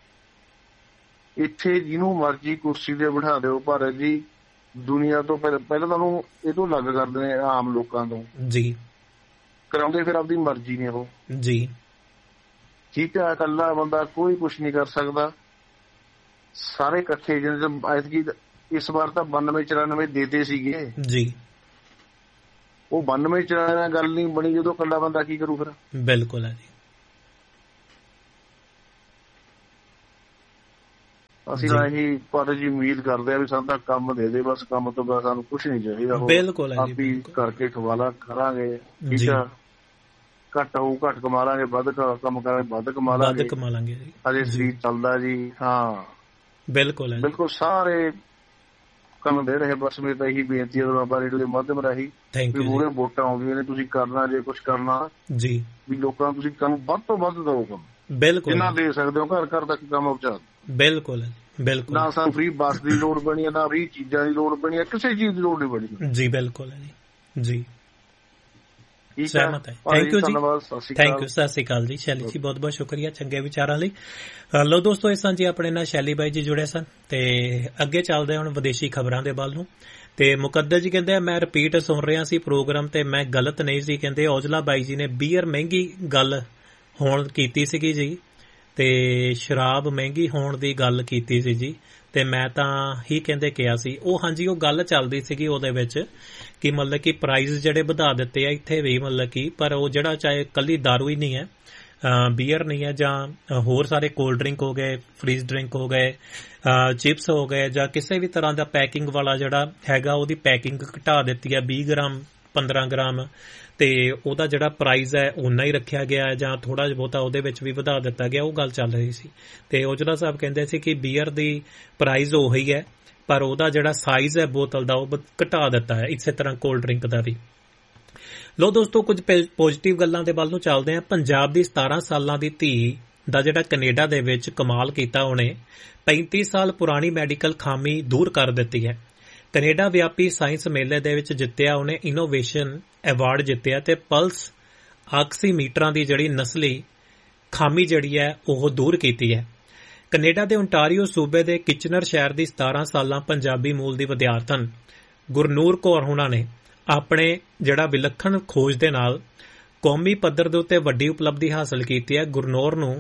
ਇੱਥੇ ਜਿਹਨੂੰ ਮਰਜ਼ੀ ਕੁਰਸੀ ਤੇ ਬਿਠਾ ਦਿਓ, ਭਾਰਤ ਜੀ ਦੁਨੀਆ ਤੋਂ ਪਹਿਲਾਂ ਤੁਹਾਨੂੰ ਇਹ ਤੋਂ ਅਲੱਗ ਕਰਦੇ ਨੇ ਆਮ ਲੋਕਾਂ ਤੋਂ ਜੀ, ਕਰਾਉਂਦੇ ਫਿਰ ਆਪਦੀ ਮਰਜ਼ੀ ਨੇ ਉਹ ਜੀ। ਠੀਕ ਹੈ, ਇਕੱਲਾ ਬੰਦਾ ਕੋਈ ਕੁਛ ਨਹੀਂ ਕਰ ਸਕਦਾ, ਸਾਰੇ ਇਕੱਠੇ। ਐਤਕੀ ਇਸ ਵਾਰ ਤਾਂ 92-94 ਦੇਤੇ ਸੀਗੇ ਜੀ। ਉਹ 92-94 ਨਾਲ ਗੱਲ ਨਹੀਂ ਬਣੀ ਜਦੋਂ ਇਕੱਲਾ ਬੰਦਾ ਕੀ ਕਰੂ ਫਿਰ? ਬਿਲਕੁਲ ਹੈ ਜੀ। ਅਸੀਂ ਤਾਂ ਇਹੀ ਭਾਰਤ ਜੀ ਉਮੀਦ ਕਰਦੇ ਆ ਵੀ ਸਾਨੂੰ ਤਾਂ ਕੰਮ ਦੇ ਦੇ, ਬਸ ਕੰਮ ਤੋਂ ਬਾਅਦ ਸਾਨੂੰ ਕੁਛ ਨਹੀਂ ਚਾਹੀਦਾ। ਬਿਲਕੁਲ ਹੈ ਜੀ, ਆਪੀ ਕਰਕੇ ਖਵਾਲਾ ਕਰਾਂਗੇ, ਠੀਕ ਆ। ਘੱਟ ਹੋਊ ਘੱਟ ਕਮਾ ਲਾਂਗੇ, ਵੱਧ ਕੰਮ ਕਰਾਂਗੇ ਵੱਧ ਕਮਾ ਲਾਂਗੇ। ਅਜੇ ਸਰੀਰ ਚੱਲਦਾ ਜੀ। ਹਾਂ ਬਿਲਕੁਲ ਹੈ, ਬਿਲਕੁਲ ਸਾਰੇ ਕੰਮ ਦੇ ਰਹੇ। ਬਸ ਮੇਰੀ ਤਾਂ ਇਹੀ ਬੇਨਤੀ ਹੈ ਬਾਬਾ ਰੇਡੀਓ ਦੇ ਮਾਧਿਅਮ ਰਾਹੀਂ ਵੀ ਮੂਹਰੇ ਵੋਟਾਂ ਆਉਂਦੀਆਂ ਨੇ, ਤੁਸੀਂ ਕਰਨਾ ਜੇ ਕੁਛ ਕਰਨਾ ਜੀ, ਵੀ ਲੋਕਾਂ ਨੂੰ ਤੁਸੀਂ ਕੰਮ ਵੱਧ ਤੋਂ ਵੱਧ ਦਿਓ, ਕੰਮ ਬਿਲਕੁਲ ਜਿੰਨਾ ਦੇ ਸਕਦੇ ਹੋ ਘਰ ਘਰ ਤੱਕ ਕੰਮ ਪਹੁੰਚਾ। ਬਿਲਕੁਲ ਬਿਲਕੁਲ। ਨਾ ਸਾਨੂੰ ਫ੍ਰੀ ਬੱਸ ਦੀ ਲੋੜ ਬਣੀ ਹੈ, ਨਾ ਫ੍ਰੀ ਚੀਜ਼ਾਂ ਦੀ ਲੋੜ ਬਣੀ ਹੈ, ਕਿਸੇ ਚੀਜ਼ ਦੀ ਲੋੜ ਨਹੀਂ ਬਣੀ ਜੀ। ਬਿਲਕੁਲ ਹੈ ਜੀ, ਜੀ ਸਹਿਮਤ ਹੈ। ਥੈਂਕ ਯੂ ਜੀ, ਥੈਂਕ ਯੂ। ਸਤਿ ਸ਼੍ਰੀ ਅਕਾਲ ਜੀ ਸ਼ੈਲੀ ਜੀ, ਬਹੁਤ ਬਹੁਤ ਸ਼ੁਕਰੀਆ ਚੰਗੇ ਵਿਚਾਰਾਂ ਲਈ। ਲੋ ਦੋਸਤੋ, ਇਸ ਜੀ ਆਪਣੇ ਨਾਲ ਸ਼ੈਲੀ ਬਾਈ ਜੀ ਜੁੜੇ ਸਨ ਤੇ ਅੱਗੇ ਚੱਲਦੇ ਹੁਣ ਵਿਦੇਸ਼ੀ ਖਬਰਾਂ ਦੇ ਵੱਲ ਨੂੰ। ਤੇ ਮੁਕੱਦਰ ਜੀ ਕਹਿੰਦੇ ਮੈਂ ਰਿਪੀਟ ਸੁਣ ਰਿਹਾ ਸੀ ਪ੍ਰੋਗਰਾਮ ਤੇ ਮੈਂ ਗਲਤ ਨਹੀਂ ਸੀ। ਕਹਿੰਦੇ ਔਜਲਾ ਬਾਈ ਜੀ ਨੇ ਬੀਅਰ ਮਹਿੰਗੀ ਗੱਲ ਹੋਣ ਕੀਤੀ ਸੀਗੀ ਜੀ, ਤੇ ਸ਼ਰਾਬ ਮਹਿੰਗੀ ਹੋਣ ਦੀ ਗੱਲ ਕੀਤੀ ਸੀ ਜੀ, ਤੇ ਮੈਂ ਤਾਂ ਹੀ ਕਹਿੰਦੇ ਕਿਹਾ ਸੀ ਉਹ। ਹਾਂਜੀ, ਉਹ ਗੱਲ ਚੱਲਦੀ ਸੀਗੀ ਉਹਦੇ ਵਿੱਚ ਕਿ ਮਤਲਬ ਕਿ ਪ੍ਰਾਈਜ਼ ਜਿਹੜੇ ਵਧਾ ਦਿੱਤੇ ਆ ਇੱਥੇ ਵੀ, ਮਤਲਬ ਕਿ ਪਰ ਉਹ ਜਿਹੜਾ ਚਾਹੇ ਕੱਲੀ ਦਾਰੂ ਹੀ ਨਹੀਂ ਹੈ, ਬੀਅਰ ਨਹੀਂ ਹੈ, ਜਾਂ ਹੋਰ ਸਾਰੇ ਕੋਲਡ ਡਰਿੰਕ ਹੋ ਗਏ, ਫਰੀਜ਼ ਡਰਿੰਕ ਹੋ ਗਏ, ਚਿਪਸ ਹੋ ਗਏ, ਜਾਂ ਕਿਸੇ ਵੀ ਤਰ੍ਹਾਂ ਦਾ ਪੈਕਿੰਗ ਵਾਲਾ ਜਿਹੜਾ ਹੈਗਾ ਉਹਦੀ ਪੈਕਿੰਗ ਘਟਾ ਦਿੱਤੀ ਹੈ 20 ਗ੍ਰਾਮ 15 ਗ੍ਰਾਮ, ਤੇ ਉਹਦਾ ਜਿਹੜਾ ਪ੍ਰਾਈਜ਼ ਹੈ ਓਨਾ ਹੀ ਰੱਖਿਆ ਗਿਆ ਹੈ ਜਾਂ ਥੋੜਾ ਜਿਹਾ ਬਹੁਤਾ ਉਹਦੇ ਵਿੱਚ ਵੀ ਵਧਾ ਦਿੱਤਾ ਗਿਆ। ਉਹ ਗੱਲ ਚੱਲ ਰਹੀ ਸੀ ਤੇ ਔਜਲਾ ਸਾਹਿਬ ਕਹਿੰਦੇ ਸੀ ਕਿ ਬੀਅਰ ਦੀ ਪ੍ਰਾਈਜ਼ ਉਹੀ ਹੈ ਪਰ ਉਹਦਾ ਜਿਹੜਾ ਸਾਈਜ਼ ਹੈ ਬੋਤਲ ਦਾ ਉਹ ਘਟਾ ਦਿੱਤਾ ਹੈ, ਇਸੇ ਤਰ੍ਹਾਂ ਕੋਲਡ ਡਰਿੰਕ ਦਾ ਵੀ। ਲੋ ਦੋਸਤੋ, ਕੁਝ ਪੋਜ਼ਿਟਿਵ ਗੱਲਾਂ ਦੇ ਵੱਲ ਨੂੰ ਚੱਲਦੇ ਹਾਂ। ਪੰਜਾਬ ਦੀ 17 ਸਾਲਾਂ ਦੀ ਧੀ ਦਾ ਜਿਹੜਾ ਕੈਨੇਡਾ ਦੇ ਵਿੱਚ ਕਮਾਲ ਕੀਤਾ, ਉਹਨੇ 35 ਸਾਲ ਪੁਰਾਣੀ ਮੈਡੀਕਲ ਖਾਮੀ ਦੂਰ ਕਰ ਦਿੱਤੀ ਹੈ। ਕੈਨੇਡਾ ਵਿਆਪੀ ਸਾਇੰਸ ਮੇਲੇ ਦੇ ਵਿੱਚ ਜਿੱਤਿਆ ਉਹਨੇ ਇਨੋਵੇਸ਼ਨ ਐਵਾਰਡ ਜਿੱਤਿਆ ਤੇ ਪਲਸ ਆਕਸੀਮੀਟਰਾਂ ਦੀ ਜਿਹੜੀ ਨਸਲੀ ਖਾਮੀ ਜਿਹੜੀ ਹੈ ਉਹ ਦੂਰ ਕੀਤੀ ਹੈ। ਕੈਨੇਡਾ ਦੇ ਓਨਟਾਰੀਓ ਸੂਬੇ ਦੇ ਕਿਚਨਰ ਸ਼ਹਿਰ ਦੀ 17 ਸਾਲਾਂ ਪੰਜਾਬੀ ਮੂਲ ਦੀ ਵਿਦਿਆਰਥਣ ਗੁਰਨੂਰ ਕੌਰ ਹੁਣਾਂ ਨੇ ਆਪਣੇ ਜਿਹੜਾ ਵਿਲੱਖਣ ਖੋਜ ਦੇ ਨਾਲ ਕੌਮੀ ਪੱਧਰ ਦੇ ਉੱਤੇ ਵੱਡੀ ਉਪਲਬਧੀ ਹਾਸਲ ਕੀਤੀ ਹੈ। ਗੁਰਨੂਰ ਨੂੰ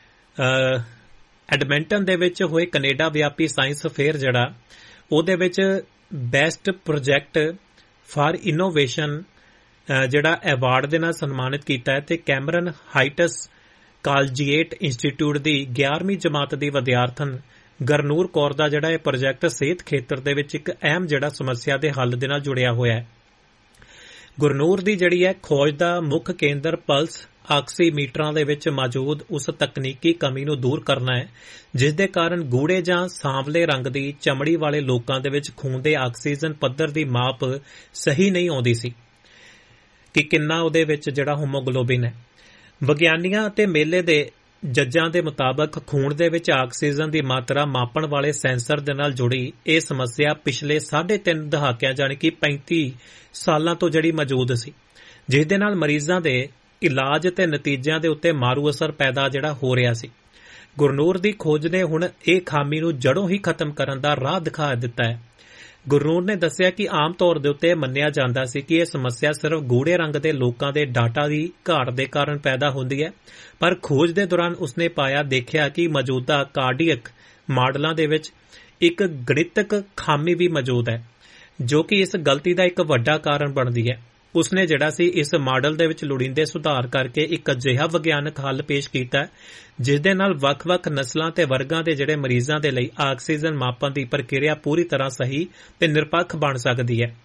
ਐਡਮਿੰਟਨ ਦੇ ਵਿੱਚ ਹੋਏ ਕੈਨੇਡਾ ਵਿਆਪੀ ਸਾਇੰਸ ਫੇਅਰ ਜਿਹੜਾ ਉਹਦੇ ਵਿੱਚ ਬੈਸਟ ਪ੍ਰੋਜੈਕਟ ਫਾਰ ਇਨੋਵੇਸ਼ਨ ਜਿਹੜਾ ਐਵਾਰਡ ਦੇ ਨਾਲ ਸਨਮਾਨਿਤ ਕੀਤਾ ਹੈ ਤੇ ਕੈਮਰਨ ਹਾਈਟਸ ਕਾਲਜੀਏਟ ਇੰਸਟੀਚਿਊਟ ਦੀ 11ਵੀਂ ਜਮਾਤ ਦੀ ਵਿਦਿਆਰਥਣ ਗੁਰਨੂਰ ਕੌਰ ਦਾ ਜਿਹੜਾ ਇਹ ਪ੍ਰੋਜੈਕਟ ਸਿਹਤ ਖੇਤਰ ਦੇ ਵਿੱਚ ਇੱਕ ਅਹਿਮ ਜਿਹੜਾ ਸਮੱਸਿਆ ਦੇ ਹੱਲ ਦੇ ਨਾਲ ਜੁੜਿਆ ਹੋਇਆ ਹੈ। ਗੁਰਨੂਰ ਦੀ ਜਿਹੜੀ ਹੈ ਖੋਜ ਦਾ ਮੁੱਖ ਕੇਂਦਰ ਪਲਸ ਆਕਸੀਮੀਟਰਾਂ ਦੇ ਵਿੱਚ ਮੌਜੂਦ ਉਸ ਤਕਨੀਕੀ ਕਮੀ ਨੂੰ ਦੂਰ ਕਰਨਾ ਹੈ ਜਿਸ ਦੇ ਕਾਰਨ ਗੂੜੇ ਜਾਂ ਸਾਂਵਲੇ ਰੰਗ ਦੀ ਚਮੜੀ ਵਾਲੇ ਲੋਕਾਂ ਦੇ ਵਿੱਚ ਖੂਨ ਦੇ ਆਕਸੀਜਨ ਪੱਧਰ ਦੀ ਮਾਪ ਸਹੀ ਨਹੀਂ ਆਉਂਦੀ ਸੀ ਕਿ ਕਿੰਨਾ ਉਹਦੇ ਵਿੱਚ ਜਿਹੜਾ ਹੀਮੋਗਲੋਬਿਨ ਹੈ। ਵਿਗਿਆਨੀਆਂ ਅਤੇ ਮੇਲੇ ਦੇ ਜੱਜਾਂ ਦੇ ਮੁਤਾਬਕ ਖੂਨ ਦੇ ਵਿੱਚ ਆਕਸੀਜਨ ਦੀ ਮਾਤਰਾ ਮਾਪਣ ਵਾਲੇ ਸੈਂਸਰ ਦੇ ਨਾਲ ਜੁੜੀ ਇਹ ਸਮੱਸਿਆ ਪਿਛਲੇ 3.5 ਦਹਾਕਿਆਂ ਜਾਣੀ ਕਿ 35 ਸਾਲਾਂ ਤੋਂ ਜਿਹੜੀ ਮੌਜੂਦ ਸੀ, ਜਿਸ ਦੇ ਨਾਲ ਮਰੀਜ਼ਾਂ ਦੇ ਇਲਾਜ ਤੇ ਨਤੀਜਿਆਂ ਦੇ ਉੱਤੇ ਮਾਰੂ ਅਸਰ ਪੈਦਾ ਜਿਹੜਾ ਹੋ ਰਿਹਾ ਸੀ। ਗੁਰਨੂਰ ਦੀ ਖੋਜ ਨੇ ਹੁਣ ਇਹ ਖਾਮੀ ਨੂੰ ਜੜੋਂ ਹੀ ਖਤਮ ਕਰਨ ਦਾ ਰਾਹ ਦਿਖਾ ਦਿੱਤਾ ਹੈ। ਗੁਰਨੂਰ ਨੇ ਦੱਸਿਆ ਕਿ ਆਮ ਤੌਰ ਦੇ ਉੱਤੇ ਮੰਨਿਆ ਜਾਂਦਾ ਸੀ ਕਿ ਇਹ ਸਮੱਸਿਆ ਸਿਰਫ ਗੂੜੇ ਰੰਗ ਦੇ ਲੋਕਾਂ ਦੇ ਡਾਟਾ ਦੀ ਘਾਟ ਦੇ ਕਾਰਨ ਪੈਦਾ ਹੁੰਦੀ ਹੈ, ਪਰ ਖੋਜ ਦੇ ਦੌਰਾਨ ਉਸਨੇ ਦੇਖਿਆ ਕਿ ਮੌਜੂਦਾ ਕਾਰਡੀਅਕ ਮਾਡਲਾਂ ਦੇ ਵਿੱਚ ਇੱਕ ਗਣਿਤਕ ਖਾਮੀ ਵੀ ਮੌਜੂਦ ਹੈ ਜੋ ਕਿ ਇਸ ਗਲਤੀ ਦਾ ਇੱਕ ਵੱਡਾ ਕਾਰਨ ਬਣਦੀ ਹੈ। ਉਸਨੇ ਜਿਹੜਾ ਸੀ ਇਸ ਮਾਡਲ ਦੇ ਵਿੱਚ ਲੋੜੀਂਦੇ ਸੁਧਾਰ ਕਰਕੇ ਇੱਕ ਅਜਿਹਾ ਵਿਗਿਆਨਕ ਹੱਲ ਪੇਸ਼ ਕੀਤਾ ਜਿਸ ਦੇ ਨਾਲ ਵੱਖ-ਵੱਖ ਨਸਲਾਂ ਤੇ ਵਰਗਾਂ ਦੇ ਜਿਹੜੇ ਮਰੀਜ਼ਾਂ ਦੇ ਲਈ ਆਕਸੀਜਨ ਮਾਪਣ ਦੀ ਪ੍ਰਕਿਰਿਆ ਪੂਰੀ ਤਰ੍ਹਾਂ ਸਹੀ ਤੇ ਨਿਰਪੱਖ ਬਣ ਸਕਦੀ ਹੈ।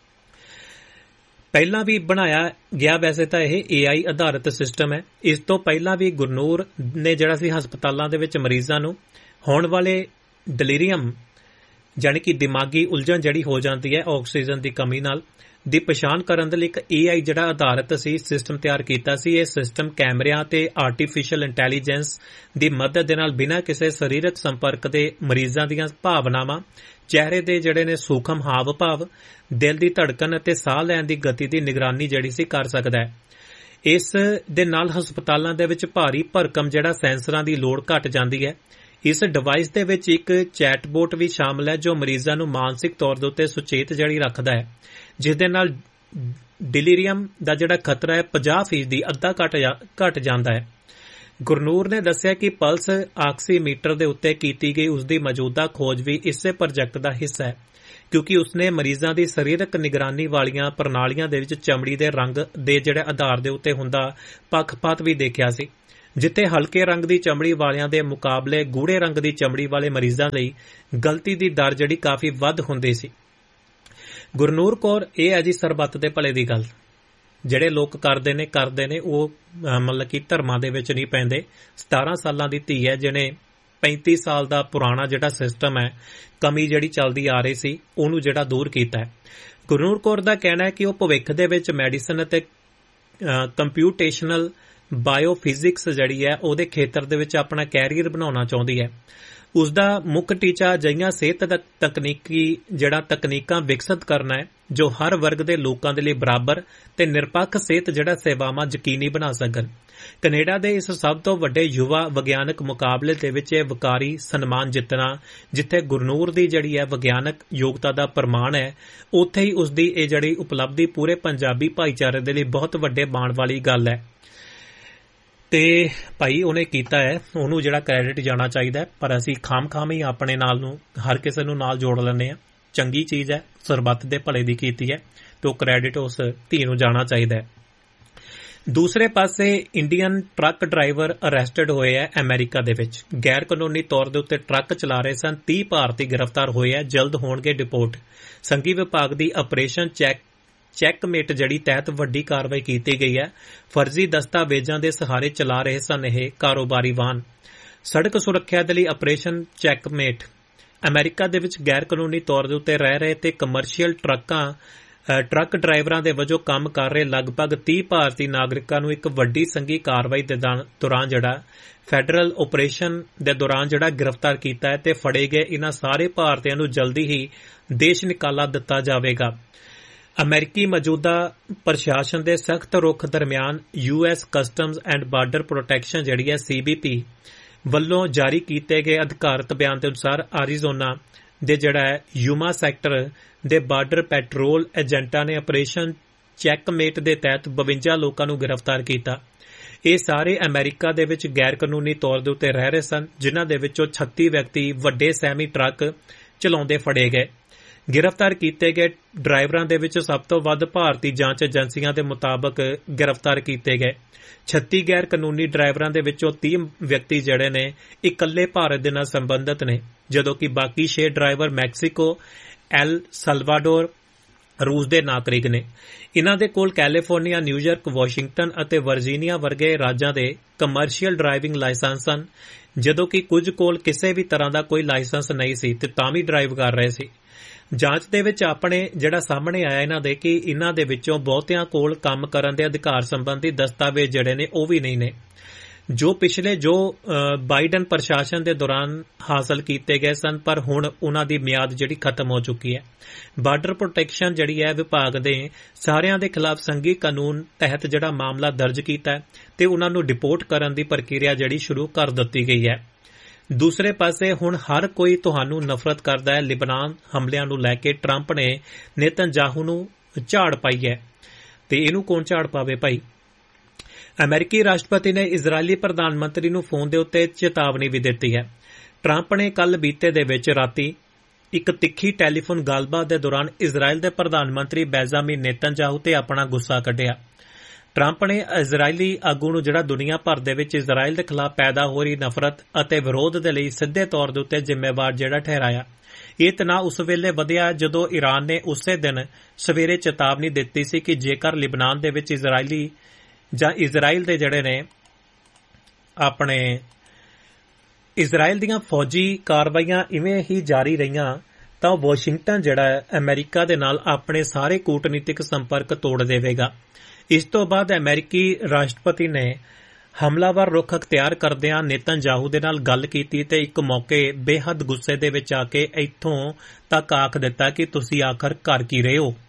ਪਹਿਲਾਂ ਵੀ ਬਣਾਇਆ ਗਿਆ ਵੈਸੇ ਤਾਂ ਇਹ AI ਆਧਾਰਿਤ ਸਿਸਟਮ ਹੈ। ਇਸ ਤੋਂ ਪਹਿਲਾਂ ਵੀ ਗੁਰਨੂਰ ਨੇ ਜਿਹੜਾ ਸੀ ਹਸਪਤਾਲਾਂ ਦੇ ਵਿੱਚ ਮਰੀਜ਼ਾਂ ਨੂੰ ਹੋਣ ਵਾਲੇ ਡਿਲੀਰੀਅਮ ਜਾਣੀ ਕਿ ਦਿਮਾਗੀ ਉਲਝਣ ਜਿਹੜੀ ਹੋ ਜਾਂਦੀ ਹੈ ਆਕਸੀਜਨ ਦੀ ਕਮੀ ਨਾਲ, ਦੀ ਪਛਾਣ ਕਰਨ ਦੇ ਲਈ ਇੱਕ AI ਜਿਹੜਾ ਆਧਾਰਿਤ ਸੀ ਸਿਸਟਮ ਤਿਆਰ ਕੀਤਾ ਸੀ। ਇਹ ਸਿਸਟਮ ਕੈਮਰਿਆਂ ਤੇ ਆਰਟੀਫੀਸ਼ੀਅਲ ਇੰਟੈਲੀਜੈਂਸ ਦੀ ਮਦਦ ਦੇ ਨਾਲ ਬਿਨਾਂ ਕਿਸੇ ਸਰੀਰਕ ਸੰਪਰਕ ਦੇ ਮਰੀਜ਼ਾਂ ਦੀਆਂ ਭਾਵਨਾਵਾਂ, ਚਿਹਰੇ ਦੇ ਜਿਹੜੇ ਨੇ ਸੂਖਮ ਹਾਵ ਭਾਵ, ਦਿਲ ਦੀ ਧੜਕਣ ਅਤੇ ਸਾਹ ਲੈਣ ਦੀ ਗਤੀ ਦੀ ਨਿਗਰਾਨੀ ਜਿਹੜੀ ਸੀ ਕਰ ਸਕਦਾ ਹੈ। ਇਸ ਦੇ ਨਾਲ ਹਸਪਤਾਲਾਂ ਦੇ ਵਿੱਚ ਭਾਰੀ ਭਰਕਮ ਜਿਹੜਾ ਸੈਂਸਰਾਂ ਦੀ ਲੋੜ ਘਟ ਜਾਂਦੀ ਹੈ। ਇਸ ਡਿਵਾਈਸ ਦੇ ਵਿੱਚ ਇੱਕ ਚੈਟਬੋਟ ਵੀ ਸ਼ਾਮਲ ਹੈ ਜੋ ਮਰੀਜ਼ਾਂ ਨੂੰ ਮਾਨਸਿਕ ਤੌਰ ਦੇ ਉੱਤੇ ਸੁਚੇਤ ਜਿਹੜੀ ਰੱਖਦਾ ਹੈ, ਜਿਸ ਦੇ ਨਾਲ ਡਿਲੀਰੀਅਮ ਦਾ ਜਿਹੜਾ ਖਤਰਾ ਹੈ 50% ਅੱਧਾ ਘਟ ਜਾਂਦਾ ਹੈ। ਗੁਰਨੂਰ ਨੇ ਦੱਸਿਆ ਕਿ ਪਲਸ ਆਕਸੀਮੀਟਰ ਦੇ ਉੱਤੇ ਕੀਤੀ ਗਈ ਉਸ ਦੀ ਮੌਜੂਦਾ ਖੋਜ ਵੀ ਇਸੇ ਪ੍ਰੋਜੈਕਟ ਦਾ ਹਿੱਸਾ ਹੈ, ਕਿਉਂਕਿ ਉਸਨੇ ਮਰੀਜ਼ਾਂ ਦੀ ਸਰੀਰਕ ਨਿਗਰਾਨੀ ਵਾਲੀਆਂ ਪ੍ਰਣਾਲੀਆਂ ਦੇ ਵਿੱਚ ਚਮੜੀ ਦੇ ਰੰਗ ਦੇ ਜਿਹੜੇ ਆਧਾਰ ਦੇ ਉੱਤੇ ਹੁੰਦਾ ਪੱਖਪਾਤ ਵੀ ਦੇਖਿਆ ਸੀ, ਜਿੱਥੇ ਹਲਕੇ ਰੰਗ ਦੀ ਚਮੜੀ ਵਾਲਿਆਂ ਦੇ ਮੁਕਾਬਲੇ ਗੂੜੇ ਰੰਗ ਦੀ ਚਮੜੀ ਵਾਲੇ ਮਰੀਜ਼ਾਂ ਲਈ ਗਲਤੀ ਦੀ ਦਰ ਜਿਹੜੀ ਕਾਫੀ ਵੱਧ ਹੁੰਦੀ ਸੀ। ਗੁਰਨੂਰ ਕੌਰ, ਇਹ ਹੈ ਜੀ ਸਰਬੱਤ ਦੇ ਭਲੇ ਦੀ ਗੱਲ। ਜਿਹੜੇ ਲੋਕ ਕਰਦੇ ਨੇ ਉਹ ਮਤਲਬ ਕਿ ਧਰਮਾਂ ਦੇ ਵਿੱਚ ਨਹੀਂ ਪੈਂਦੇ। 17 ਸਾਲਾਂ ਦੀ ਧੀ ਹੈ ਜਿਹਨੇ 35 ਸਾਲ ਦਾ ਪੁਰਾਣਾ ਜਿਹੜਾ ਸਿਸਟਮ ਹੈ, ਕਮੀ ਜਿਹੜੀ ਚੱਲਦੀ ਆ ਰਹੀ ਸੀ, ਉਹਨੂੰ ਜਿਹੜਾ ਦੂਰ ਕੀਤਾ ਹੈ। ਗੁਰਨੂਰ ਕੌਰ ਦਾ ਕਹਿਣਾ ਹੈ ਕਿ ਉਹ ਭਵਿੱਖ ਦੇ ਵਿੱਚ ਮੈਡੀਸਨ ਅਤੇ ਕੰਪਿਊਟੇਸ਼ਨਲ ਬਾਇਓਫਿਜ਼ਿਕਸ ਜਿਹੜੀ ਹੈ ਉਹਦੇ ਖੇਤਰ ਦੇ ਵਿੱਚ ਆਪਣਾ ਕੈਰੀਅਰ ਬਣਾਉਣਾ ਚਾਹੁੰਦੀ ਹੈ। ਉਸਦਾ ਮੁੱਖ ਟੀਚਾ ਅਜਿਹੀਆਂ ਸਿਹਤ ਤਕਨੀਕਾਂ ਵਿਕਸਿਤ ਕਰਨਾ ਹੈ ਜੋ ਹਰ ਵਰਗ ਦੇ ਲੋਕਾਂ ਦੇ ਲਈ ਬਰਾਬਰ ਤੇ ਨਿਰਪੱਖ ਸਿਹਤ ਜਿਹੜਾ ਸੇਵਾਵਾਂ ਯਕੀਨੀ ਬਣਾ ਸਕਣ। ਕੈਨੇਡਾ ਦੇ ਇਸ ਸਭ ਤੋਂ ਵੱਡੇ ਯੁਵਾ ਵਿਗਿਆਨਕ ਮੁਕਾਬਲੇ ਦੇ ਵਿੱਚ ਇਹ ਵਕਾਰੀ ਸਨਮਾਨ ਜਿੱਤਣਾ, ਜਿੱਥੇ ਗੁਰਨੂਰ ਦੀ ਜਿਹੜੀ ਹੈ ਵਿਗਿਆਨਕ ਯੋਗਤਾ ਦਾ ਪ੍ਰਮਾਣ ਹੈ, ਉੱਥੇ ਹੀ ਉਸਦੀ ਇਹ ਜਿਹੜੀ ਉਪਲਬਧੀ ਪੂਰੇ ਪੰਜਾਬੀ ਭਾਈਚਾਰੇ ਦੇ ਲਈ ਬਹੁਤ ਵੱਡੇ ਮਾਣ ਵਾਲੀ ਗੱਲ ਹੈ। ਤੇ ਭਾਈ ਉਹਨੇ ਕੀਤਾ ਹੈ, ਉਹਨੂੰ ਜਿਹੜਾ ਕ੍ਰੈਡਿਟ ਜਾਣਾ ਚਾਹੀਦਾ, ਪਰ ਅਸੀਂ ਖਾਮ ਹੀ ਆਪਣੇ ਨਾਲ ਨੂੰ ਹਰ ਕਿਸੇ ਨੂੰ ਨਾਲ ਜੋੜ ਲੈਂਦੇ ਹਾਂ। ਚੰਗੀ ਚੀਜ਼ ਹੈ, ਸਰਬੱਤ ਦੇ ਭਲੇ ਦੀ ਕੀਤੀ ਹੈ, ਤੇ ਉਹ ਕ੍ਰੈਡਿਟ ਉਸ ਧੀ ਨੂੰ ਜਾਣਾ ਚਾਹੀਦਾ ਹੈ। ਦੂਸਰੇ ਪਾਸੇ ਇੰਡੀਅਨ ਟਰੱਕ ਡਰਾਈਵਰ ਅਰੈਸਟਡ ਹੋਏ ਹੈ ਅਮਰੀਕਾ ਦੇ ਵਿੱਚ। ਗੈਰ ਕਾਨੂੰਨੀ ਤੌਰ ਦੇ ਉੱਤੇ ਟਰੱਕ ਚਲਾ ਰਹੇ ਸਨ 30 ਭਾਰਤੀ ਗ੍ਰਿਫਤਾਰ ਹੋਏ ਹੈ, ਜਲਦ ਹੋਣਗੇ ਡਿਪੋਰਟ। ਸੰਘੀ ਵਿਭਾਗ ਦੀ ਆਪਰੇਸ਼ਨ ਚੈੱਕਮੇਟ ਜੜੀ ਤਹਿਤ ਵੱਡੀ ਕਾਰਵਾਈ ਕੀਤੀ ਗਈ ਹੈ। ਫਰਜ਼ੀ ਦਸਤਾਵੇਜ਼ਾਂ ਦੇ ਸਹਾਰੇ ਚਲਾ ਰਹੇ ਸਨ ਇਹ ਕਾਰੋਬਾਰੀ ਵਾਹਨ। ਸੜਕ ਸੁਰੱਖਿਆ ਦੇ ਲਈ ਆਪਰੇਸ਼ਨ ਚੈੱਕਮੇਟ ਅਮਰੀਕਾ ਦੇ ਵਿੱਚ ਗੈਰ ਕਾਨੂੰਨੀ ਤੌਰ ਦੇ ਉੱਤੇ ਰਹਿ ਰਹੇ ਤੇ ਕਮਰਸ਼ੀਅਲ ਟਰੱਕ ਡਰਾਈਵਰਾਂ ਦੇ ਵਜੋਂ ਕੰਮ ਕਰ ਰਹੇ ਲਗਭਗ 30 ਭਾਰਤੀ ਨਾਗਰਿਕਾਂ ਨੂੰ ਇੱਕ ਵੱਡੀ ਸੰਘੀ ਕਾਰਵਾਈ ਦੇ ਦੌਰਾਨ ਜਿਹੜਾ ਫੈਡਰਲ ਆਪਰੇਸ਼ਨ ਦੇ ਦੌਰਾਨ ਜਿਹੜਾ ਗ੍ਰਿਫਤਾਰ ਕੀਤਾ ਹੈ ਤੇ ਫੜੇ ਗਏ ਇਹਨਾਂ ਸਾਰੇ ਭਾਰਤੀਆਂ ਨੂੰ ਜਲਦੀ ਹੀ ਦੇਸ਼ ਨਿਕਾਲਾ ਦਿੱਤਾ ਜਾਵੇਗਾ। ਅਮਰੀਕੀ ਮੌਜੂਦਾ ਪ੍ਰਸ਼ਾਸਨ ਦੇ ਸਖਤ ਰੁਖ ਦਰਮਿਆਨ US customs and border protection ਜਿਹੜੀ ਹੈ CBP ਵੱਲੋਂ ਜਾਰੀ ਕੀਤੇ ਗਏ ਅਧਿਕਾਰਤ ਬਿਆਨ ਦੇ ਅਨੁਸਾਰ ਐਰੀਜ਼ੋਨਾ ਦੇ ਜਿਹੜਾ ਹੈ ਯੂਮਾ ਸੈਕਟਰ ਦੇ ਬਾਰਡਰ ਪੈਟਰੋਲ ਏਜੰਟਾਂ ਨੇ ਆਪਰੇਸ਼ਨ ਚੈੱਕਮੇਟ ਦੇ ਤਹਿਤ 52 ਲੋਕਾਂ ਨੂੰ ਗ੍ਰਿਫਤਾਰ ਕੀਤਾ। ਇਹ ਸਾਰੇ ਅਮਰੀਕਾ ਦੇ ਵਿੱਚ ਗੈਰ ਕਾਨੂੰਨੀ ਤੌਰ ਦੇ ਉੱਤੇ ਰਹਿ ਰਹੇ ਸਨ, ਜਿਨ੍ਹਾਂ ਦੇ ਵਿੱਚੋਂ 36 ਵਿਅਕਤੀ ਵੱਡੇ ਸੈਮੀ ਟਰੱਕ ਚਲਾਉਂਦੇ ਫੜੇ ਗਏ। ਗ੍ਰਿਫਤਾਰ ਕੀਤੇ ਗਏ ਡਰਾਈਵਰਾਂ ਦੇ ਵਿੱਚ ਸਭ ਤੋਂ ਵੱਧ ਭਾਰਤੀ ਜਾਂਚ ਏਜੰਸੀਆਂ ਦੇ ਮੁਤਾਬਕ ਗ੍ਰਿਫਤਾਰ ਕੀਤੇ ਗਏ। 36 ਗੈਰ ਕਾਨੂੰਨੀ ਡਰਾਈਵਰਾਂ ਦੇ ਵਿੱਚੋਂ 30 ਵਿਅਕਤੀ ਜਿਹੜੇ ਨੇ ਇਕੱਲੇ ਭਾਰਤ ਦੇ ਨਾਲ ਸੰਬੰਧਿਤ ਨੇ, ਜਦੋਂ ਕਿ ਬਾਕੀ 6 ਡਰਾਈਵਰ ਮੈਕਸੀਕੋ, ਐਲ ਸਲਵਾਡੋਰ, ਰੂਸ ਦੇ ਨਾਗਰਿਕ ਨੇ। ਇਨ੍ਹਾਂ ਦੇ ਕੋਲ ਕੈਲੀਫੋਰਨੀਆ, ਨਿਊਯਾਰਕ, ਵਾਸ਼ਿੰਗਟਨ ਅਤੇ ਵਰਜੀਨੀਆ ਵਰਗੇ ਰਾਜਾਂ ਦੇ ਕਮਰਸ਼ੀਅਲ ਡਰਾਈਵਿੰਗ ਲਾਇਸੈਂਸ ਸਨ, ਜਦੋਂ ਕਿ ਕੁਝ ਕੋਲ ਕਿਸੇ ਵੀ ਤਰ੍ਹਾਂ ਦਾ ਕੋਈ ਲਾਇਸੈਂਸ ਨਹੀਂ ਸੀ ਤੇ ਤਾਂ ਵੀ ਡਰਾਈਵ ਕਰ ਰਹੇ ਸੀ। ਜਾਂਚ ਦੇ ਵਿੱਚ ਆਪਣੇ ਜਿਹੜਾ ਸਾਹਮਣੇ ਆਇਆ ਇਹਨਾਂ ਦੇ ਕਿ ਇਹਨਾਂ ਦੇ ਵਿੱਚੋਂ ਬਹੁਤਿਆਂ ਕੋਲ ਕੰਮ ਕਰਨ ਦੇ ਅਧਿਕਾਰ ਸੰਬੰਧੀ ਦਸਤਾਵੇਜ਼ ਜਿਹੜੇ ਨੇ ਉਹ ਵੀ ਨਹੀਂ ਨੇ, ਜੋ ਪਿਛਲੇ ਬਾਈਡਨ ਪ੍ਰਸ਼ਾਸਨ ਦੇ ਦੌਰਾਨ ਹਾਸਲ ਕੀਤੇ ਗਏ ਸਨ, ਪਰ ਹੁਣ ਉਹਨਾਂ ਦੀ ਮਿਆਦ ਜਿਹੜੀ ਖਤਮ ਹੋ ਚੁੱਕੀ ਹੈ। ਬਾਰਡਰ ਪ੍ਰੋਟੈਕਸ਼ਨ ਜਿਹੜੀ ਹੈ ਵਿਭਾਗ ਦੇ ਸਾਰਿਆਂ ਦੇ ਖਿਲਾਫ ਸੰਘੀ ਕਾਨੂੰਨ ਤਹਿਤ ਜਿਹੜਾ ਮਾਮਲਾ ਦਰਜ ਕੀਤਾ ਹੈ ਤੇ ਉਹਨਾਂ ਨੂੰ ਡਿਪੋਰਟ ਕਰਨ ਦੀ ਪ੍ਰਕਿਰਿਆ ਜਿਹੜੀ ਸ਼ੁਰੂ ਕਰ ਦਿੱਤੀ ਗਈ ਹੈ। ਦੂਸਰੇ ਪਾਸੇ ਹੁਣ ਹਰ ਕੋਈ ਤੁਹਾਨੂੰ ਨਫ਼ਰਤ ਕਰਦਾ ਹੈ। ਲਿਬਨਾਨ ਹਮਲਿਆਂ ਨੂੰ ਲੈ ਕੇ ਟਰੰਪ ਨੇ ਨੇਤਨਯਾਹੂ ਨੂੰ ਝਾੜ ਪਾਈ ਹੈ, ਤੇ ਇਹਨੂੰ ਕੌਣ ਝਾੜ ਪਾਵੇ ਭਾਈ? ਅਮਰੀਕੀ ਰਾਸ਼ਟਰਪਤੀ ਨੇ ਇਜ਼ਰਾਈਲੀ ਪ੍ਰਧਾਨ ਮੰਤਰੀ ਨੂੰ ਫੋਨ ਦੇ ਉੱਤੇ ਚੇਤਾਵਨੀ ਵੀ ਦਿੱਤੀ ਹੈ। ਟਰੰਪ ਨੇ ਕੱਲ ਬੀਤੇ ਦੇ ਵਿੱਚ ਰਾਤੀ ਇੱਕ ਤਿੱਖੀ ਟੈਲੀਫੋਨ ਗੱਲਬਾਤ ਦੇ ਦੌਰਾਨ ਇਜ਼ਰਾਈਲ ਦੇ ਪ੍ਰਧਾਨ ਮੰਤਰੀ ਬੈਂਜਾਮਿਨ ਨੇਤਨਯਾਹੂ ਤੇ ਆਪਣਾ ਗੁੱਸਾ ਕੱਢਿਆ। ਟਰੰਪ ਨੇ ਇਜ਼ਰਾਈਲੀ ਆਗੂ ਨੂੰ ਜਿਹੜਾ ਦੁਨੀਆ ਭਰ ਦੇ ਵਿੱਚ ਇਜ਼ਰਾਈਲ ਦੇ ਖਿਲਾਫ ਪੈਦਾ ਹੋ ਰਹੀ ਨਫ਼ਰਤ ਅਤੇ ਵਿਰੋਧ ਦੇ ਲਈ ਸਿੱਧੇ ਤੌਰ ਦੇ ਉੱਤੇ ਜ਼ਿੰਮੇਵਾਰ ਜਿਹੜਾ ਠਹਿਰਾਇਆ। ਇਹ ਤਣਾਅ ਉਸ ਵੇਲੇ ਵਧਿਆ ਜਦੋਂ ਈਰਾਨ ਨੇ ਉਸੇ ਦਿਨ ਸਵੇਰੇ ਚੇਤਾਵਨੀ ਦਿੱਤੀ ਸੀ ਕਿ ਜੇਕਰ ਲਿਬਨਾਨ ਦੇ ਵਿੱਚ ਇਜ਼ਰਾਈਲ ਦੇ ਜਿਹੜੇ ਨੇ ਇਜ਼ਰਾਈਲ ਦੀਆਂ ਫੌਜੀ ਕਾਰਵਾਈਆਂ ਇਵੇਂ ਹੀ ਜਾਰੀ ਰਹੀਆਂ ਤਾਂ ਵਾਸ਼ਿੰਗਟਨ ਜਿਹੜਾ ਅਮਰੀਕਾ ਦੇ ਨਾਲ ਆਪਣੇ ਸਾਰੇ ਕੂਟਨੀਤਿਕ ਸੰਪਰਕ ਤੋੜ ਦੇਵੇਗਾ। ਇਸ ਤੋਂ ਬਾਅਦ ਅਮਰੀਕੀ ਰਾਸ਼ਟਰਪਤੀ ਨੇ ਹਮਲਾਵਰ ਰੁਖ ਅਖਤਿਆਰ ਕਰਦਿਆਂ ਨੇਤਨਯਾਹੂ ਦੇ ਨਾਲ ਗੱਲ ਕੀਤੀ ਤੇ ਇੱਕ ਮੌਕੇ ਬੇਹੱਦ ਗੁੱਸੇ ਦੇ ਵਿੱਚ ਆ ਕੇ ਇੱਥੋਂ ਤੱਕ ਆਖ ਦਿੱਤਾ ਕਿ ਤੁਸੀਂ ਆਖਰ ਕਰ ਕੀ ਰਹੇ ਹੋ।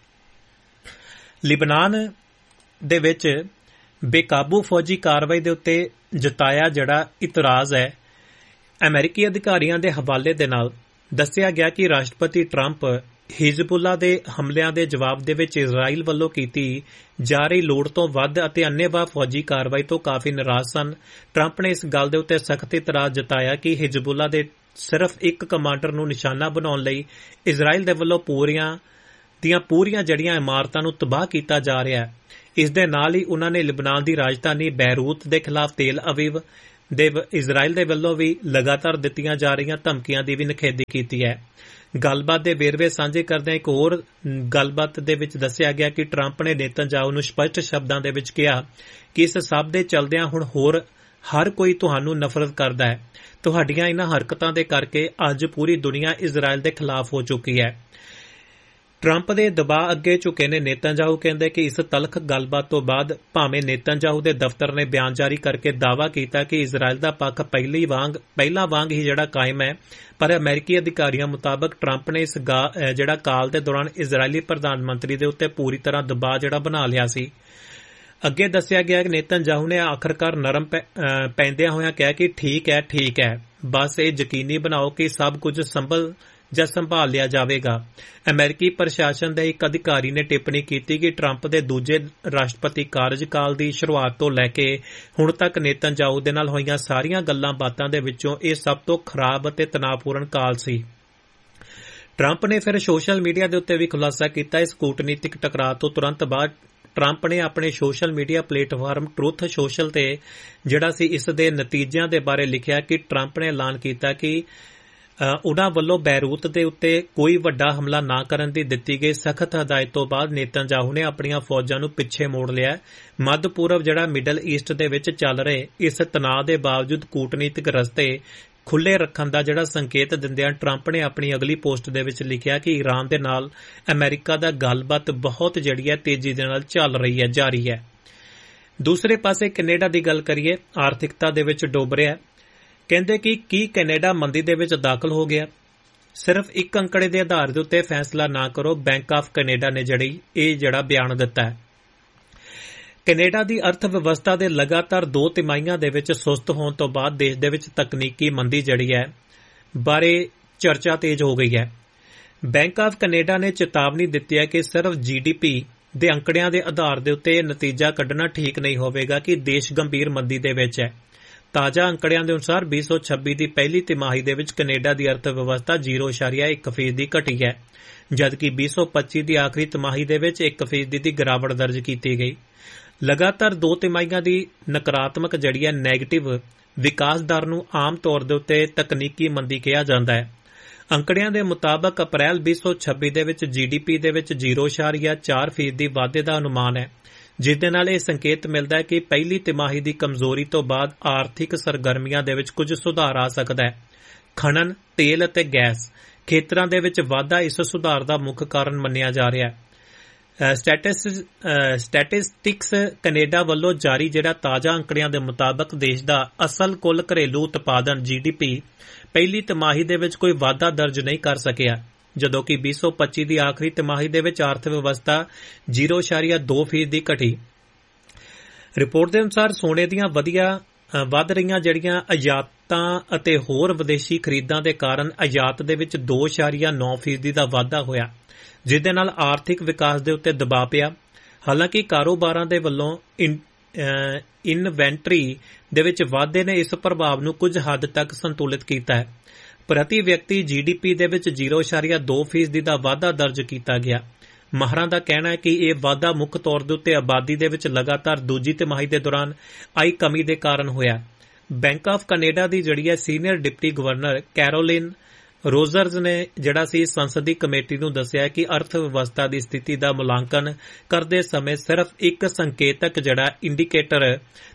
ਲਿਬਨਾਨ ਦੇ ਵਿੱਚ ਬੇਕਾਬੂ ਫੌਜੀ ਕਾਰਵਾਈ ਦੇ ਉੱਤੇ ਜਤਾਇਆ ਜਿਹੜਾ ਇਤਰਾਜ਼ ਹੈ, ਅਮਰੀਕੀ ਅਧਿਕਾਰੀਆਂ ਦੇ ਹਵਾਲੇ ਦੇ ਨਾਲ ਦੱਸਿਆ ਗਿਆ ਕਿ ਰਾਸ਼ਟਰਪਤੀ ਟਰੰਪ ਹਿਜ਼ਬੁੱਲਾ ਦੇ ਹਮਲਿਆਂ ਦੇ ਜਵਾਬ ਦੇ ਵਿੱਚ ਇਜ਼ਰਾਈਲ ਵੱਲੋਂ ਕੀਤੀ ਜਾ ਰਹੀ ਲੋੜ ਤੋਂ ਵੱਧ ਅਤੇ ਅੰਨ੍ਹੇਵਾਹ ਫੌਜੀ ਕਾਰਵਾਈ ਤੋਂ ਕਾਫੀ ਨਾਰਾਜ਼ ਸਨ। ਟਰੰਪ ਨੇ ਇਸ ਗੱਲ ਦੇ ਉੱਤੇ ਸਖਤ ਇਤਰਾਜ਼ ਜਤਾਇਆ ਕਿ ਹਿਜ਼ਬੁੱਲਾ ਦੇ ਸਿਰਫ ਇੱਕ ਕਮਾਂਡਰ ਨੂੰ ਨਿਸ਼ਾਨਾ ਬਣਾਉਣ ਲਈ ਇਜ਼ਰਾਈਲ ਦੇ ਵੱਲੋਂ ਪੂਰੀਆਂ ਜੜੀਆਂ ਇਮਾਰਤਾਂ ਨੂੰ ਤਬਾਹ ਕੀਤਾ ਜਾ ਰਿਹਾ ਹੈ। ਇਸ ਦੇ ਨਾਲ ਹੀ ਉਨ੍ਹਾਂ ਨੇ ਲਿਬਨਾਨ ਦੀ ਰਾਜਧਾਨੀ ਬੈਰੂਤ ਦੇ ਖਿਲਾਫ ਤੇਲ ਅਵੀਵ ਦੇ ਇਜ਼ਰਾਈਲ ਦੇ ਵੱਲੋਂ ਵੀ ਲਗਾਤਾਰ ਦਿੱਤੀਆਂ ਜਾ ਰਹੀਆਂ ਧਮਕੀਆਂ ਦੀ ਵੀ ਨਿਖੇਧੀ ਕੀਤੀ ਹੈ। ਗੱਲਬਾਤ ਦੇ ਵੇਰਵੇ ਸਾਂਝੇ ਕਰਦਿਆਂ ਇੱਕ ਹੋਰ ਗੱਲਬਾਤ ਦੇ ਵਿੱਚ ਦੱਸਿਆ ਗਿਆ ਕਿ ਟਰੰਪ ਨੇ ਨੇਤਨਯਾਹੂ ਨੂੰ ਸਪਸ਼ਟ ਸ਼ਬਦਾਂ ਦੇ ਵਿੱਚ ਕਿਹਾ ਕਿ ਇਸ ਸਭ ਦੇ ਚੱਲਦਿਆਂ ਹੁਣ ਹਰ ਕੋਈ ਤੁਹਾਨੂੰ ਨਫ਼ਰਤ ਕਰਦਾ ਹੈ। ਤੁਹਾਡੀਆਂ ਇਨ੍ਹਾਂ ਹਰਕਤਾਂ ਦੇ ਕਰਕੇ ਅੱਜ ਪੂਰੀ ਦੁਨੀਆ ਇਜ਼ਰਾਈਲ ਦੇ ਖਿਲਾਫ ਹੋ ਚੁੱਕੀ ਹੈ। ਟਰੰਪ ਦੇ ਦਬਾਅ ਅੱਗੇ ਝੁਕੇ ਨੇ ਨੇਤਨਯਾਹੂ ਕਹਿੰਦੇ ਕਿ ਇਸ ਤਲਖ ਗੱਲਬਾਤ ਤੋਂ ਬਾਅਦ ਭਾਵੇਂ ਨੇਤਨਯਾਹੂ ਦੇ ਦਫ਼ਤਰ ਨੇ ਬਿਆਨ ਜਾਰੀ ਕਰਕੇ ਦਾਅਵਾ ਕੀਤਾ ਕਿ ਇਜ਼ਰਾਈਲ ਦਾ ਪੱਖ ਪਹਿਲਾਂ ਵਾਂਗ ਹੀ ਜਿਹੜਾ ਕਾਇਮ ਹੈ, ਪਰ ਅਮਰੀਕੀ ਅਧਿਕਾਰੀਆਂ ਮੁਤਾਬਕ ਟਰੰਪ ਨੇ ਇਸ ਜਿਹੜਾ ਕਾਲ ਦੇ ਦੌਰਾਨ ਇਜ਼ਰਾਈਲੀ ਪ੍ਰਧਾਨ ਮੰਤਰੀ ਦੇ ਉੱਤੇ ਪੂਰੀ ਤਰ੍ਹਾਂ ਦਬਾਅ ਜਿਹੜਾ ਬਣਾ ਲਿਆ ਸੀ। ਅੱਗੇ ਦੱਸਿਆ ਗਿਆ ਕਿ ਨੇਤਨਯਾਹੂ ਨੇ ਆਖਰਕਾਰ ਨਰਮ ਪੈਂਦਿਆਂ ਹੋਇਆਂ ਕਿਹਾ ਕਿ ਠੀਕ ਹੈ, ਬਸ ਇਹ ਯਕੀਨੀ ਬਣਾਓ ਕਿ ਸਭ ਕੁਝ ਸੰਭਾਲ ਲਿਆ ਜਾਵੇਗਾ। ਅਮਰੀਕੀ ਪ੍ਰਸ਼ਾਸਨ ਦੇ ਇੱਕ ਅਧਿਕਾਰੀ ਨੇ ਟਿੱਪਣੀ ਕੀਤੀ ਕਿ ਟਰੰਪ ਦੇ ਦੂਜੇ ਰਾਸ਼ਟਰਪਤੀ ਕਾਰਜਕਾਲ ਦੀ ਸ਼ੁਰੂਆਤ ਤੋਂ ਲੈ ਕੇ ਹੁਣ ਤੱਕ ਨੇਤਨਯਾਹੂ ਦੇ ਨਾਲ ਹੋਈਆਂ ਸਾਰੀਆਂ ਗੱਲਾਂ ਬਾਤਾਂ ਦੇ ਵਿੱਚੋਂ ਇਹ ਸਭ ਤੋਂ ਖਰਾਬ ਅਤੇ ਤਣਾਅਪੂਰਨ ਕਾਲ ਸੀ। ਟਰੰਪ ਨੇ ਫਿਰ ਸੋਸ਼ਲ ਮੀਡੀਆ ਦੇ ਉੱਤੇ ਵੀ ਖੁਲਾਸਾ ਕੀਤਾ। ਇਸ ਕੂਟਨੀਤਿਕ ਟਕਰਾਅ ਤੋਂ ਤੁਰੰਤ ਬਾਅਦ ਟਰੰਪ ਨੇ ਆਪਣੇ social media platform truth social ਤੇ ਜਿਹੜਾ ਸੀ ਇਸ ਦੇ ਨਤੀਜਿਆਂ ਦੇ ਬਾਰੇ ਲਿਖਿਆ ਕਿ ਟਰੰਪ ਨੇ ਐਲਾਨ ਕੀਤਾ ਕਿ ਉਨ੍ਹਾਂ ਵੱਲੋਂ ਬੈਰੂਤ ਦੇ ਉੱਤੇ ਕੋਈ ਵੱਡਾ ਹਮਲਾ ਨਾ ਕਰਨ ਦੀ ਦਿੱਤੀ ਗਈ ਸਖਤ ਹਦਾਇਤ ਤੋਂ ਬਾਅਦ ਨੇਤਨਯਾਹੂ ਨੇ ਆਪਣੀਆਂ ਫੌਜਾਂ ਨੂੰ ਪਿੱਛੇ ਮੋੜ ਲਿਆ। ਮੱਧ ਪੂਰਬ ਜਿਹੜਾ ਮਿਡਲ ਈਸਟ ਦੇ ਵਿੱਚ ਚੱਲ ਰਹੇ ਇਸ ਤਣਾਅ ਦੇ ਬਾਵਜੂਦ ਕੂਟਨੀਤਿਕ ਰਸਤੇ ਖੁੱਲ੍ਹੇ ਰੱਖਣ ਦਾ ਜਿਹੜਾ ਸੰਕੇਤ ਦਿੰਦਿਆਂ ਟਰੰਪ ਨੇ ਆਪਣੀ ਅਗਲੀ ਪੋਸਟ ਦੇ ਵਿੱਚ ਲਿਖਿਆ ਕਿ ਈਰਾਨ ਦੇ ਨਾਲ ਅਮਰੀਕਾ ਦਾ ਗੱਲਬਾਤ ਬਹੁਤ ਜਿਹੜੀ ਹੈ ਤੇਜ਼ੀ ਦੇ ਨਾਲ ਚੱਲ ਰਹੀ ਹੈ, ਜਾਰੀ ਹੈ। ਦੂਸਰੇ ਪਾਸੇ ਕੈਨੇਡਾ ਦੀ ਗੱਲ ਕਰੀਏ, ਆਰਥਿਕਤਾ ਦੇ ਵਿੱਚ ਡੁੱਬ ਰਿਹਾ। ਕਹਿੰਦੇ ਕਿ ਕੀ ਕੈਨੇਡਾ ਮੰਦੀ ਦੇ ਵਿੱਚ ਦਾਖਲ ਹੋ ਗਿਆ? ਸਿਰਫ ਇੱਕ ਅੰਕੜੇ ਦੇ ਆਧਾਰ ਦੇ ਉੱਤੇ ਫੈਸਲਾ ਨਾ ਕਰੋ, ਬੈਂਕ ਆਫ ਕੈਨੇਡਾ ਨੇ ਜਿਹੜਾ ਬਿਆਨ ਦਿੱਤਾ ਹੈ। ਕੈਨੇਡਾ ਦੀ ਅਰਥ ਵਿਵਸਥਾ ਦੇ ਲਗਾਤਾਰ 2 ਤਿਮਾਹੀਆਂ ਦੇ ਵਿੱਚ ਸੁਸਤ ਹੋਣ ਤੋਂ ਬਾਅਦ ਦੇਸ਼ ਦੇ ਵਿੱਚ ਤਕਨੀਕੀ ਮੰਦੀ ਜਿਹੜੀ ਹੈ ਬਾਰੇ ਚਰਚਾ ਤੇਜ਼ ਹੋ ਗਈ ਹੈ। ਬੈਂਕ ਆਫ ਕੈਨੇਡਾ ਨੇ ਚੇਤਾਵਨੀ ਦਿੱਤੀ ਹੈ ਕਿ ਸਿਰਫ GDP ਦੇ ਅੰਕੜਿਆਂ ਦੇ ਆਧਾਰ ਦੇ ਉੱਤੇ ਨਤੀਜਾ ਕੱਢਣਾ ਠੀਕ ਨਹੀਂ ਹੋਵੇਗਾ ਕਿ ਦੇਸ਼ ਗੰਭੀਰ ਮੰਦੀ ਦੇ ਵਿੱਚ ਹੈ। ਤਾਜ਼ਾ ਅੰਕੜਿਆਂ ਦੇ ਅਨੁਸਾਰ 2026 ਦੀ ਪਹਿਲੀ ਤਿਮਾਹੀ ਦੇ ਵਿੱਚ ਕੈਨੇਡਾ ਦੀ ਅਰਥ ਵਿਵਸਥਾ 0.1% ਘਟੀ ਹੈ, ਜਦਕਿ 2025 ਦੀ ਆਖਰੀ ਤਿਮਾਹੀ ਦੇ ਵਿੱਚ 1% ਦੀ ਗਿਰਾਵਟ ਦਰਜ ਕੀਤੀ ਗਈ। ਲਗਾਤਾਰ 2 ਤਿਮਾਹੀਆਂ ਦੀ ਨਕਾਰਾਤਮਕ ਜਿਹੜੀ ਹੈ ਨੈਗੇਟਿਵ ਵਿਕਾਸ ਦਰ ਨੂੰ ਆਮ ਤੌਰ ਦੇ ਉੱਤੇ ਤਕਨੀਕੀ ਮੰਦੀ ਕਿਹਾ ਜਾਂਦਾ ਹੈ। ਅੰਕੜਿਆਂ ਦੇ ਮੁਤਾਬਕ ਅਪ੍ਰੈਲ 2026 ਦੇ ਵਿੱਚ GDP ਦੇ ਵਿੱਚ 0.4% ਦੀ ਵਾਧੇ ਦਾ ਅਨੁਮਾਨ ਹੈ, ਜਿਸ ਦੇ ਨਾਲ ਇਹ ਸੰਕੇਤ ਮਿਲਦਾ ਹੈ ਕਿ ਪਹਿਲੀ ਤਿਮਾਹੀ ਦੀ ਕਮਜ਼ੋਰੀ ਤੋਂ ਬਾਅਦ ਆਰਥਿਕ ਸਰਗਰਮੀਆਂ ਦੇ ਵਿੱਚ ਕੁਝ ਸੁਧਾਰ ਆ ਸਕਦਾ ਹੈ। ਖਣਨ, ਤੇਲ ਅਤੇ ਗੈਸ ਖੇਤਰਾਂ ਦੇ ਵਿੱਚ ਵਾਧਾ ਇਸ ਸੁਧਾਰ ਦਾ ਮੁੱਖ ਕਾਰਨ ਮੰਨਿਆ ਜਾ ਰਿਹਾ ਹੈ। ਸਟੈਟਿਸਟਿਕਸ ਕੈਨੇਡਾ ਵੱਲੋਂ ਜਾਰੀ ਜਿਹੜਾ ਤਾਜ਼ਾ ਅੰਕੜਿਆਂ ਦੇ ਮੁਤਾਬਕ ਦੇਸ਼ ਦਾ ਅਸਲ ਕੁੱਲ ਘਰੇਲੂ ਉਤਪਾਦਨ GDP ਪਹਿਲੀ ਤਿਮਾਹੀ ਦੇ ਵਿੱਚ ਕੋਈ ਵਾਧਾ ਦਰਜ ਨਹੀਂ ਕਰ ਸਕਿਆ, ਜਦੋਂ ਕਿ 2025 ਦੀ ਆਖਰੀ ਤਿਮਾਹੀ ਦੇ ਵਿੱਚ ਅਰਥ ਵਿਵਸਥਾ 0.2% ਦੀ ਘਟੀ। ਰਿਪੋਰਟ ਦੇ ਅਨੁਸਾਰ ਸੋਨੇ ਦੀਆਂ ਵੱਧ ਰਹੀਆਂ ਜਿਹੜੀਆਂ ਆਯਾਤਾਂ ਅਤੇ ਹੋਰ ਵਿਦੇਸ਼ੀ ਖਰੀਦਾਂ ਦੇ ਕਾਰਨ ਆਯਾਤ ਦੇ ਵਿੱਚ 2.9% ਦਾ ਵਾਧਾ ਹੋਇਆ, ਜਿਸ ਦੇ ਨਾਲ ਆਰਥਿਕ ਵਿਕਾਸ ਦੇ ਉੱਤੇ ਦਬਾਅ ਪਿਆ। ਹਾਲਾਂਕਿ ਕਾਰੋਬਾਰਾਂ ਦੇ ਵੱਲੋਂ ਇਨਵੈਂਟਰੀ ਦੇ ਵਿੱਚ ਵਾਧੇ ਨੇ ਇਸ ਪ੍ਰਭਾਵ ਨੂੰ ਕੁਝ ਹੱਦ ਤੱਕ ਸੰਤੁਲਿਤ ਕੀਤਾ ਹੈ। ਪ੍ਰਤੀ ਵਿਅਕਤੀ GDP ਦੇ ਵਿੱਚ 0.2% ਦਾ ਵਾਧਾ ਦਰਜ ਕੀਤਾ ਗਿਆ। ਮਾਹਰਾਂ ਦਾ ਕਹਿਣਾ ਹੈ ਕਿ ਇਹ ਵਾਧਾ ਮੁੱਖ ਤੌਰ ਦੇ ਉੱਤੇ ਆਬਾਦੀ ਦੇ ਵਿੱਚ ਲਗਾਤਾਰ ਦੂਜੀ ਤਿਮਾਹੀ ਦੇ ਦੌਰਾਨ ਆਈ ਕਮੀ ਦੇ ਕਾਰਨ ਹੋਇਆ। ਬੈਂਕ ਆਫ ਕੈਨੇਡਾ ਦੀ ਜਿਹੜੀ ਹੈ ਸੀਨੀਅਰ ਡਿਪਟੀ ਗਵਰਨਰ ਕੈਰੋਲਿਨ ਰੋਜ਼ਰਜ਼ ਨੇ ਜਿਹੜਾ ਸੀ ਸੰਸਦੀ ਕਮੇਟੀ ਨੂੰ ਦੱਸਿਆ ਕਿ ਅਰਥ ਵਿਵਸਥਾ ਦੀ ਸਥਿਤੀ ਦਾ ਮੁਲਾਂਕਣ ਕਰਦੇ ਸਮੇਂ ਸਿਰਫ ਇੱਕ ਸੰਕੇਤਕ ਜਿਹੜਾ ਇੰਡੀਕੇਟਰ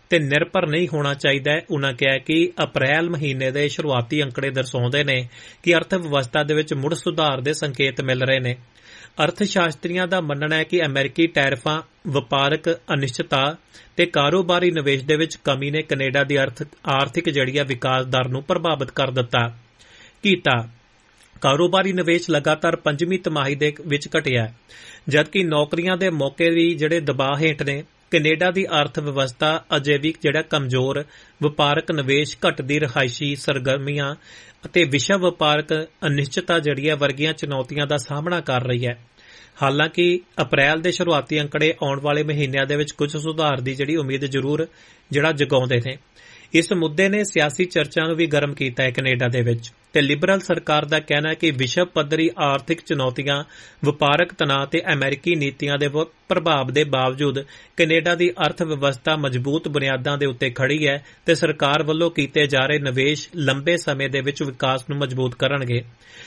ਤੇ ਨਿਰਭਰ ਨਹੀਂ ਹੋਣਾ ਚਾਹੀਦਾ ਹੈ। ਉਨ੍ਹਾਂ ਕਿਹਾ ਕਿ ਅਪ੍ਰੈਲ ਮਹੀਨੇ ਦੇ ਸ਼ੁਰੂਆਤੀ ਅੰਕੜੇ ਦਰਸਾਉਂਦੇ ਨੇ ਕਿ ਅਰਥ ਵਿਵਸਥਾ ਦੇ ਵਿੱਚ ਮੁੜ ਸੁਧਾਰ ਦੇ ਸੰਕੇਤ ਮਿਲ ਰਹੇ ਨੇ। ਅਰਥ ਸ਼ਾਸਤਰੀਆਂ ਦਾ ਮੰਨਣਾ ਹੈ ਕਿ ਅਮਰੀਕੀ ਟੈਰਿਫਾਂ, ਵਪਾਰਕ ਅਨਿਸ਼ਚਿਤਤਾ ਤੇ ਕਾਰੋਬਾਰੀ ਨਿਵੇਸ਼ ਦੇ ਵਿੱਚ ਕਮੀ ਨੇ ਕੈਨੇਡਾ ਦੀ ਆਰਥਿਕ ਜਿਹੜੀ ਵਿਕਾਸ ਦਰ ਨੂੰ ਪ੍ਰਭਾਵਿਤ ਕਰ ਕੀਤਾ। ਕਾਰੋਬਾਰੀ ਨਿਵੇਸ਼ ਲਗਾਤਾਰ 5ਵੀਂ ਤਿਮਾਹੀ ਦੇ ਵਿੱਚ ਘਟਿਆ, ਜਦਕਿ ਨੌਕਰੀਆਂ ਦੇ ਮੌਕੇ ਵੀ ਜਿਹੜੇ ਦਬਾਅ ਹੇਠ ਨੇ। ਕੈਨੇਡਾ ਦੀ ਅਰਥ ਵਿਵਸਥਾ ਅਜੇ ਵੀ ਜਿਹੜਾ ਕਮਜ਼ੋਰ, ਵਪਾਰਕ ਨਿਵੇਸ਼, ਘਟਦੀ ਰਿਹਾਇਸ਼ੀ ਸਰਗਰਮੀਆਂ ਅਤੇ ਵਿਸ਼ਵ ਵਪਾਰਕ ਅਨਿਸ਼ਚਿਤਤਾ ਜਿਹੜੀ ਵਰਗੀਆਂ ਚੁਣੌਤੀਆਂ ਦਾ ਸਾਹਮਣਾ ਕਰ ਰਹੀ ਹੈ। ਹਾਲਾਂਕਿ ਅਪ੍ਰੈਲ ਦੇ ਸ਼ੁਰੂਆਤੀ ਅੰਕੜੇ ਆਉਣ ਵਾਲੇ ਮਹੀਨਿਆਂ ਦੇ ਵਿੱਚ ਕੁਝ ਸੁਧਾਰ ਦੀ ਜਿਹੜੀ ਉਮੀਦ ਜ਼ਰੂਰ ਜਗਾਉਂਦੇ ਨੇ। ਇਸ ਮੁੱਦੇ ਨੇ ਸਿਆਸੀ ਚਰਚਾ ਨੂੰ ਵੀ ਗਰਮ ਕੀਤਾ ਹੈ ਕੈਨੇਡਾ ਦੇ ਵਿੱਚ, ਤੇ ਲਿਬਰਲ ਸਰਕਾਰ ਦਾ ਕਹਿਣਾ ਹੈ ਕਿ ਵਿਸ਼ਵ ਪੱਧਰੀ ਆਰਥਿਕ ਚੁਣੌਤੀਆਂ, ਵਪਾਰਕ ਤਣਾਅ ਤੇ ਅਮਰੀਕੀ ਨੀਤੀਆਂ ਦੇ ਪ੍ਰਭਾਵ ਦੇ ਬਾਵਜੂਦ ਕੈਨੇਡਾ ਦੀ ਅਰਥ ਵਿਵਸਥਾ ਮਜ਼ਬੂਤ ਬੁਨਿਆਦਾਂ ਦੇ ਉੱਤੇ ਖੜੀ ਹੈ ਤੇ ਸਰਕਾਰ ਵੱਲੋਂ ਕੀਤੇ ਜਾ ਰਹੇ ਨਿਵੇਸ਼ ਲੰਬੇ ਸਮੇਂ ਦੇ ਵਿੱਚ ਵਿਕਾਸ ਨੂੰ ਮਜ਼ਬੂਤ ਕਰਨਗੇ।